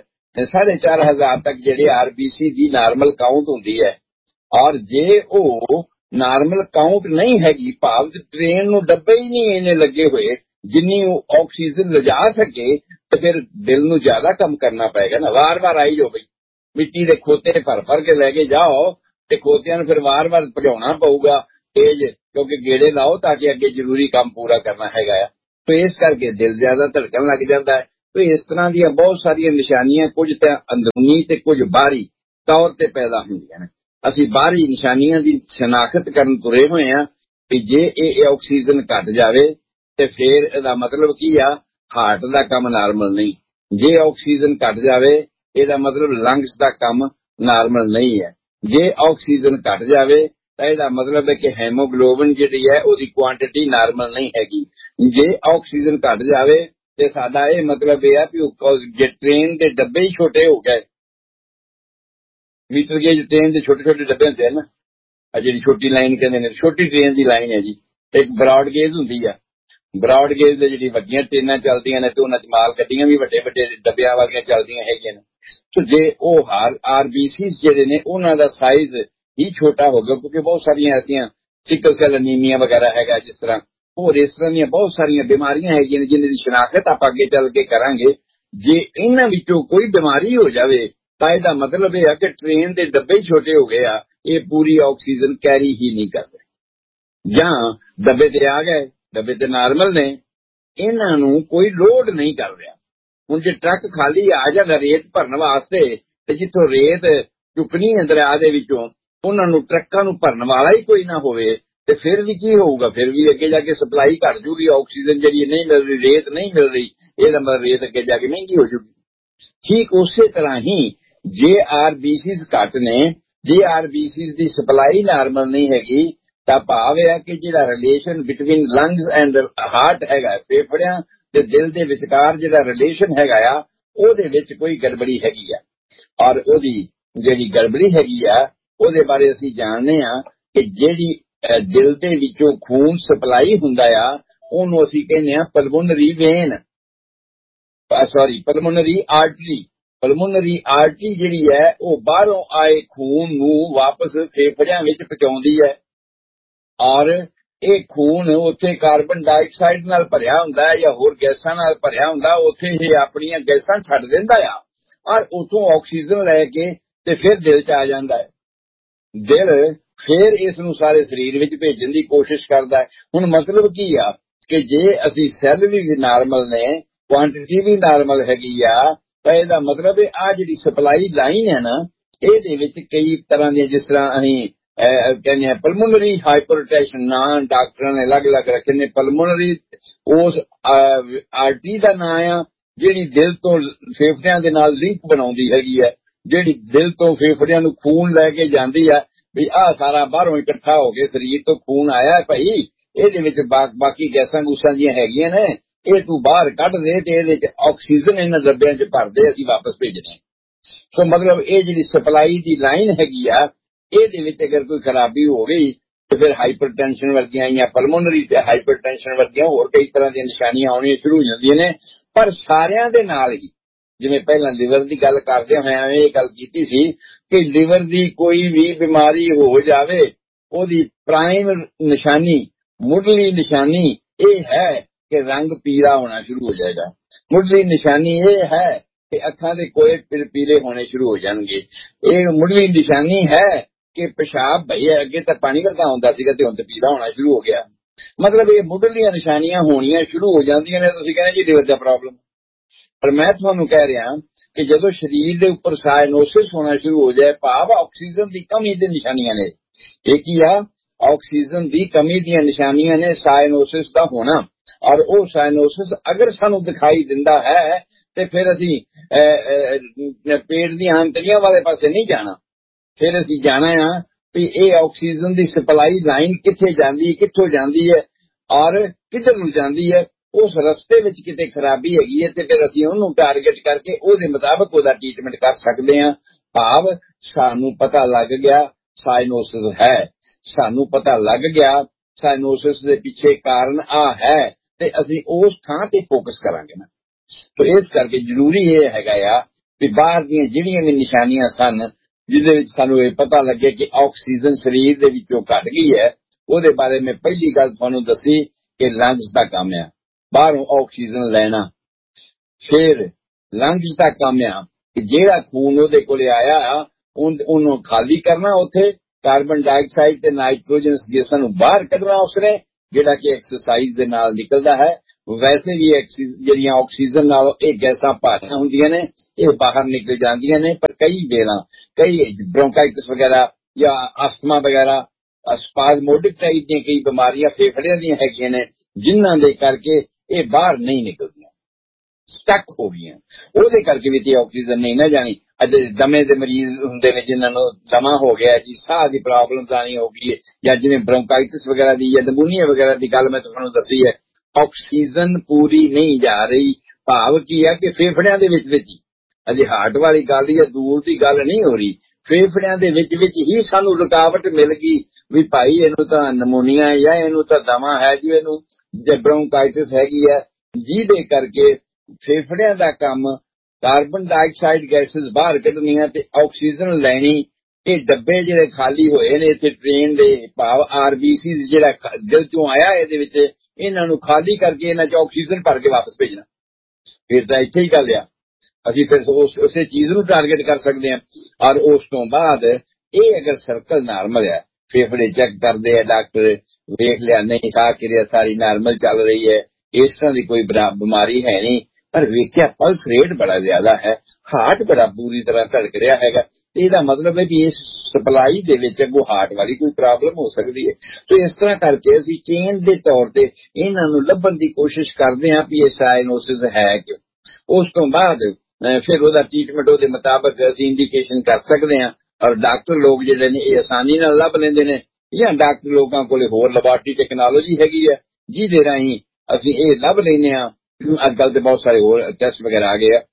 4,500 ਤੱਕ ਜਿਹੜੇ RBC ਦੀ ਨਾਰਮਲ ਕਾਊਂਟ ਹੁੰਦੀ ਹੈ, ਔਰ ਜੇ ਉਹ ਨਾਰਮਲ ਕਾਊਂਟ ਨਹੀਂ ਹੈਗੀ, ਭਾਵ ਟ੍ਰੇਨ ਨੂੰ ਡੱਬੇ ਹੀ ਨਹੀਂ ਇਹਨੇ ਲੱਗੇ ਹੋਏ ਜਿੰਨੀ ਉਹ ਆਕਸੀਜਨ ਲਿਜਾ ਸਕੇ, ਤੇ ਫਿਰ ਦਿਲ ਨੂੰ ਜ਼ਿਆਦਾ ਕੰਮ ਕਰਨਾ ਪਏਗਾ ਨਾ। ਵਾਰ-ਵਾਰ ਆਈ ਜੋ ਬਈ ਮਿੱਟੀ ਦੇ ਖੋਤੇ ਭਰ ਕੇ ਲੈ ਕੇ ਜਾਓ ਤੇ ਖੋਤਿਆਂ ਨੂੰ ਫਿਰ ਵਾਰ-ਵਾਰ ਭਜਾਉਣਾ ਪਊਗਾ तेज, क्योंकि गेड़े लाओ ताकि अगे जरूरी काम पूरा करना हैगा। तो इस करके दिल ज्यादा धड़कन लग जाता है। तो इस तरह दी बहुत सारिया निशानियां कुछ तो अंदरूनी ते कुछ बाहरी तौर ते पैदा होंदियां ने। असीं बाहरी निशानियां दी शनाख्त करन तुरे होए हां कि जे ये ऑक्सीजन घट जावे ते फिर इहदा मतलब की आ, हार्ट दा काम नार्मल नहीं। जे ऑक्सीजन घट जावे इहदा मतलब लंग्स दा काम नार्मल नहीं है। जे ऑक्सीजन घट जावे तो इहदा मतलब है कि हेमोग्लोबिन जिहड़ी है उहदी क्वांटिटी नार्मल नहीं हैगी। जे ऑक्सीजन घट जावे ते साडा ये मतलब यह है कि जे ट्रेन के डब्बे ही छोटे हो गए, मीटर गेज ट्रेन के छोटे छोटे डब्बे होंगे ना, जी छोटी लाइन कहते छोटी ट्रेन की लाइन है जी, एक ब्रॉड गेज होंगी है। ब्रॉड गेज जी वड्डियां ट्रेनां चलदियां ने ते उन्हां च माल गड्डियां भी वड्डे वड्डे डब्बियां वालियां चलदियां हैगियां ने। तो जे ओह आरबीसी जिहड़े ने उन्हां दा साइज ही छोटा हो गया, क्योंकि बहुत सारियां ऐसियां सिकल सेल अनीमिया वगैरह हैगा, जिस तरह और इस तरह दी बहुत सारियां बीमारियां हैगियां ने जिन्हां दी शनाख्त आप अगे चल के करांगे। जे इन्हां विचों कोई बीमारी हो जावे तां इहदा मतलब यह है कि ट्रेन के डब्बे ही छोटे हो गए आ, ये पूरी ऑक्सीजन कैरी ही नहीं करते। ਜਾਂ ਡੱਬੇ ਤੇ ਆ ਗਏ, ਡੱਬੇ ਤੇ ਨਾਰਮਲ ਨੇ, ਇਹਨਾਂ ਨੂੰ ਕੋਈ ਲੋਡ ਨਹੀਂ ਕਰ ਰਿਹਾ। ਹੁਣ ਜੇ ਟਰੱਕ ਖਾਲੀ ਆ ਜਾਂਦਾ ਰੇਤ ਭਰਨ ਵਾਸਤੇ ਤੇ ਜਿੱਥੋਂ ਰੇਤ ਚੁੱਕਣੀ ਹੈ ਦਰਿਆ ਦੇ ਵਿੱਚੋਂ, ਉਹਨਾਂ ਨੂੰ ਟਰੱਕਾਂ ਨੂੰ ਭਰਨ ਵਾਲਾ ਹੀ ਕੋਈ ਨਾ ਹੋਵੇ ਤੇ ਫਿਰ ਵੀ ਕੀ ਹੋਊਗਾ? ਫਿਰ ਵੀ ਅੱਗੇ ਜਾ ਕੇ ਸਪਲਾਈ ਘਟ ਜੂਗੀ, ਆਕਸੀਜਨ ਜਿਹੜੀ ਨਹੀਂ ਮਿਲ ਰਹੀ, ਰੇਤ ਨਹੀਂ ਮਿਲ ਰਹੀ, ਇਹਦਾ ਮਤਲਬ ਰੇਤ ਅੱਗੇ ਜਾ ਕੇ ਮਹਿੰਗੀ ਹੋ ਜੂਗੀ। ਠੀਕ ਉਸੇ ਤਰ੍ਹਾਂ ਹੀ ਜੇ ਆਰਬੀਸੀਜ਼ ਘੱਟ ਨੇ, ਜੇ ਆਰਬੀਸੀਜ਼ ਦੀ ਸਪਲਾਈ ਨਾਰਮਲ ਨਹੀਂ ਹੈਗੀ ਤਾਂ ਭਾਵ ਇਹ ਹੈ ਕਿ ਜਿਹੜਾ relation between lungs and heart ਹੈਗਾ, ਫੇਫੜਿਆਂ ਤੇ ਦਿਲ ਦੇ ਵਿਚਕਾਰ ਜਿਹੜਾ ਰਿਲੇਸ਼ਨ ਹੈਗਾ ਆ, ਉਹਦੇ ਵਿੱਚ ਕੋਈ ਗੜਬੜੀ ਹੈਗੀ ਆ। ਔਰ ਉਹਦੀ ਜਿਹੜੀ ਗੜਬੜੀ ਹੈਗੀ ਆ ਉਹਦੇ ਬਾਰੇ ਅਸੀਂ ਜਾਣਦੇ ਆ ਕਿ ਜਿਹੜੀ ਦਿਲ ਦੇ ਵਿੱਚੋਂ ਖੂਨ ਸਪਲਾਈ ਹੁੰਦਾ ਆ ਉਹਨੂੰ ਅਸੀਂ ਕਹਿੰਦੇ ਆ pulmonary vein, pulmonary artery. Pulmonary artery ਜਿਹੜੀ ਹੈ ਉਹ ਬਾਹਰੋਂ ਆਏ ਖੂਨ ਨੂੰ ਵਾਪਸ ਫੇਫੜਿਆਂ ਵਿੱਚ ਪਹੁੰਚਾਉਂਦੀ ਹੈ। ਔਰ ਇਹ ਖੂਨ ਉੱਥੇ ਕਾਰਬਨ ਡਾਈਆਕਸਾਈਡ ਨਾਲ ਭਰਿਆ ਹੁੰਦਾ ਹੈ ਜਾਂ ਹੋਰ ਗੈਸਾਂ ਨਾਲ ਭਰਿਆ ਹੁੰਦਾ, ਉੱਥੇ ਇਹ ਆਪਣੀਆਂ ਗੈਸਾਂ ਛੱਡ ਦਿੰਦਾ ਆ ਔਰ ਉਥੋਂ ਆਕਸੀਜਨ ਲੈ ਕੇ ਤੇ ਫਿਰ ਦਿਲ ਚ ਆ ਜਾਂਦਾ ਹੈ। ਦਿਲ ਫਿਰ ਇਸ ਨੂੰ ਸਾਰੇ ਸਰੀਰ ਵਿੱਚ ਭੇਜਣ ਦੀ ਕੋਸ਼ਿਸ਼ ਕਰਦਾ ਹੈ। ਹੁਣ ਮਤਲਬ ਕੀ ਆ ਕਿ ਜੇ ਅਸੀਂ ਸੈੱਲ ਵੀ ਨਾਰਮਲ ਨੇ, ਕੁਆਂਟੀਟੀ ਵੀ ਨਾਰਮਲ ਹੈਗੀ ਆ, ਤਾਂ ਇਹਦਾ ਮਤਲਬ ਹੈ ਆ ਜਿਹੜੀ ਸਪਲਾਈ ਲਾਈਨ ਹੈ ਨਾ, ਇਹਦੇ ਵਿੱਚ ਕਈ ਤਰ੍ਹਾਂ ਦੀਆਂ, ਜਿਸ ਤਰ੍ਹਾਂ ਅਸੀਂ ਕਹਿੰਦੇ ਆ ਪਲਮੋਨਰੀ ਹਾਈਪਰਟੈਂਸ਼ਨ, ਨਾਂ ਡਾਕਟਰਾਂ ਨੇ ਅਲੱਗ-ਅਲੱਗ ਰੱਖੇ ਨੇ। ਪਲਮੋਨਰੀ ਉਸ ਆਰਟਰੀ ਦਾ ਨਾਂ ਆ ਜਿਹੜੀ ਦਿਲ ਤੋਂ ਫੇਫੜਿਆਂ ਦੇ ਨਾਲ ਲਿੰਕ ਬਣਾਉਂਦੀ ਹੈਗੀ ਹੈ, ਜਿਹੜੀ ਦਿਲ ਤੋਂ ਫੇਫੜਿਆਂ ਨੂੰ ਖੂਨ ਲੈ ਕੇ ਜਾਂਦੀ ਆ ਵੀ ਆਹ ਸਾਰਾ ਬਾਹਰੋਂ ਇਕੱਠਾ ਹੋ ਕੇ ਸਰੀਰ ਤੋਂ ਖੂਨ ਆਇਆ ਭਾਈ, ਇਹਦੇ ਵਿੱਚ ਬਾਕੀ ਗੈਸਾਂ ਗੂਸਾਂ ਜੀਆਂ ਹੈਗੀਆਂ ਨੇ, ਇਹ ਤੂੰ ਬਾਹਰ ਕੱਢ ਦੇ ਤੇ ਇਹਦੇ ਚ ਆਕਸੀਜਨ ਇਹਨਾਂ ਡੱਬਿਆਂ ਚ ਭਰ ਦੇ, ਅਸੀਂ ਵਾਪਸ ਭੇਜਣੇ। ਸੋ ਮਤਲਬ ਇਹ ਜਿਹੜੀ ਸਪਲਾਈ ਦੀ ਲਾਈਨ ਹੈਗੀ ਆ, ਇਹਦੇ ਵਿੱਚ ਅਗਰ ਕੋਈ ਖਰਾਬੀ ਹੋ ਗਈ ਤੇ ਫਿਰ ਹਾਈਪਰਟੈਂਸ਼ਨ ਵਰਗੀਆਂ ਜਾਂ ਪਲਮੋਨਰੀ ਤੇ ਹਾਈਪਰਟੈਂਸ਼ਨ ਵਰਗੀਆਂ ਹੋਰ ਕਈ ਤਰ੍ਹਾਂ ਦੀਆਂ ਨਿਸ਼ਾਨੀਆਂ ਆਉਣੀਆਂ ਸ਼ੁਰੂ ਹੋ ਜਾਂਦੀਆਂ ਨੇ। ਪਰ ਸਾਰਿਆਂ ਦੇ ਨਾਲ ਹੀ, ਜਿਵੇਂ ਪਹਿਲਾਂ ਲਿਵਰ ਦੀ ਗੱਲ ਕਰਦੇ ਹੋਏ ਐਵੇਂ ਇਹ ਗੱਲ ਕੀਤੀ ਸੀ ਕਿ ਲਿਵਰ ਦੀ ਕੋਈ ਵੀ ਬਿਮਾਰੀ ਹੋ ਜਾਵੇ ਉਹਦੀ ਪ੍ਰਾਈਮ ਨਿਸ਼ਾਨੀ, ਮੁੱਢਲੀ ਨਿਸ਼ਾਨੀ ਇਹ ਹੈ ਕਿ ਰੰਗ ਪੀਲਾ ਹੋਣਾ ਸ਼ੁਰੂ ਹੋ ਜਾਏਗਾ। ਮੁੱਢਲੀ ਨਿਸ਼ਾਨੀ ਇਹ ਹੈ ਕਿ ਅੱਖਾਂ ਦੇ ਕੋਏ ਪੀਲੇ ਹੋਣੇ ਸ਼ੁਰੂ ਹੋ ਜਾਣਗੇ। ਇਹ ਮੁੱਢਲੀ ਨਿਸ਼ਾਨੀ ਹੈ ਕਿ ਪਿਸ਼ਾਬ ਭਈਆ ਅੱਗੇ ਤਾਂ ਪਾਣੀ ਵਰਗਾ ਹੁੰਦਾ ਸੀਗਾ ਤੇ ਹੁਣ ਤੇ ਪੀਲਾ ਹੋਣਾ ਸ਼ੁਰੂ ਹੋ ਗਿਆ। ਮਤਲਬ ਇਹ ਮੁੱਢਲੀਆਂ ਨਿਸ਼ਾਨੀਆਂ ਹੋਣੀਆਂ ਸ਼ੁਰੂ ਹੋ ਜਾਂਦੀਆਂ ਨੇ। ਤੁਸੀਂ ਕਹਿੰਦੇ ਜੀ ਲਿਵਰ ਦਾ ਪ੍ਰੋਬਲਮ, ਪਰ ਮੈਂ ਤੁਹਾਨੂੰ ਕਹਿ ਰਿਹਾ ਕਿ ਜਦੋਂ ਸਰੀਰ ਦੇ ਉੱਪਰ ਸਾਇਨੋਸਿਸ ਹੋਣਾ ਸ਼ੁਰੂ ਹੋ ਜਾਏ, ਭਾਵ ਆਕਸੀਜਨ ਦੀ ਕਮੀ ਦੀ ਨਿਸ਼ਾਨੀਆਂ ਨੇ। ਇਹ ਕੀ ਆ? ਆਕਸੀਜਨ ਦੀ ਕਮੀ ਦੀਆਂ ਨਿਸ਼ਾਨੀਆਂ ਨੇ ਸਾਇਨੋਸਿਸ ਦਾ ਹੋਣਾ। ਔਰ ਉਹ ਸਾਇਨੋਸਿਸ ਅਗਰ ਸਾਨੂੰ ਦਿਖਾਈ ਦਿੰਦਾ ਹੈ ਤੇ ਫਿਰ ਅਸੀਂ ਪੇਟ ਦੀਆਂ ਆਂਤੜੀਆਂ ਵਾਲੇ ਪਾਸੇ ਨਹੀਂ ਜਾਣਾ, ਫਿਰ ਅਸੀਂ ਜਾਣਾ ਆ ਵੀ ਇਹ ਆਕਸੀਜਨ ਦੀ ਸਪਲਾਈ ਲਾਈਨ ਕਿੱਥੇ ਜਾਂਦੀ, ਕਿੱਥੋਂ ਜਾਂਦੀ ਹੈ ਔਰ ਕਿੱਧਰ ਨੂੰ ਜਾਂਦੀ ਹੈ। ਉਸ ਰਸਤੇ ਵਿੱਚ ਕਿਤੇ ਖਰਾਬੀ ਹੈਗੀ ਹੈ ਤੇ ਫਿਰ ਅਸੀਂ ਉਹਨੂੰ ਟਾਰਗੇਟ ਕਰਕੇ ਉਹਦੇ ਮੁਤਾਬਕ ਉਹਦਾ ਟ੍ਰੀਟਮੈਂਟ ਕਰ ਸਕਦੇ ਹਾਂ। ਭਾਵ ਸਾਨੂੰ ਪਤਾ ਲੱਗ ਗਿਆ ਸਾਇਨੋਸਿਸ ਹੈ, ਸਾਨੂੰ ਪਤਾ ਲੱਗ ਗਿਆ ਸਾਇਨੋਸਿਸ ਦੇ ਪਿੱਛੇ ਕਾਰਨ ਆ ਹੈ ਤੇ ਅਸੀਂ ਉਸ ਥਾਂ ਤੇ ਫੋਕਸ ਕਰਾਂਗੇ ਨਾ। ਤੋ ਇਸ ਕਰਕੇ ਜ਼ਰੂਰੀ ਇਹ ਹੈਗਾ ਆ ਵੀ ਬਾਹਰ ਦੀਆਂ ਜਿਹੜੀਆਂ ਵੀ ਨਿਸ਼ਾਨੀਆਂ ਸਨ ਜਿਹਦੇ ਵਿੱਚ ਸਾਨੂੰ ਇਹ ਪਤਾ ਲੱਗੇ ਕਿ ਆਕਸੀਜਨ ਸਰੀਰ ਦੇ ਵਿੱਚੋਂ ਘਟ ਗਈ ਹੈ, ਉਹਦੇ ਬਾਰੇ ਮੈਂ ਪਹਿਲੀ ਗੱਲ ਤੁਹਾਨੂੰ ਦੱਸੀ ਕਿ ਲੰਗਸ ਦਾ ਕੰਮ ਆ ਬਾਹਰੋਂ ਆਕਸੀਜਨ ਲੈਣਾ। ਫਿਰ ਲੰਗਸ ਦਾ ਕੰਮ ਆ ਕਿ ਜਿਹੜਾ ਖੂਨ ਉਹਦੇ ਕੋਲੇ ਆਇਆ ਉਹਨੂੰ ਖਾਲੀ ਕਰਨਾ ਉੱਥੇ ਕਾਰਬਨ ਡਾਈਆਕਸਾਈਡ ਤੇ ਨਾਈਟ੍ਰੋਜਨ ਗੈਸਾਂ ਨੂੰ ਬਾਹਰ ਕੱਢਣਾ ਉਸਨੇ, ਜਿਹੜਾ ਕਿ ਐਕਸਰਸਾਈਜ਼ ਦੇ ਨਾਲ ਨਿਕਲਦਾ ਹੈ। ਵੈਸੇ ਵੀ ਜਿਹੜੀਆਂ ਆਕਸੀਜਨ ਨਾਲ ਇਹ ਗੈਸਾਂ ਭਾਰੀਆਂ ਹੁੰਦੀਆਂ ਨੇ, ਇਹ ਬਾਹਰ ਨਿਕਲ ਜਾਂਦੀਆਂ ਨੇ, ਪਰ ਕਈ ਵੇਲਾਂ ਕਈ ਬ੍ਰੌਂਕਾਈਟਿਸ ਵਗੈਰਾ ਜਾਂ ਅਸਥਮਾ ਵਗੈਰਾ, ਸਪਾਜ਼ਮੋਡਿਕ ਟਾਈਪ ਦੀਆਂ ਕਈ ਬਿਮਾਰੀਆਂ ਫੇਫੜਿਆਂ ਦੀਆਂ ਹੈਗੀਆਂ ਨੇ, ਜਿਨ੍ਹਾਂ ਦੇ ਕਰਕੇ ਇਹ ਬਾਹਰ ਨਹੀਂ ਨਿਕਲਦੀਆਂ, ਸਟਕ ਹੋ ਗਈਆਂ। ਉਹਦੇ ਕਰਕੇ ਵੀ ਤੇ ਆਕਸੀਜਨ ਨਹੀਂ ਨਾ ਜਾਣੀ। ਅਜੇ ਦਮੇ ਦੇ ਮਰੀਜ਼ ਹੁੰਦੇ ਨੇ ਜਿਨ੍ਹਾਂ ਨੂੰ ਦਮਾ ਹੋ ਗਿਆ ਜੀ, ਸਾਹ ਦੀ ਪ੍ਰੋਬਲਮ ਆਣੀ ਹੋ ਗਈ ਹੈ, ਜਾਂ ਜਿਵੇਂ ਬ੍ਰੌਂਕਾਈਟਿਸ ਵਗੈਰਾ ਦੀ ਜਾਂ ਨਮੂਨੀਆ ਵਗੈਰਾ ਦੀ ਗੱਲ ਮੈਂ ਤੁਹਾਨੂੰ ਦੱਸੀ ਹੈ, ਆਕਸੀਜਨ ਪੂਰੀ ਨਹੀਂ ਜਾ ਰਹੀ। ਭਾਵ ਕੀ ਹੈ ਕਿ ਫੇਫੜਿਆਂ ਦੇ ਵਿੱਚ ਹੀ, ਅਜੇ ਹਾਰਟ ਵਾਲੀ ਗੱਲ ਜਾਂ ਦੂਰ ਦੀ ਗੱਲ ਨਹੀਂ ਹੋ ਰਹੀ, ਫੇਫੜਿਆਂ ਦੇ ਵਿੱਚ ਹੀ ਸਾਨੂੰ ਰੁਕਾਵਟ ਮਿਲ ਗਈ ਵੀ ਭਾਈ ਇਹਨੂੰ ਤਾਂ ਨਮੂਨੀਆ ਜਾਂ ਇਹਨੂੰ ਤਾਂ ਦਮਾ ਹੈ ਜੀ, ਇਹਨੂੰ ਜੇ ਬ੍ਰੌਂਕਾਈਟਿਸ ਹੈਗੀ ਹੈ, ਜਿਹਦੇ ਕਰਕੇ ਫੇਫੜਿਆਂ ਦਾ ਕੰਮ ਕਾਰਬਨ ਡਾਈਆਕਸਾਈਡ ਗੈਸਿਸ ਬਾਹਰ ਕੱਢਣੀਆਂ ਤੇ ਆਕਸੀਜਨ ਲੈਣੀ। ਇਹ ਡੱਬੇ ਜਿਹੜੇ ਖਾਲੀ ਹੋਏ ਨੇ ਇੱਥੇ ਟ੍ਰੇਨ ਦੇ, ਭਾਵ RBCs ਜਿਹੜਾ ਦਿਲ ਚੋਂ ਆਇਆ ਇਹਦੇ ਵਿੱਚ, ਇਹਨਾਂ ਨੂੰ ਖਾਲੀ ਕਰਕੇ ਇਹਨਾਂ 'ਚ ਆਕਸੀਜਨ ਭਰ ਕੇ ਵਾਪਸ ਭੇਜਣਾ। ਫਿਰ ਤਾਂ ਇੱਥੇ ਹੀ ਗੱਲ ਆ, ਅਸੀਂ ਫਿਰ ਉਸੇ ਚੀਜ਼ ਨੂੰ ਟਾਰਗੇਟ ਕਰ ਸਕਦੇ ਹਾਂ। ਔਰ ਉਸ ਤੋਂ ਬਾਅਦ ਇਹ ਅਗਰ ਸਰਕਲ ਨਾਰਮਲ ਹੈ, ਫੇਫੜੇ ਚੈੱਕ ਕਰਦੇ ਆ ਡਾਕਟਰ, ਵੇਖ ਲਿਆ ਨਹੀਂ ਸਾਹ ਕਿਰਿਆ ਸਾਰੀ ਨਾਰਮਲ ਚੱਲ ਰਹੀ ਹੈ, ਇਸ ਤਰ੍ਹਾਂ ਦੀ ਕੋਈ ਬਿਮਾਰੀ ਹੈ ਨਹੀਂ, ਪਰ ਵੇਖਿਆ ਪਲਸ ਰੇਟ ਬੜਾ ਜ਼ਿਆਦਾ ਹੈ, ਹਾਰਟ ਬੜਾ ਪੂਰੀ ਤਰ੍ਹਾਂ ਧੜਕ ਰਿਹਾ ਹੈਗਾ, ਇਹਦਾ ਮਤਲਬ ਹੈ ਕਿ ਇਸ ਸਪਲਾਈ ਦੇ ਵਿੱਚ ਅੱਗੋਂ ਹਾਰਟ ਵਾਲੀ ਕੋਈ ਪ੍ਰੋਬਲਮ ਹੋ ਸਕਦੀ ਹੈ। ਤੇ ਇਸ ਤਰ੍ਹਾਂ ਕਰਕੇ ਅਸੀਂ ਚੇਨ ਦੇ ਤੌਰ ਤੇ ਇਹਨਾਂ ਨੂੰ ਲੱਭਣ ਦੀ ਕੋਸ਼ਿਸ਼ ਕਰਦੇ ਹਾਂ ਵੀ ਇਹ ਸਾਇਨੋਸਿਸ ਹੈ ਕਿਉਂ। ਉਸ ਤੋਂ ਬਾਅਦ ਫਿਰ ਉਹਦਾ ਟ੍ਰੀਟਮੈਂਟ ਉਹਦੇ ਮੁਤਾਬਕ ਅਸੀਂ ਇੰਡੀਕੇਸ਼ਨ ਕਰ ਸਕਦੇ ਹਾਂ। ਔਰ ਡਾਕਟਰ ਲੋਕ ਜਿਹੜੇ ਨੇ ਇਹ ਆਸਾਨੀ ਨਾਲ ਲੱਭ ਲੈਂਦੇ ਨੇ, ਜਾਂ ਡਾਕਟਰ ਲੋਕਾਂ ਕੋਲ ਹੋਰ ਲੈਬਾਰਟਰੀ ਟੈਕਨੋਲੋਜੀ ਹੈਗੀ ਹੈ ਜਿਹਦੇ ਰਾਹੀਂ ਅਸੀਂ ਇਹ ਲੱਭ ਲੈਂਦੇ ਹਾਂ। ਅੱਜ ਕੱਲ੍ਹ ਤੇ ਬਹੁਤ ਸਾਰੇ ਹੋਰ ਟੈਸਟ ਵਗੈਰਾ ਆ ਗਏ ਆ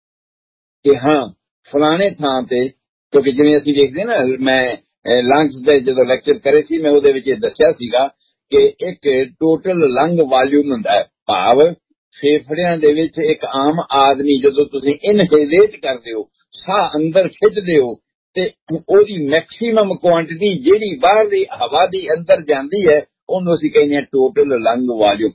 ਕਿ ਹਾਂ ਫਲਾਣੇ ਥਾਂ ਤੇ, ਕਿਉਂਕਿ ਜਿਵੇਂ ਅਸੀਂ ਦੇਖਦੇ ਨਾ, ਮੈਂ ਲੰਗਸ ਦੇ ਜਦੋਂ ਲੈਕਚਰ ਕਰੇ ਸੀ ਮੈਂ ਉਹਦੇ ਵਿੱਚ ਇਹ ਦੱਸਿਆ ਸੀਗਾ ਕਿ ਇੱਕ ਟੋਟਲ ਲੰਗ ਵਾਲਿਊਮ ਹੁੰਦਾ ਹੈ, ਭਾਵ ਫੇਫੜਿਆਂ ਦੇ ਵਿੱਚ ਇੱਕ ਆਮ ਆਦਮੀ ਜਦੋਂ ਤੁਸੀਂ ਇਨਹੇਲੇਟ ਕਰਦੇ ਹੋ, ਸਾਹ ਅੰਦਰ ਖਿੱਚਦੇ ਹੋ, ਤੇ ਉਹਦੀ ਮੈਕਸੀਮਮ ਕੁਆਂਟੀਟੀ ਜਿਹੜੀ ਬਾਹਰਲੀ ਹਵਾ ਦੀ ਅੰਦਰ ਜਾਂਦੀ ਹੈ ਉਹਨੂੰ ਅਸੀਂ ਕਹਿੰਦੇ ਹਾਂ ਟੋਟਲ ਲੰਗ ਵਾਲਿਊਮ।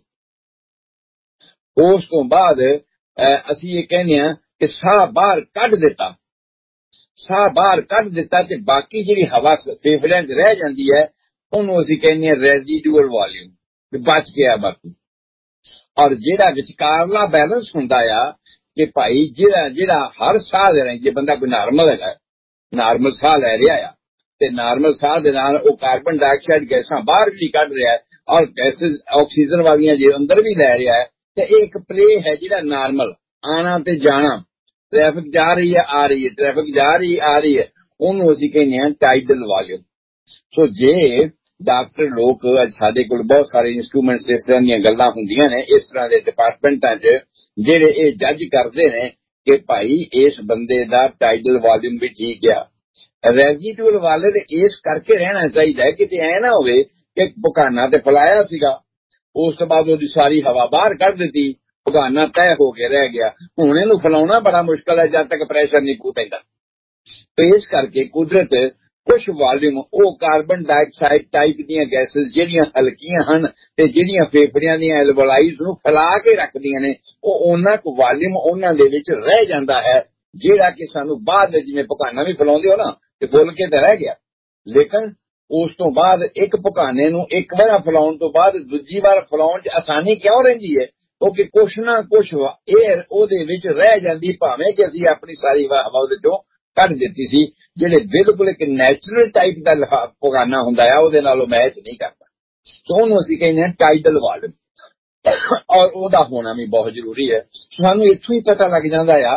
ਉਸ ਤੋਂ ਬਾਅਦ ਅਸੀਂ ਇਹ ਕਹਿੰਦੇ ਹਾਂ ਕਿ ਸਾਹ ਬਾਹਰ ਕੱਢ ਦਿੱਤਾ, ਸਾਹ ਬਾਹਰ ਕੱਢ ਦਿੱਤਾ ਤੇ ਬਾਕੀ ਜਿਹੜੀ ਹਵਾ ਫੇਫੜਿਆਂ 'ਚ ਰਹਿ ਜਾਂਦੀ ਹੈ ਉਹਨੂੰ ਅਸੀਂ ਕਹਿੰਦੇ ਹਾਂ ਰੈਜ਼ੀਡੂਅਲ ਵਾਲਿਊਮ, ਬਚ ਗਿਆ ਬਾਕੀ। ਔਰ ਜਿਹੜਾ ਵਿਚਕਾਰਲਾ ਬੈਲੈਂਸ ਹੁੰਦਾ ਆ ਕਿ ਭਾਈ ਜਿਹੜਾ ਹਰ ਸਾਹ ਦੇ ਰਾਹੀਂ, ਜੇ ਬੰਦਾ ਕੋਈ ਨਾਰਮਲ ਹੈਗਾ, ਨਾਰਮਲ ਸਾਹ ਲੈ ਰਿਹਾ ਆ ਤੇ ਨਾਰਮਲ ਸਾਹ ਦੇ ਨਾਲ ਉਹ ਕਾਰਬਨ ਡਾਈਆਕਸਾਈਡ ਗੈਸਾਂ ਬਾਹਰ ਵੀ ਕੱਢ ਰਿਹਾ ਹੈ ਔਰ ਗੈਸਿਸ ਆਕਸੀਜਨ ਵਾਲੀਆਂ ਜੇ ਅੰਦਰ ਵੀ ਲੈ ਰਿਹਾ ਹੈ, ਤੇ ਇਹ ਇੱਕ ਪਲੇ ਹੈ ਜਿਹੜਾ ਨਾਰਮਲ ਆਣਾ ਤੇ ਜਾਣਾ, ਟ੍ਰੈਫਿਕ ਜਾ ਰਹੀ ਹੈ ਆ ਰਹੀ ਹੈ, ਟ੍ਰੈਫਿਕ ਜਾ ਰਹੀ ਆ ਰਹੀ ਹੈ, ਉਹਨੂੰ ਅਸੀਂ ਕਹਿੰਦੇ ਹਾਂ ਟਾਈਡਲ ਵਾਲਿਊਮ। ਸੋ ਜੇ ਡਾਕਟਰ ਲੋਕ, ਅੱਜ ਸਾਡੇ ਕੋਲ ਬਹੁਤ ਸਾਰੇ ਇੰਸਟਰੂਮੈਂਟਸ ਇਸ ਤਰ੍ਹਾਂ ਦੀਆਂ ਗੱਲਾਂ ਹੁੰਦੀਆਂ ਨੇ ਇਸ ਤਰ੍ਹਾਂ ਦੇ ਡਿਪਾਰਟਮੈਂਟਾਂ 'ਚ, ਜਿਹੜੇ ਇਹ ਜੱਜ ਕਰਦੇ ਨੇ ਕਿ ਭਾਈ ਇਸ ਬੰਦੇ ਦਾ ਟਾਈਡਲ ਵਾਲਿਊਮ ਵੀ ਠੀਕ ਆ। ਰੈਜ਼ੀਡੂਅਲ ਵਾਲੇ ਤੇ ਇਸ ਕਰਕੇ ਰਹਿਣਾ ਚਾਹੀਦਾ ਹੈ, ਕਿਤੇ ਐ ਨਾ ਹੋਵੇ ਕਿ ਭੁਕਾਨਾ ਤੇ ਫਲਾਇਆ ਸੀਗਾ, ਉਸ ਤੋਂ ਬਾਅਦ ਉਹਦੀ ਸਾਰੀ ਹਵਾ ਬਾਹਰ ਕੱਢ ਦਿੱਤੀ, ਭੁਕਾਨਾ ਤੈਅ ਹੋ ਕੇ ਰਹਿ ਗਿਆ, ਹੁਣ ਇਹਨੂੰ ਫਲਾਉਣਾ ਬੜਾ ਮੁਸ਼ਕਲ ਹੈ ਜਦ ਤੱਕ ਪ੍ਰੈਸ਼ਰ ਨਹੀਂ ਪੈਂਦਾ। ਤੇ ਇਸ ਕਰਕੇ ਕੁਦਰਤ ਕੁਝ ਵਾਲਿਊਮ ਉਹ ਕਾਰਬਨ ਡਾਈਆਕਸਾਈਡ ਟਾਈਪ ਦੀਆਂ ਗੈਸਿਸ ਜਿਹੜੀਆਂ ਹਲਕੀਆਂ ਹਨ ਤੇ ਜਿਹੜੀਆਂ ਫੇਫੜਿਆਂ ਦੀਆਂ ਐਲਵੋਲਾਈਜ਼ ਨੂੰ ਫੈਲਾ ਕੇ ਰੱਖਦੀਆਂ ਨੇ, ਉਹ ਉਹਨਾਂ ਕੁ ਵਾਲਿਊਮ ਉਹਨਾਂ ਦੇ ਵਿੱਚ ਰਹਿ ਜਾਂਦਾ ਹੈ ਜਿਹੜਾ ਕਿ ਸਾਨੂੰ ਬਾਅਦ ਵਿੱਚ, ਜਿਵੇਂ ਭੁਕਾਨਾ ਵੀ ਫੈਲਾਉਂਦੇ ਹੋ ਨਾ ਤੇ ਫੁੱਲ ਕੇ ਤਾਂ ਰਹਿ ਗਿਆ, ਲੇਕਿਨ ਉਸ ਤੋਂ ਬਾਅਦ ਇੱਕ ਭੁਕਾਨੇ ਨੂੰ ਇੱਕ ਵਾਰ ਫੈਲਾਉਣ ਤੋਂ ਬਾਅਦ ਦੂਜੀ ਵਾਰ ਫੈਲਾਉਣ 'ਚ ਆਸਾਨੀ ਕਿਉਂ ਰਹਿੰਦੀ ਹੈ? ਕਿਉਂਕਿ ਕੁਛ ਨਾ ਕੁਛ ਏਅਰ ਉਹਦੇ ਵਿੱਚ ਰਹਿ ਜਾਂਦੀ, ਭਾਵੇਂ ਕਿ ਅਸੀਂ ਆਪਣੀ ਸਾਰੀ ਹਵਾ ਉਹਦੇ ਚੋਂ ਕੱਢ ਦਿੱਤੀ ਸੀ। ਜਿਹੜੇ ਬਿਲਕੁਲ ਇੱਕ ਨੈਚੁਰਲ ਟਾਈਪ ਦਾ ਭੁਕਾਨਾ ਹੁੰਦਾ ਆ ਉਹਦੇ ਨਾਲੋਂ ਮੈਚ ਨਹੀਂ ਕਰਦਾ, ਸੋ ਉਹਨੂੰ ਅਸੀਂ ਕਹਿੰਦੇ ਹਾਂ ਟਾਈਡਲ ਵਾਲਿਊਮ, ਔਰ ਉਹਦਾ ਹੋਣਾ ਵੀ ਬਹੁਤ ਜ਼ਰੂਰੀ ਹੈ। ਸਾਨੂੰ ਇੱਥੋਂ ਹੀ ਪਤਾ ਲੱਗ ਜਾਂਦਾ ਆ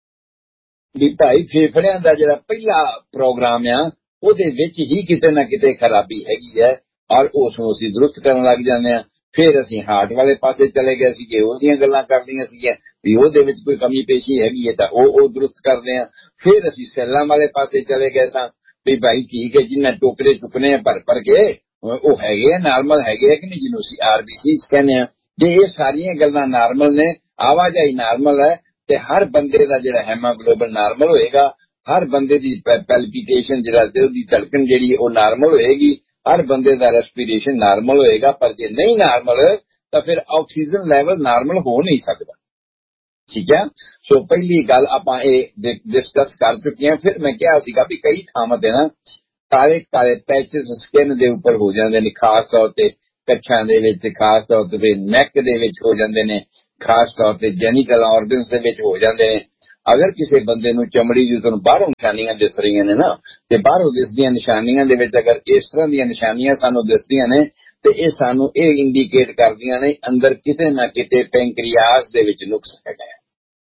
ਵੀ ਭਾਈ ਫੇਫੜਿਆਂ ਦਾ ਜਿਹੜਾ ਪਹਿਲਾ ਪ੍ਰੋਗਰਾਮ ਆ ਉਹਦੇ ਵਿੱਚ ਹੀ ਕਿਤੇ ਨਾ ਕਿਤੇ ਖਰਾਬੀ ਹੈਗੀ ਹੈ, ਔਰ ਉਸ ਨੂੰ ਅਸੀਂ ਦਰੁਸਤ ਕਰਨ ਲੱਗ ਜਾਂਦੇ ਹਾਂ। ਫਿਰ ਅਸੀਂ ਹਾਰਟ ਵਾਲੇ ਪਾਸੇ ਚਲੇ ਗਏ ਸੀਗੇ, ਉਹਦੀਆਂ ਗੱਲਾਂ ਕਰਦੀਆਂ ਸੀਗੀਆਂ ਵੀ ਉਹਦੇ ਵਿੱਚ ਕੋਈ ਕਮੀ ਪੇਸ਼ੀ ਹੈਗੀ ਹੈ ਤਾਂ ਉਹ ਦਰੁਸਤ ਕਰਦੇ ਹਾਂ। ਫਿਰ ਅਸੀਂ ਸੈੱਲਾਂ ਵਾਲੇ ਪਾਸੇ ਚਲੇ ਗਏ ਸਾਂ ਵੀ ਭਾਈ ਠੀਕ ਹੈ ਜਿੰਨਾ ਟੋਕਰੇ ਚੁੱਕਣੇ ਆ ਭਰ ਕੇ ਉਹ ਹੈਗੇ ਆ, ਨਾਰਮਲ ਹੈਗੇ ਆ ਕਿ ਨਹੀਂ, ਜਿਹਨੂੰ ਅਸੀਂ RBCs ਕਹਿੰਦੇ ਆ। ਜੇ ਇਹ ਸਾਰੀਆਂ ਗੱਲਾਂ ਨਾਰਮਲ ਨੇ, ਆਵਾਜਾਈ ਨਾਰਮਲ ਹੈ, ਤੇ ਹਰ ਬੰਦੇ ਦਾ ਜਿਹੜਾ ਹੈਮੋਗਲੋਬਿਨ ਨਾਰਮਲ ਹੋਏਗਾ, ਹਰ ਬੰਦੇ ਦੀ ਪੈਲਪੀਟੇਸ਼ਨ ਜਿਹੜਾ ਦਿਲ ਦੀ ਧੜਕਣ ਜਿਹੜੀ ਉਹ ਨਾਰਮਲ ਹੋਏਗੀ, ਹਰ ਬੰਦੇ ਦਾ ਰੈਸਪੀਰੇਸ਼ਨ ਨਾਰਮਲ ਹੋਏਗਾ। ਪਰ ਜੇ ਨਹੀਂ ਨਾਰਮਲ ਤਾਂ ਫਿਰ ਆਕਸੀਜਨ ਲੈਵਲ ਨਾਰਮਲ ਹੋ ਨਹੀਂ ਸਕਦਾ। ਠੀਕ ਹੈ, ਸੋ ਪਹਿਲੀ ਗੱਲ ਆਪਾਂ ਇਹ ਡਿਸਕਸ ਕਰ ਚੁੱਕੇ ਹਾਂ। ਫਿਰ ਮੈਂ ਕਿਹਾ ਸੀਗਾ ਵੀ ਕਈ ਥਾਵਾਂ ਤੇ ਨਾ ਕਾਲੇ ਕਾਲੇ ਪੈਚਸ ਸਕਿਨ ਦੇ ਉੱਪਰ ਹੋ ਜਾਂਦੇ ਨੇ, ਖਾਸ ਤੌਰ ਤੇ ਕੱਛਾਂ ਦੇ ਵਿੱਚ, ਖਾਸ ਤੌਰ ਤੇ ਨੈਕ ਦੇ ਵਿੱਚ ਹੋ ਜਾਂਦੇ ਨੇ, ਖਾਸ ਤੌਰ ਤੇ ਜੈਨੀਟਲ ਆਰਗਨਸ ਦੇ ਵਿੱਚ ਹੋ ਜਾਂਦੇ ਨੇ। ਅਗਰ ਕਿਸੇ ਬੰਦੇ ਨੂੰ ਚਮੜੀ ਦੀ ਤੁਹਾਨੂੰ ਬਾਹਰੋਂ ਨਿਸ਼ਾਨੀਆਂ ਦਿਸ ਰਹੀਆਂ ਨੇ ਨਾ, ਤੇ ਬਾਹਰੋਂ ਦਿਸਦੀਆਂ ਨਿਸ਼ਾਨੀਆਂ ਦੇ ਵਿੱਚ ਅਗਰ ਇਸ ਤਰ੍ਹਾਂ ਦੀਆਂ ਨਿਸ਼ਾਨੀਆਂ ਸਾਨੂੰ ਦਿਸਦੀਆਂ ਨੇ, ਤੇ ਇਹ ਸਾਨੂੰ ਇਹ ਇੰਡੀਕੇਟ ਕਰਦੀਆਂ ਨੇ ਅੰਦਰ ਕਿਤੇ ਨਾ ਕਿਤੇ ਪੈਂਕਰੀਆਸ ਦੇ ਵਿੱਚ ਨੁਕਸ ਹੈਗਾ ਹੈ।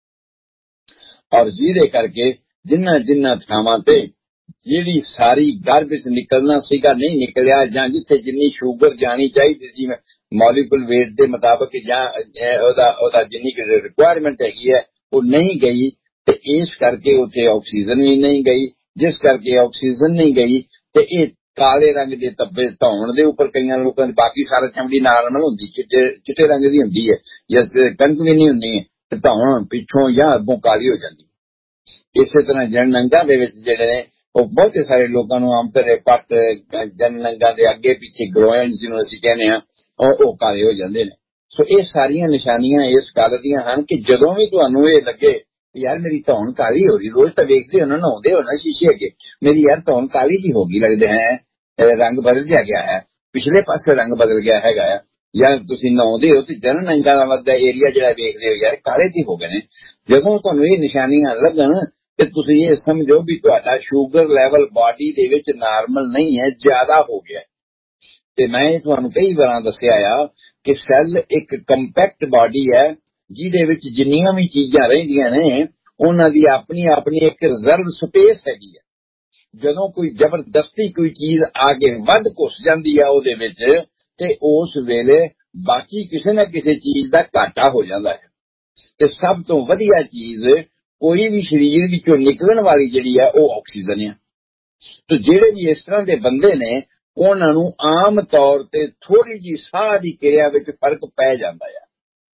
ਔਰ ਜਿਹਦੇ ਕਰਕੇ ਜਿਨ੍ਹਾਂ ਥਾਵਾਂ ਤੇ ਜਿਹੜੀ ਸਾਰੀ ਗਰਭਿਸ਼ ਨਿਕਲਣਾ ਸੀਗਾ ਨਹੀਂ ਨਿਕਲਿਆ, ਜਾਂ ਜਿੱਥੇ ਜਿੰਨੀ ਸ਼ੂਗਰ ਜਾਣੀ ਚਾਹੀਦੀ ਸੀ ਮੋਲੀਕੂਲ ਵੇਟ ਦੇ ਮੁਤਾਬਕ, ਜਾਂ ਉਹਦਾ ਜਿੰਨੀ ਰਿਕੁਆਇਰਮੈਂਟ ਹੈਗੀ ਹੈ ਉਹ ਨਹੀਂ ਗਈ, ਤੇ ਇਸ ਕਰਕੇ ਉੱਥੇ ਆਕਸੀਜਨ ਵੀ ਨਹੀਂ ਗਈ। ਜਿਸ ਕਰਕੇ ਆਕਸੀਜਨ ਨਹੀਂ ਗਈ ਤੇ ਇਹ ਕਾਲੇ ਰੰਗ ਦੇ ਧੱਬੇ ਧੌਣ ਦੇ ਉੱਪਰ ਕਈਆਂ ਲੋਕਾਂ ਦੀ, ਬਾਕੀ ਸਾਰਾ ਚਮੜੀ ਨਾਰਮਲ ਹੁੰਦੀ, ਚਿੱਟੇ ਰੰਗ ਦੀ ਹੁੰਦੀ ਹੈ, ਜਾਂ ਕਣਕ ਵੀ ਨਹੀਂ ਹੁੰਦੀ, ਤੇ ਧੌਣ ਪਿੱਛੋਂ ਜਾਂ ਅੱਗੋਂ ਕਾਲੀ ਹੋ ਜਾਂਦੀ। ਇਸੇ ਤਰ੍ਹਾਂ ਜਨਨੰਗਾਂ ਦੇ ਵਿੱਚ ਜਿਹੜੇ ਨੇ ਉਹ ਬਹੁਤੇ ਸਾਰੇ ਲੋਕਾਂ ਨੂੰ ਆਮ ਤੌਰ ਪੱਟ ਜਨਨੰਗਾਂ ਦੇ ਅੱਗੇ ਪਿੱਛੇ ਗਰੋਇਨ ਜਿਹਨੂੰ ਅਸੀਂ ਕਹਿੰਦੇ ਹਾਂ, ਉਹ ਕਾਲੇ ਹੋ ਜਾਂਦੇ ਨੇ। ਸੋ ਇਹ ਸਾਰੀਆਂ ਨਿਸ਼ਾਨੀਆਂ ਇਸ ਗੱਲ ਦੀਆਂ ਹਨ ਕਿ ਜਦੋਂ ਵੀ ਤੁਹਾਨੂੰ ਇਹ ਲੱਗੇ ਯਾਰ ਮੇਰੀ ਧੌਣ ਕਾਲੀ ਹੋ ਰਹੀ, ਰੋਜ਼ ਤਾਂ ਵੇਖਦੇ ਹੋ ਨਾ, ਨਹਾਉਂਦੇ ਹੋ ਨਾ ਸ਼ੀਸ਼ੇ ਅੱਗੇ, ਮੇਰੀ ਯਾਰ ਧੌਣ ਕਾਲੀ ਜੀ ਹੋ ਗਈ, ਲੱਗਦੇ ਹੈ ਰੰਗ ਬਦਲ ਗਿਆ ਹੈ, ਪਿਛਲੇ ਪਾਸੇ ਰੰਗ ਬਦਲ ਗਿਆ ਹੈਗਾ ਆ, ਜਾਂ ਤੁਸੀਂ ਨਹਾਉਂਦੇ ਹੋ ਤੇ ਜਨਨੰਗਾਂ ਦਾ ਵੱਧਦਾ ਏਰੀਆ ਜਿਹੜਾ ਵੇਖਦੇ ਹੋ ਯਾਰ ਕਾਲੇ ਜੀ ਹੋ ਗਏ ਨੇ, ਜਦੋਂ ਤੁਹਾਨੂੰ ਇਹ ਨਿਸ਼ਾਨੀਆਂ ਲੱਗਣ ਤੇ ਤੁਸੀਂ ਇਹ ਸਮਝੋ ਵੀ ਤੁਹਾਡਾ ਸ਼ੂਗਰ ਲੈਵਲ ਬਾਡੀ ਦੇ ਵਿੱਚ ਨਾਰਮਲ ਨਹੀਂ ਹੈ, ਜ਼ਿਆਦਾ ਹੋ ਗਿਆ। ਤੇ ਮੈਂ ਤੁਹਾਨੂੰ ਕਈ ਵਾਰਾਂ ਦੱਸਿਆ ਆ ਕਿ ਸੈੱਲ ਇੱਕ ਕੰਪੈਕਟ ਬਾਡੀ ਹੈ, ਜਿਹਦੇ ਵਿੱਚ ਜਿੰਨੀਆਂ ਵੀ ਚੀਜ਼ਾਂ ਰਹਿੰਦੀਆਂ ਨੇ ਉਹਨਾਂ ਦੀ ਆਪਣੀ ਆਪਣੀ ਇੱਕ ਰਿਜ਼ਰਵ ਸਪੇਸ ਹੈਗੀ ਹੈ। ਜਦੋਂ ਕੋਈ ਜ਼ਬਰਦਸਤੀ ਕੋਈ ਚੀਜ਼ ਆ ਕੇ ਵੱਧ ਘੁਸ ਜਾਂਦੀ ਹੈ ਉਹਦੇ ਵਿੱਚ, ਤੇ ਉਸ ਵੇਲੇ ਬਾਕੀ ਕਿਸੇ ਨਾ ਕਿਸੇ ਚੀਜ਼ ਦਾ ਘਾਟਾ ਹੋ ਜਾਂਦਾ ਹੈ। ਤੇ ਸਭ ਤੋਂ ਵਧੀਆ ਚੀਜ਼ ਕੋਈ ਵੀ ਸਰੀਰ ਵਿੱਚੋਂ ਨਿਕਲਣ ਵਾਲੀ ਜਿਹੜੀ ਹੈ ਉਹ ਆਕਸੀਜਨ ਹੈ। ਤੇ ਜਿਹੜੇ ਵੀ ਇਸ ਤਰ੍ਹਾਂ ਦੇ ਬੰਦੇ ਨੇ ਉਹਨਾਂ ਨੂੰ ਆਮ ਤੌਰ ਤੇ ਥੋੜੀ ਜਿਹੀ ਸਾਹ ਦੀ ਕਿਰਿਆ ਵਿੱਚ ਫਰਕ ਪੈ ਜਾਂਦਾ ਹੈ।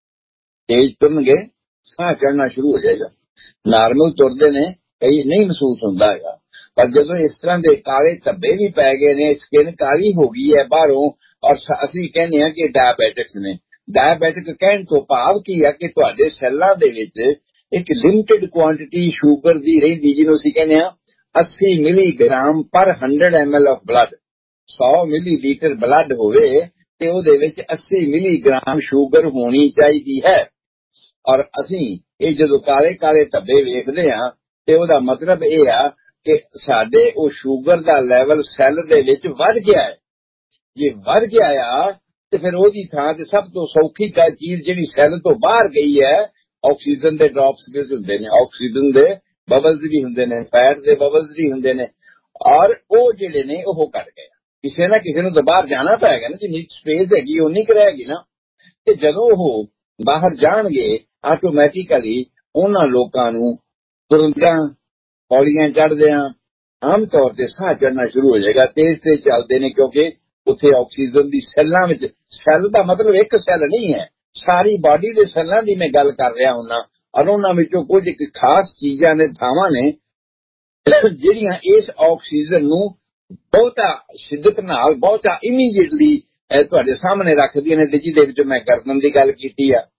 ਤੇਜ਼ ਤੁਰਨਗੇ ਸਾਹ ਚੜ੍ਹਨਾ ਸ਼ੁਰੂ ਹੋ ਜਾਏਗਾ, ਨਾਰਮਲ ਤੁਰਦੇ ਨੇ ਕਈ ਨਹੀਂ ਮਹਿਸੂਸ ਹੁੰਦਾ ਹੈਗਾ, ਪਰ ਜਦੋਂ ਇਸ ਤਰ੍ਹਾਂ ਦੇ ਕਾਲੇ ਧੱਬੇ ਵੀ ਪੈ ਗਏ ਨੇ, ਸਕਿਨ ਕਾਲੀ ਹੋ ਗਈ ਹੈ ਬਾਹਰੋਂ, ਔਰ ਅਸੀਂ ਕਹਿੰਦੇ ਹਾਂ ਕਿ ਡਾਇਬੈਟਿਕਸ ਨੇ। ਡਾਇਬੈਟਿਕ ਕਹਿਣ ਤੋਂ ਭਾਵ ਕੀ ਹੈ ਕਿ ਤੁਹਾਡੇ ਸੈੱਲਾਂ ਦੇ ਵਿੱਚ ਇੱਕ ਲਿਮਟਿਡ ਕੁਆਂਟੀਟੀ ਸ਼ੂਗਰ ਦੀ ਰਹਿੰਦੀ, ਜਿਹਨੂੰ ਅਸੀਂ ਕਹਿੰਦੇ ਹਾਂ 80 ਮਿਲੀਗ੍ਰਾਮ ਪਰ 100 ml of blood. 100 millilitre blood ਹੋਵੇ ਤੇ ਉਹਦੇ ਵਿੱਚ 80 ਮਿਲੀਗ੍ਰਾਮ ਸ਼ੂਗਰ ਹੋਣੀ ਚਾਹੀਦੀ ਹੈ। ਔਰ ਅਸੀਂ ਇਹ ਜਦੋਂ ਕਾਲੇ ਕਾਲੇ ਧੱਬੇ ਵੇਖਦੇ ਹਾਂ ਤੇ ਉਹਦਾ ਮਤਲਬ ਇਹ ਆ ਕਿ ਸਾਡੇ ਉਹ ਸ਼ੂਗਰ ਦਾ ਲੈਵਲ ਸੈੱਲ ਦੇ ਵਿੱਚ ਵੱਧ ਗਿਆ ਹੈ। ਜੇ ਵੱਧ ਗਿਆ ਆ ਤੇ ਫਿਰ ਉਹਦੀ ਥਾਂ ਤੇ ਸਭ ਤੋਂ ਸੌਖੀ ਚੀਜ਼ ਜਿਹੜੀ ਸੈੱਲ ਤੋਂ ਬਾਹਰ ਗਈ ਹੈ, ਆਕਸੀਜਨ ਦੇ ਡ੍ਰੌਪਸ ਵੀ ਹੁੰਦੇ ਨੇ, ਆਕਸੀਜਨ ਦੇ ਬਬਲਸ ਵੀ ਹੁੰਦੇ ਨੇ, ਫੈਟ ਦੇ ਬਬਲਸ ਵੀ ਹੁੰਦੇ ਨੇ, ਔਰ ਉਹ ਜਿਹੜੇ ਨੇ ਉਹ ਘਟ ਗਏ। ਕਿਸੇ ਨਾ ਕਿਸੇ ਨੂੰ ਤਾਂ ਬਾਹਰ ਜਾਣਾ ਪਏਗਾ ਨਾ, ਜਿੰਨੀ ਸਪੇਸ ਹੈਗੀ ਉਨੀ ਕੁ ਰਹੇਗੀ ਨਾ। ਤੇ ਜਦੋਂ ਉਹ ਬਾਹਰ ਜਾਣਗੇ ਆਟੋਮੈਟਿਕਲੀ ਉਹਨਾਂ ਲੋਕਾਂ ਨੂੰ ਤੁਰੰਤਾਂ ਪੌੜੀਆਂ ਚੜ੍ਹਦਿਆਂ ਆਮ ਤੌਰ ਤੇ ਸਾਹ ਚੜ੍ਹਨਾ ਸ਼ੁਰੂ ਹੋ ਜਾਏਗਾ। ਤੇਜ਼ ਤੇ ਚੱਲਦੇ ਨੇ ਕਿਉਂਕਿ ਉੱਥੇ ਆਕਸੀਜਨ ਦੀ ਸੈੱਲਾਂ ਵਿੱਚ, ਸੈੱਲ ਦਾ ਮਤਲਬ ਇੱਕ ਸੈੱਲ ਨਹੀਂ ਹੈ, ਸਾਰੀ ਬਾਡੀ ਦੇ ਸੈੱਲਾਂ ਦੀ ਮੈਂ ਗੱਲ ਕਰ ਰਿਹਾ ਹੁੰਦਾ, ਔਰ ਉਹਨਾਂ ਵਿੱਚੋਂ ਕੁਝ ਇੱਕ ਖਾਸ ਚੀਜ਼ਾਂ ਨੇ, ਥਾਵਾਂ ਨੇ ਜਿਹੜੀਆਂ ਇਸ ਆਕਸੀਜਨ ਨੂੰ ਬਹੁਤਾ ਸ਼ਿੱਦਤ ਨਾਲ, ਬਹੁਤਾ ਇਮੀਡੀਏਟਲੀ ਤੁਹਾਡੇ ਸਾਹਮਣੇ ਰੱਖਦੀਆਂ ਨੇ। ਤੇ ਜਿਹਦੇ ਵਿੱਚ ਮੈਂ ਗਰਦਨ ਦੀ ਗੱਲ ਕੀਤੀ ਆ,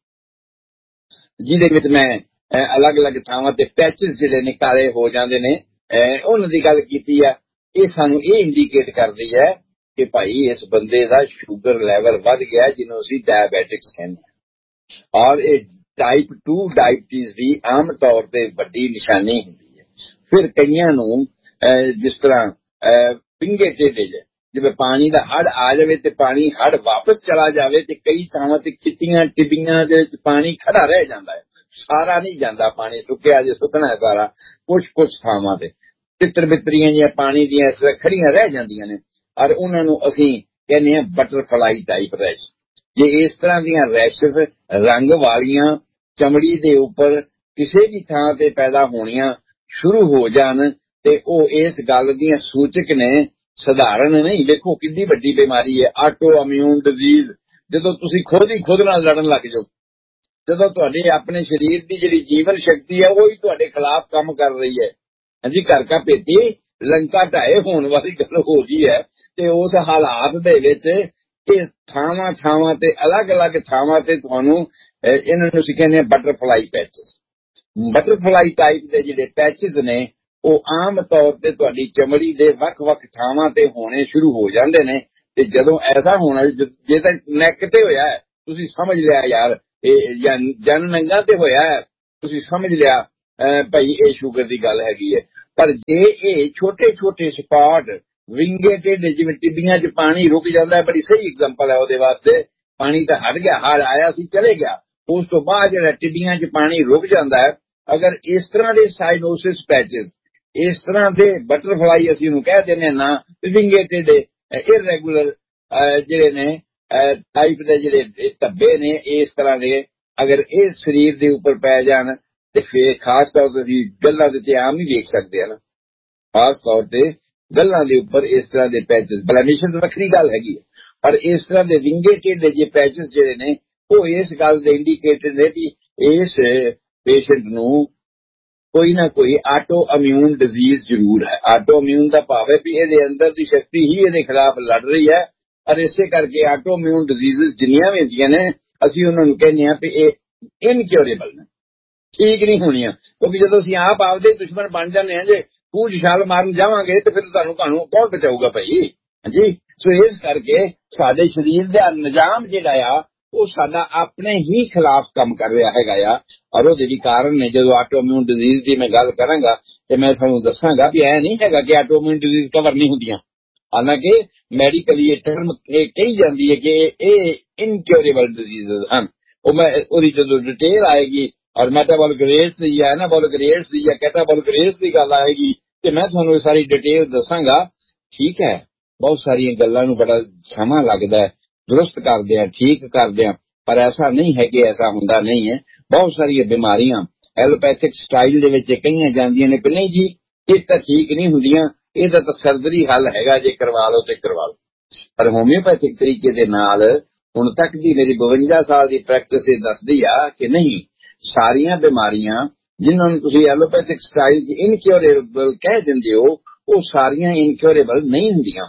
ਜਿਹਦੇ ਵਿੱਚ ਮੈਂ ਅਲੱਗ-ਅਲੱਗ ਥਾਵਾਂ ਤੇ ਪੈਚਸ ਜਿਹੜੇ ਨੇ ਕਾਲੇ ਹੋ ਜਾਂਦੇ ਨੇ, ਉਹਨਾਂ ਦੀ ਗੱਲ ਕੀਤੀ ਆ। ਇਹ ਸਾਨੂੰ ਇਹ ਇੰਡੀਕੇਟ ਕਰਦੀ ਹੈ ਕਿ ਭਾਈ ਇਸ ਬੰਦੇ ਦਾ ਸ਼ੂਗਰ ਲੈਵਲ ਵੱਧ ਗਿਆ, ਜਿਹਨੂੰ ਅਸੀਂ ਡਾਇਬੈਟਿਕਸ ਕਹਿੰਦੇ ਹਾਂ। ਔਰ ਇਹ ਟਾਈਪ 2 ਡਾਇਬਟੀਜ਼ ਦੀ ਆਮ ਤੌਰ ਤੇ ਵੱਡੀ ਨਿਸ਼ਾਨੀ ਹੁੰਦੀ ਹੈ। ਫਿਰ ਕਈਆਂ ਨੂੰ ਜਿਸ ਤਰ੍ਹਾਂ ਪਿੰਗੇ ਟੇਢੇ, ਜਿਵੇਂ ਪਾਣੀ ਦਾ ਹੜ ਆ ਜਾਵੇ ਤੇ ਪਾਣੀ ਹੜ ਵਾਪਸ ਚਲਾ ਜਾਵੇ, ਤੇ ਕਈ ਥਾਵਾਂ ਤੇ ਖਿੱਤੀਆਂ ਟਿੱਬੀਆਂ ਦੇ ਵਿੱਚ ਪਾਣੀ ਖੜਾ ਰਹਿ ਜਾਂਦਾ ਹੈ, ਸਾਰਾ ਨਹੀਂ ਜਾਂਦਾ ਪਾਣੀ, ਸੁੱਕਿਆ ਜੇ ਸੁੱਕਣਾ ਹੈ ਸਾਰਾ। ਕੁਛ ਥਾਵਾਂ ਤੇ ਤਿੱਤਰ ਬਿੱਤਰੀਆਂ ਜਿਹੀਆਂ ਪਾਣੀ ਦੀਆਂ ਇਸ ਤਰ੍ਹਾਂ ਖੜੀਆਂ ਰਹਿ ਜਾਂਦੀਆਂ ਨੇ, ਔਰ ਉਹਨਾਂ ਨੂੰ ਅਸੀਂ ਕਹਿੰਦੇ ਹਾਂ ਬਟਰਫਲਾਈ ਟਾਈਪ ਰੈਸ਼। ਜੇ ਇਸ ਤਰ੍ਹਾਂ ਦੀਆਂ ਰੈਸ਼ਸ ਰੰਗ ਵਾਲੀਆਂ ਚਮੜੀ ਦੇ ਉੱਪਰ ਕਿਸੇ ਵੀ ਥਾਂ ਤੇ ਪੈਦਾ ਹੋਣੀਆਂ ਸ਼ੁਰੂ ਹੋ ਜਾਣ ਤੇ ਉਹ ਇਸ ਗੱਲ ਦੀਆਂ ਸੂਚਕ ਨੇ, ਸਧਾਰਨ ਨਹੀਂ। ਦੇਖੋ ਕਿੰਨੀ ਵੱਡੀ ਬਿਮਾਰੀ ਹੈ ਆਟੋ ਇਮਿਊਨ ਡਿਜ਼ੀਜ਼। ਜਦੋਂ ਤੁਸੀਂ ਖੁਦ ਨਾਲ ਲੜਨ ਲੱਗ ਜਾਓ, ਜਦੋਂ ਤੁਹਾਡੇ ਆਪਣੇ ਸਰੀਰ ਦੀ ਜਿਹੜੀ ਜੀਵਨ ਸ਼ਕਤੀ ਹੈ ਉਹੀ ਤੁਹਾਡੇ ਖਿਲਾਫ ਕੰਮ ਕਰ ਰਹੀ ਹੈ। ਹਾਂਜੀ, ਘਰ ਕਾ ਭੇਤੀ ਲੰਕਾ ਢਾਏ ਹੋਣ ਵਾਲੀ ਗੱਲ ਹੋ ਗਈ ਹੈ। ਤੇ ਉਸ ਹਾਲਾਤ ਦੇ ਵਿੱਚ ਇਹ ਥਾਵਾਂ ਤੇ ਅਲੱਗ-ਅਲੱਗ ਥਾਵਾਂ ਤੇ ਤੁਹਾਨੂੰ ਇਹਨਾਂ ਨੂੰ ਅਸੀਂ ਕਹਿੰਦੇ ਹਾਂ ਬਟਰਫਲਾਈ ਪੈਚਸ। ਬਟਰਫਲਾਈ ਟਾਈਪ ਦੇ ਜਿਹੜੇ ਪੈਚਸ ਨੇ ਉਹ ਆਮ ਤੌਰ ਤੇ ਤੁਹਾਡੀ ਚਮੜੀ ਦੇ ਵੱਖ-ਵੱਖ ਥਾਵਾਂ ਤੇ ਹੋਣੇ ਸ਼ੁਰੂ ਹੋ ਜਾਂਦੇ ਨੇ। ਤੇ ਜਦੋਂ ਐਸਾ ਹੋਣਾ, ਜੇ ਤਾਂ ਨੈਕ ਤੇ ਹੋਇਆ ਤੁਸੀਂ ਸਮਝ ਲਿਆ ਯਾਰ ਇਹ ਜਨ ਨੰਗਾ ਤੇ ਹੋਇਆ, ਤੁਸੀਂ ਸਮਝ ਲਿਆ ਭਾਈ ਇਹ ਸ਼ੂਗਰ ਦੀ ਗੱਲ ਹੈਗੀ ਹੈ। ਪਰ ਜੇ ਇਹ ਛੋਟੇ ਛੋਟੇ ਸਪਾਟ ਵਿੰਗੇ ਢਿੱਡ, ਜਿਵੇਂ ਟਿੱਬੀਆਂ 'ਚ ਪਾਣੀ ਰੁਕ ਜਾਂਦਾ, ਬੜੀ ਸਹੀ ਐਗਜ਼ਾਮਪਲ ਹੈ ਉਹਦੇ ਵਾਸਤੇ। ਪਾਣੀ ਤਾਂ ਹਟ ਗਿਆ, ਹੜ ਆਇਆ ਸੀ, ਚਲੇ ਗਿਆ, ਉਸ ਤੋਂ ਬਾਅਦ ਜਿਹੜਾ ਟਿੱਬੀਆਂ 'ਚ ਪਾਣੀ ਰੁਕ ਜਾਂਦਾ ਹੈ, ਅਗਰ ਇਸ ਤਰ੍ਹਾਂ ਦੇ ਸਾਈਨੋਸਿਸ ਪੈਚਸ, ਇਸ ਤਰ੍ਹਾਂ ਦੇ ਬਟਰਫਲਾਈ ਅਸੀਂ ਉਹਨੂੰ ਕਹਿ ਦਿੰਦੇ ਨਾ, ਵਿੰਗੇ ਢਿੱਡ ਇਰੈਗੂਲਰ ਜਿਹੜੇ ਨੇ ਟਾਈਪ ਦੇ ਜਿਹੜੇ ਧੱਬੇ ਨੇ ਇਸ ਤਰ੍ਹਾਂ ਦੇ, ਅਗਰ ਇਹ ਸਰੀਰ ਦੇ ਉੱਪਰ ਪੈ ਜਾਣ ਤੇ ਫਿਰ ਖਾਸ ਤੌਰ ਤੇ ਅਸੀਂ ਗੱਲਾਂ ਦੇ ਆਮ ਹੀ ਵੇਖ ਸਕਦੇ ਹਾਂ ਨਾ, ਖਾਸ ਤੌਰ ਤੇ ਗੱਲਾਂ ਦੇ ਉੱਪਰ ਇਸ ਤਰ੍ਹਾਂ ਦੇ ਪੈਚਸ, ਬਲੈਮਿਸ਼ਨ ਤਾਂ ਵੱਖਰੀ ਗੱਲ ਹੈਗੀ ਹੈ, ਪਰ ਇਸ ਤਰ੍ਹਾਂ ਦੇ ਵਿੰਗੇ ਢਿੱਡ ਜੇ ਪੈਚਸ ਜਿਹੜੇ ਨੇ ਉਹ ਇਸ ਗੱਲ ਦੇ ਇੰਡੀਕੇਟਰ ਨੇ ਕਿ ਇਸ ਪੇਸ਼ੈਂਟ ਨੂੰ ਕੋਈ ਨਾ ਕੋਈ ਆਟੋ ਇਮਿਊਨ ਡਿਜ਼ੀਜ਼ ਜ਼ਰੂਰ ਹੈ। ਆਟੋ ਇਮਿਊਨ ਦਾ ਭਾਵ ਹੈ ਵੀ ਇਹਦੇ ਅੰਦਰ ਦੀ ਸ਼ਕਤੀ ਹੀ ਇਹਦੇ ਖਿਲਾਫ ਲੜ ਰਹੀ ਹੈ, ਔਰ ਇਸੇ ਕਰਕੇ ਆਟੋ ਇਮਿਊਨ ਡਿਜ਼ੀਜ਼ ਜਿੰਨੀਆਂ ਵੀ ਹੁੰਦੀਆਂ ਨੇ ਅਸੀਂ ਉਹਨਾਂ ਨੂੰ ਕਹਿੰਦੇ ਹਾਂ ਵੀ ਇਹ ਇਨਕਿਉਰੇਬਲ ਨੇ, ਠੀਕ ਨਹੀਂ ਹੋਣੀਆਂ। ਕਿਉਂਕਿ ਜਦੋਂ ਅਸੀਂ ਆਪ ਆਪਦੇ ਦੁਸ਼ਮਣ ਬਣ ਜਾਂਦੇ ਹਾਂ, ਜੇ ਪੂਜ ਛਾਲ ਮਾਰਨ ਜਾਵਾਂਗੇ ਤੇ ਫਿਰ ਤੁਹਾਨੂੰ ਕੌਣ ਬਚਾਊਗਾ ਭਾਈ? ਹਾਂਜੀ, ਸੋ ਇਸ ਕਰਕੇ ਸਾਡੇ ਸਰੀਰ ਦਾ ਨਿਜ਼ਾਮ ਜਿਹੜਾ ਆ ਉਹ ਸਾਡਾ ਆਪਣੇ ਹੀ ਖਿਲਾਫ ਕੰਮ ਕਰ ਰਿਹਾ ਹੈਗਾ ਆ, ਔਰ ਉਹਦੇ ਵੀ ਕਾਰਨ ਨੇ। ਜਦੋਂ ਆਟੋ ਇਮਿਊਨ ਡਿਜ਼ੀਜ਼ ਦੀ ਮੈਂ ਗੱਲ ਕਰਾਂਗਾ ਤੇ ਮੈਂ ਤੁਹਾਨੂੰ ਦੱਸਾਂਗਾ ਵੀ ਇਹ ਨਹੀਂ ਹੈਗਾ ਕਿ ਆਟੋ ਇਮਿਊਨ ਡਿਜ਼ੀਜ਼ ਕਵਰ ਨਹੀਂ ਹੁੰਦੀਆਂ, ਹਾਲਾਂਕਿ ਮੈਡੀਕਲੀ ਇਹ ਟਰਮ ਕਹੀ ਜਾਂਦੀ ਹੈ ਕਿ ਇਹ ਇਨਕਿਉਰੇਬਲ ਡਿਜ਼ੀਜ਼ ਹਨ। ਉਹ ਮੈਂ ਉਹਦੀ ਜਦੋਂ ਡਿਟੇਲ ਆਏਗੀ ਔਰ ਮੈਟਾਬੋਲਿਕ ਰੇਟਸ ਦੀ ਜਾਂ ਐਨਾਬੋਲਿਕ ਰੇਟਸ ਦੀ ਜਾਂ ਕੈਟਾਬੋਲਿਕ ਰੇਟਸ ਦੀ ਗੱਲ ਆਏਗੀ ਤੇ ਮੈਂ ਤੁਹਾਨੂੰ ਇਹ ਸਾਰੀ ਡਿਟੇਲ ਦੱਸਾਂਗਾ। ਠੀਕ ਹੈ, ਬਹੁਤ ਸਾਰੀਆਂ ਗੱਲਾਂ ਨੂੰ ਬੜਾ ਸਮਾਂ ਲੱਗਦਾ ਹੈ ਦੁਰਸਤ ਕਰਦੇ ਆ, ਠੀਕ ਕਰਦੇ ਆ, ਪਰ ਐਸਾ ਨਹੀਂ ਹੈ ਕਿ ਐਸਾ ਹੁੰਦਾ ਨਹੀਂ ਹੈ। ਬਹੁਤ ਸਾਰੀਆਂ ਬਿਮਾਰੀਆਂ ਐਲੋਪੈਥਿਕ ਸਟਾਈਲ ਦੇ ਵਿੱਚ ਕਹੀਆਂ ਜਾਂਦੀਆਂ ਨੇ ਕਿ ਨਹੀਂ ਜੀ ਇਹ ਤਾਂ ਠੀਕ ਨਹੀਂ ਹੁੰਦੀਆਂ, ਇਹਦਾ ਤਾਂ ਸਰਜਰੀ ਹੱਲ ਹੈਗਾ, ਜੇ ਕਰਵਾ ਲਓ ਤੇ ਕਰਵਾ ਲਓ। ਪਰ ਹੋਮਿਓਪੈਥਿਕ ਤਰੀਕੇ ਦੇ ਨਾਲ ਹੁਣ ਤੱਕ ਦੀ ਮੇਰੀ 52 ਸਾਲ ਦੀ ਪ੍ਰੈਕਟਿਸ ਇਹ ਦੱਸਦੀ ਆ ਕਿ ਨਹੀਂ, ਸਾਰੀਆਂ ਬਿਮਾਰੀਆਂ ਜਿਨ੍ਹਾਂ ਨੂੰ ਤੁਸੀਂ ਐਲੋਪੈਥਿਕ ਸਟਾਈਲ ਦੀ ਇਨਕਿਉਰੇਬਲ ਕਹਿ ਦਿੰਦੇ ਹੋ, ਉਹ ਸਾਰੀਆਂ ਇਨਕਿਉਰੇਬਲ ਨਹੀਂ ਹੁੰਦੀਆਂ।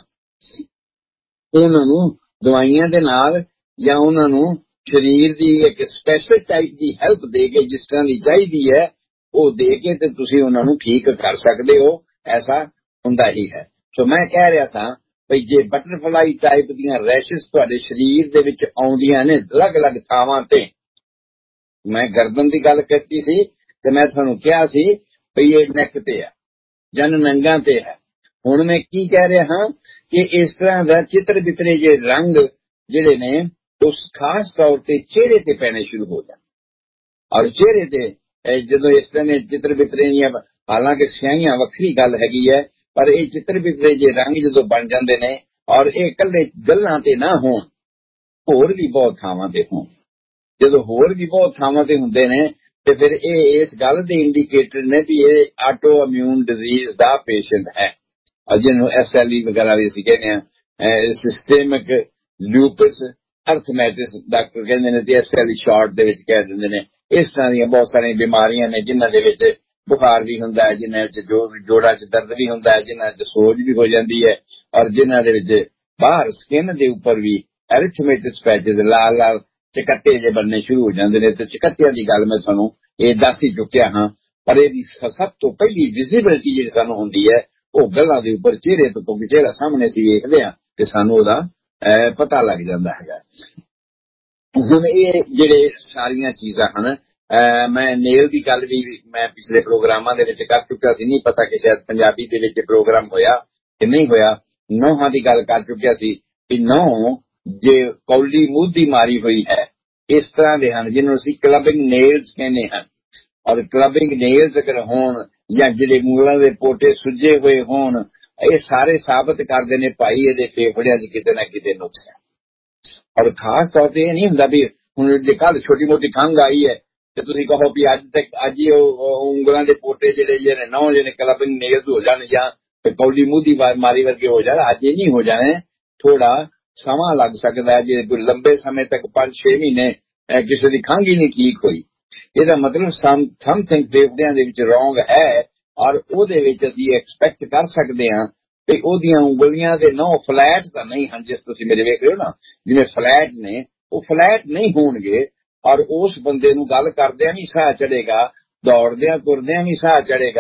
ਉਹਨਾਂ ਨੂੰ ਦਵਾਈਆਂ ਦੇ ਨਾਲ ਜਾਂ ਉਹਨਾਂ ਨੂੰ ਸਰੀਰ ਦੀ ਇੱਕ ਸਪੈਸ਼ਲ ਟਾਈਪ ਦੀ ਹੈਲਪ ਦੇ ਕੇ, ਜਿਸ ਤਰ੍ਹਾਂ ਦੀ ਚਾਹੀਦੀ ਹੈ ਉਹ ਦੇ ਕੇ ਤੇ ਤੁਸੀਂ ਉਹਨਾਂ ਨੂੰ ਠੀਕ ਕਰ ਸਕਦੇ ਹੋ। ਐਸਾ ਹੁੰਦਾ ਹੀ ਹੈ। ਸੋ ਮੈਂ ਕਹਿ ਰਿਹਾ ਸਾਂ ਭਈ ਜੇ ਬਟਰਫਲਾਈ ਟਾਈਪ ਦੀਆਂ ਰੈਸ਼ਸ ਤੁਹਾਡੇ ਸਰੀਰ ਦੇ ਵਿੱਚ ਆਉਂਦੀਆਂ ਨੇ ਅਲੱਗ-ਅਲੱਗ ਥਾਵਾਂ ਤੇ, ਮੈਂ ਗਰਦਨ ਦੀ ਗੱਲ ਕੀਤੀ ਸੀ ਤੇ ਮੈਂ ਤੁਹਾਨੂੰ ਕਿਹਾ ਸੀ ਭਈ ਇਹ ਨੈਕ ਤੇ ਹੈ, ਜਨ ਨੰਗਾ ਤੇ ਹੈ। ਹੁਣ ਮੈਂ ਕੀ ਕਹਿ ਰਿਹਾ ਹਾਂ ਕਿ ਇਸ ਤਰ੍ਹਾਂ ਦਾ ਚਿੱਤਰ ਬਿਤਰੇ ਜੇ ਰੰਗ ਜਿਹੜੇ ਨੇ ਉਸ ਖਾਸ ਤੌਰ ਤੇ ਚਿਹਰੇ ਤੇ ਪੈਣੇ ਸ਼ੁਰੂ ਹੋ ਜਾਣ, ਔਰ ਚਿਹਰੇ ਤੇ ਜਦੋਂ ਇਸ ਤਰ੍ਹਾਂ ਦੇ ਚਿੱਤਰ ਬਿਤਰੇ ਨਹੀਂ, ਹਾਲਾਂਕਿ ਸਿਆਹੀਆਂ ਵੱਖਰੀ ਗੱਲ ਹੈਗੀ ਹੈ, ਪਰ ਇਹ ਚਿੱਤਰ ਬਿਤਰੇ ਜੇ ਰੰਗ ਜਦੋਂ ਬਣ ਜਾਂਦੇ ਨੇ ਔਰ ਇਹ ਇਕੱਲੇ ਗੱਲਾਂ ਤੇ ਨਾ ਹੋਣ, ਹੋਰ ਵੀ ਬਹੁਤ ਥਾਵਾਂ ਤੇ ਹੋਣ, ਜਦੋਂ ਹੋਰ ਵੀ ਬਹੁਤ ਥਾਵਾਂ ਤੇ ਹੁੰਦੇ ਨੇ ਤੇ ਫਿਰ ਇਹ ਇਸ ਗੱਲ ਦੇ ਇੰਡੀਕੇਟਰ ਨੇ ਵੀ ਇਹ ਆਟੋ ਇਮਿਊਨ ਡਿਜ਼ੀਜ਼ ਦਾ ਪੇਸ਼ੈਂਟ ਹੈ, ਜਿਹਨੂੰ SLE ਵਗੈਰਾ ਵੀ ਅਸੀਂ ਕਹਿੰਦੇ ਹਾਂ, ਸਿਸਟੈਮਿਕ ਲੂਪਸ ਅਰਥਮੈਟਿਸ ਡਾਕਟਰ ਕਹਿੰਦੇ ਨੇ, ਤੇ SLE ਸ਼ਾਰਟ ਦੇ ਵਿੱਚ ਕਹਿ ਦਿੰਦੇ ਨੇ। ਇਸ ਤਰ੍ਹਾਂ ਦੀਆਂ ਬਹੁਤ ਸਾਰੀਆਂ ਬਿਮਾਰੀਆਂ ਨੇ ਜਿਨ੍ਹਾਂ ਦੇ ਵਿੱਚ ਬੁਖਾਰ ਵੀ ਹੁੰਦਾ ਹੈ, ਜਿਨ੍ਹਾਂ ਵਿੱਚ ਜੋੜਾਂ 'ਚ ਦਰਦ ਵੀ ਹੁੰਦਾ ਹੈ, ਜਿਨ੍ਹਾਂ 'ਚ ਸੋਜ ਵੀ ਹੋ ਜਾਂਦੀ ਹੈ, ਔਰ ਜਿਨ੍ਹਾਂ ਦੇ ਵਿੱਚ ਬਾਹਰ ਸਕਿਨ ਦੇ ਉੱਪਰ ਵੀ ਐਰਿਥਮੇਟਿਸ ਪੈਚਸ, ਲਾਲ ਲਾਲ ਚਕੱਤੇ ਜੇ ਬਣਨੇ ਸ਼ੁਰੂ ਹੋ ਜਾਂਦੇ ਨੇ। ਤੇ ਚਕੱਤਿਆਂ ਦੀ ਗੱਲ ਮੈਂ ਤੁਹਾਨੂੰ ਇਹ ਦੱਸ ਹੀ ਚੁੱਕਿਆ ਹਾਂ, ਪਰ ਇਹਦੀ ਸਭ ਤੋਂ ਪਹਿਲੀ ਵਿਜ਼ਿਬਿਲਿਟੀ ਜਿਹੜੀ ਸਾਨੂੰ ਹੁੰਦੀ ਹੈ ਉਹ ਗੱਲਾਂ ਦੇ ਉੱਪਰ, ਚਿਹਰੇ ਤੋਂ, ਕਿਉਂਕਿ ਚਿਹਰਾ ਸਾਹਮਣੇ ਅਸੀਂ ਵੇਖਦੇ ਹਾਂ ਤੇ ਸਾਨੂੰ ਉਹਦਾ ਪਤਾ ਲੱਗ ਜਾਂਦਾ ਹੈਗਾ। ਹੁਣ ਇਹ ਜਿਹੜੇ ਸਾਰੀਆਂ ਚੀਜ਼ਾਂ ਹਨ, ਮੈਂ ਨੇਲ ਦੀ ਗੱਲ ਵੀ ਮੈਂ ਪਿਛਲੇ ਪ੍ਰੋਗਰਾਮਾਂ ਦੇ ਵਿੱਚ ਕਰ ਚੁੱਕਿਆ ਸੀ, ਨਹੀਂ ਪਤਾ ਕਿ ਸ਼ਾਇਦ ਪੰਜਾਬੀ ਦੇ ਵਿੱਚ ਪ੍ਰੋਗਰਾਮ ਹੋਇਆ ਕਿ ਨਹੀਂ ਹੋਇਆ। ਨਹੁੰਾਂ ਦੀ ਗੱਲ ਕਰ ਚੁੱਕਿਆ ਸੀ ਕਿ ਨਹੁੰ ਜੇ ਕੌਲੀ ਮੂੰਹ ਦੀ ਮਾਰੀ ਹੋਈ ਹੈ, ਇਸ ਤਰ੍ਹਾਂ ਦੇ ਹਨ ਜਿਹਨੂੰ ਅਸੀਂ ਕਲੱਬਿੰਗ ਨੇਲਸ ਕਹਿੰਦੇ ਹਾਂ, ਔਰ ਕਲੱਬਿੰਗ ਨੇਲਸ ਅਗਰ ਹੋਣ ਜਾਂ ਜਿਹੜੇ ਉਂਗਲਾਂ ਦੇ ਪੋਟੇ ਸੁੱਜੇ ਹੋਏ ਹੋਣ, ਇਹ ਸਾਰੇ ਸਾਬਤ ਕਰਦੇ ਨੇ ਭਾਈ ਇਹਦੇ ਫੇਫੜਿਆਂ 'ਚ ਕਿਤੇ ਨਾ ਕਿਤੇ ਨੁਕਸ ਹੈ। ਔਰ ਖਾਸ ਤੌਰ ਤੇ ਇਹ ਨਹੀਂ ਹੁੰਦਾ ਵੀ ਹੁਣ ਜੇ ਕੱਲ ਛੋਟੀ ਮੋਟੀ ਖੰਘ ਆਈ ਹੈ ਤੇ ਤੁਸੀਂ ਕਹੋ ਵੀ ਅੱਜ ਹੀ ਉਂਗਲਾਂ ਦੇ ਪੋਟੇ ਜਿਹੜੇ ਨਹੁੰ ਜਿਹੜੇ ਕਲੱਬਿੰਗ ਨੇਲਸ ਹੋ ਜਾਣ ਜਾਂ ਕੌਲੀ ਮੂੰਹ ਦੀ ਮਾਰੀ ਵਰਗੇ ਹੋ ਜਾਣ, ਅੱਜ ਇਹ ਨਹੀਂ ਹੋ ਜਾਣੇ, ਥੋੜਾ ਸਮਾਂ ਲੱਗ ਸਕਦਾ ਹੈ। ਜੇ ਕੋਈ ਲੰਬੇ ਸਮੇਂ ਤੱਕ 5-6 ਮਹੀਨੇ ਕਿਸੇ ਦੀ ਖੰਘ ਹੀ ਨਹੀਂ ਠੀਕ ਹੋਈ, ਇਹਦਾ ਮਤਲਬ ਸਮਥਿੰਗ ਫੇਫੜਿਆਂ ਦੇ ਵਿੱਚ ਰੋਂਗ ਹੈ, ਔਰ ਉਹਦੇ ਵਿੱਚ ਅਸੀਂ ਐਕਸਪੈਕਟ ਕਰ ਸਕਦੇ ਹਾਂ ਵੀ ਉਹਦੀਆਂ ਉਂਗਲੀਆਂ ਦੇ ਨਹੁੰ ਫਲੈਟ ਤਾਂ ਨਹੀਂ ਹਨ, ਜਿਸ ਤੁਸੀਂ ਮੇਰੇ ਵੇਖ ਰਹੇ ਹੋ ਨਾ, ਜਿਵੇਂ ਫਲੈਟ ਨੇ, ਉਹ ਫਲੈਟ ਨਹੀਂ ਹੋਣਗੇ, ਔਰ ਉਸ ਬੰਦੇ ਨੂੰ ਗੱਲ ਕਰਦਿਆਂ ਵੀ ਸਾਹ ਚੜੇਗਾ, ਦੌੜਦਿਆਂ ਤੁਰਦਿਆਂ ਵੀ ਸਾਹ ਚੜੇਗਾ,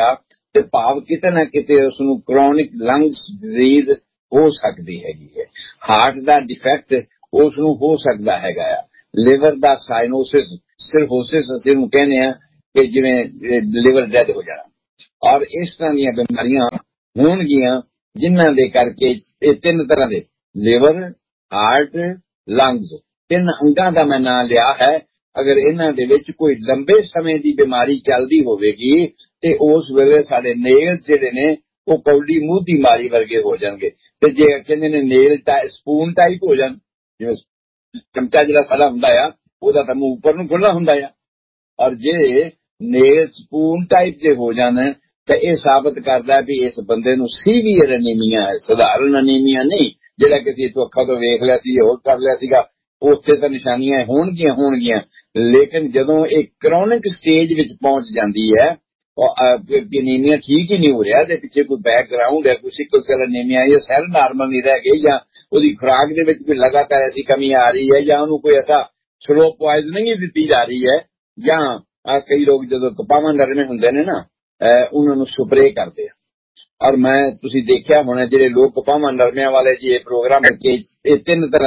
ਤੇ ਭਾਵ ਕਿਤੇ ਨਾ ਕਿਤੇ ਉਸ ਨੂੰ ਕ੍ਰੋਨਿਕ ਲੰਗਸ ਡਿਜ਼ੀਜ਼ ਹੋ ਸਕਦੀ ਹੈਗੀ ਹੈ। ਹਾਰਟ ਦਾ ਡਿਫੈਕਟ ਉਸ ਨੂੰ ਹੋ ਸਕਦਾ ਹੈਗਾ ਆ। ਲਿਵਰ ਦਾ ਸਾਈਨੋਸਿਸ ਸਿਰਹੋਸਿਸ ਅਸੀਂ ਨੂੰ ਕਹਿੰਦੇ ਆ ਕਿ ਜਿਵੇਂ ਲਿਵਰ ਡੈਡ ਹੋ ਜਾਣਾ। ਔਰ ਇਸ ਤਰ੍ਹਾਂ ਦੀਆਂ ਬਿਮਾਰੀਆਂ ਹੋਣਗੀਆਂ ਜਿਨ੍ਹਾਂ ਦੇ ਕਰਕੇ ਇਹ 3 ਤਰ੍ਹਾਂ ਦੇ ਲਿਵਰ, ਹਾਰਟ, ਲੰਗਸ 3 ਅੰਗਾਂ ਦਾ ਮੈਂ ਨਾਂ ਲਿਆ ਹੈ। ਅਗਰ ਇਹਨਾਂ ਦੇ ਵਿੱਚ ਕੋਈ ਲੰਬੇ ਸਮੇਂ ਦੀ ਬਿਮਾਰੀ ਚੱਲਦੀ ਹੋਵੇਗੀ ਤੇ ਉਸ ਵੇਲੇ ਸਾਡੇ ਨੇਲਸ ਜਿਹੜੇ ਨੇ ਉਹ ਕੌਡੀ ਮੂੰਹ ਦੀ ਮਾਰੀ ਵਰਗੇ ਹੋ ਜਾਣਗੇ। ਤੇ ਜੇ ਕਹਿੰਦੇ ਨੇ ਨੇਲ ਸਪੂਨ ਟਾਈਪ ਹੋ ਜਾਣ, ਜਿਵੇਂ ਚਮਚਾ ਜਿਹੜਾ ਸਾਡਾ ਹੁੰਦਾ ਆ ਉਹਦਾ ਤਾਂ ਮੂੰਹ ਉੱਪਰ ਨੂੰ ਖੁੱਲ੍ਹਾ ਹੁੰਦਾ ਆ। ਔਰ ਜੇ ਨੇਲ ਸਪੂਨ ਟਾਈਪ ਦੇ ਹੋ ਜਾਣ ਤਾਂ ਇਹ ਸਾਬਤ ਕਰਦਾ ਵੀ ਇਸ ਬੰਦੇ ਨੂੰ ਸੀਵੀਅਰ ਅਨੀਮੀਆ ਹੈ, ਸਧਾਰਨ ਅਨੀਮੀਆ ਨਹੀਂ ਜਿਹੜਾ ਕਿਸੇ ਤੋਂ ਅੱਖਾਂ ਤੋਂ ਵੇਖ ਲਿਆ ਸੀ ਹੋਰ ਕਰ ਲਿਆ ਸੀਗਾ। ਉੱਥੇ ਤਾਂ ਨਿਸ਼ਾਨੀਆਂ ਹੋਣਗੀਆਂ ਲੇਕਿਨ ਜਦੋਂ ਇਹ ਕ੍ਰੋਨਿਕ ਸਟੇਜ ਵਿੱਚ ਪਹੁੰਚ ਜਾਂਦੀ ਹੈ ਅਨੀਮੀਆ ਠੀਕ ਹੀ ਨਹੀਂ ਹੋ ਰਿਹਾ, ਦੇ ਪਿੱਛੇ ਕੋਈ ਬੈਕਗਰਾਉਂਡ ਹੈ, ਕੋਈ ਸਿਕਲ ਸੈਲ ਅਨੀਮੀਆ ਜਾਂ ਸੈੱਲ ਨਾਰਮਲ ਨਹੀਂ ਰਹਿ ਗਏ ਜਾਂ ਉਹਦੀ ਖੁਰਾਕ ਦੇ ਵਿੱਚ ਕੋਈ ਲਗਾਤਾਰ ਐਸੀ ਕਮੀ ਆ ਰਹੀ ਹੈ ਜਾਂ ਉਹਨੂੰ ਕੋਈ ਐਸਾ ਸਲੋ ਪੁਆਇਜ਼ਨਿੰਗ ਹੀ ਦਿੱਤੀ ਜਾ ਰਹੀ ਹੈ ਜਾਂ ਕਈ ਲੋਕ ਜਦੋਂ ਕਪਾਵਾਂ ਨਰਮੇ ਹੁੰਦੇ ਨੇ ਨਾ ਉਹਨਾਂ ਨੂੰ ਸਪਰੇਅ ਕਰਦੇ ਆ। ਔਰ ਮੈਂ ਤੁਸੀਂ ਦੇਖਿਆ ਹੋਣਾ ਜਿਹੜੇ ਲੋਕ ਕਪਾਵਾਂ ਨਰਮਿਆਂ ਵਾਲੇ ਜੀ ਇਹ ਪ੍ਰੋਗਰਾਮ ਇਹ 3 ਤਰ੍ਹਾਂ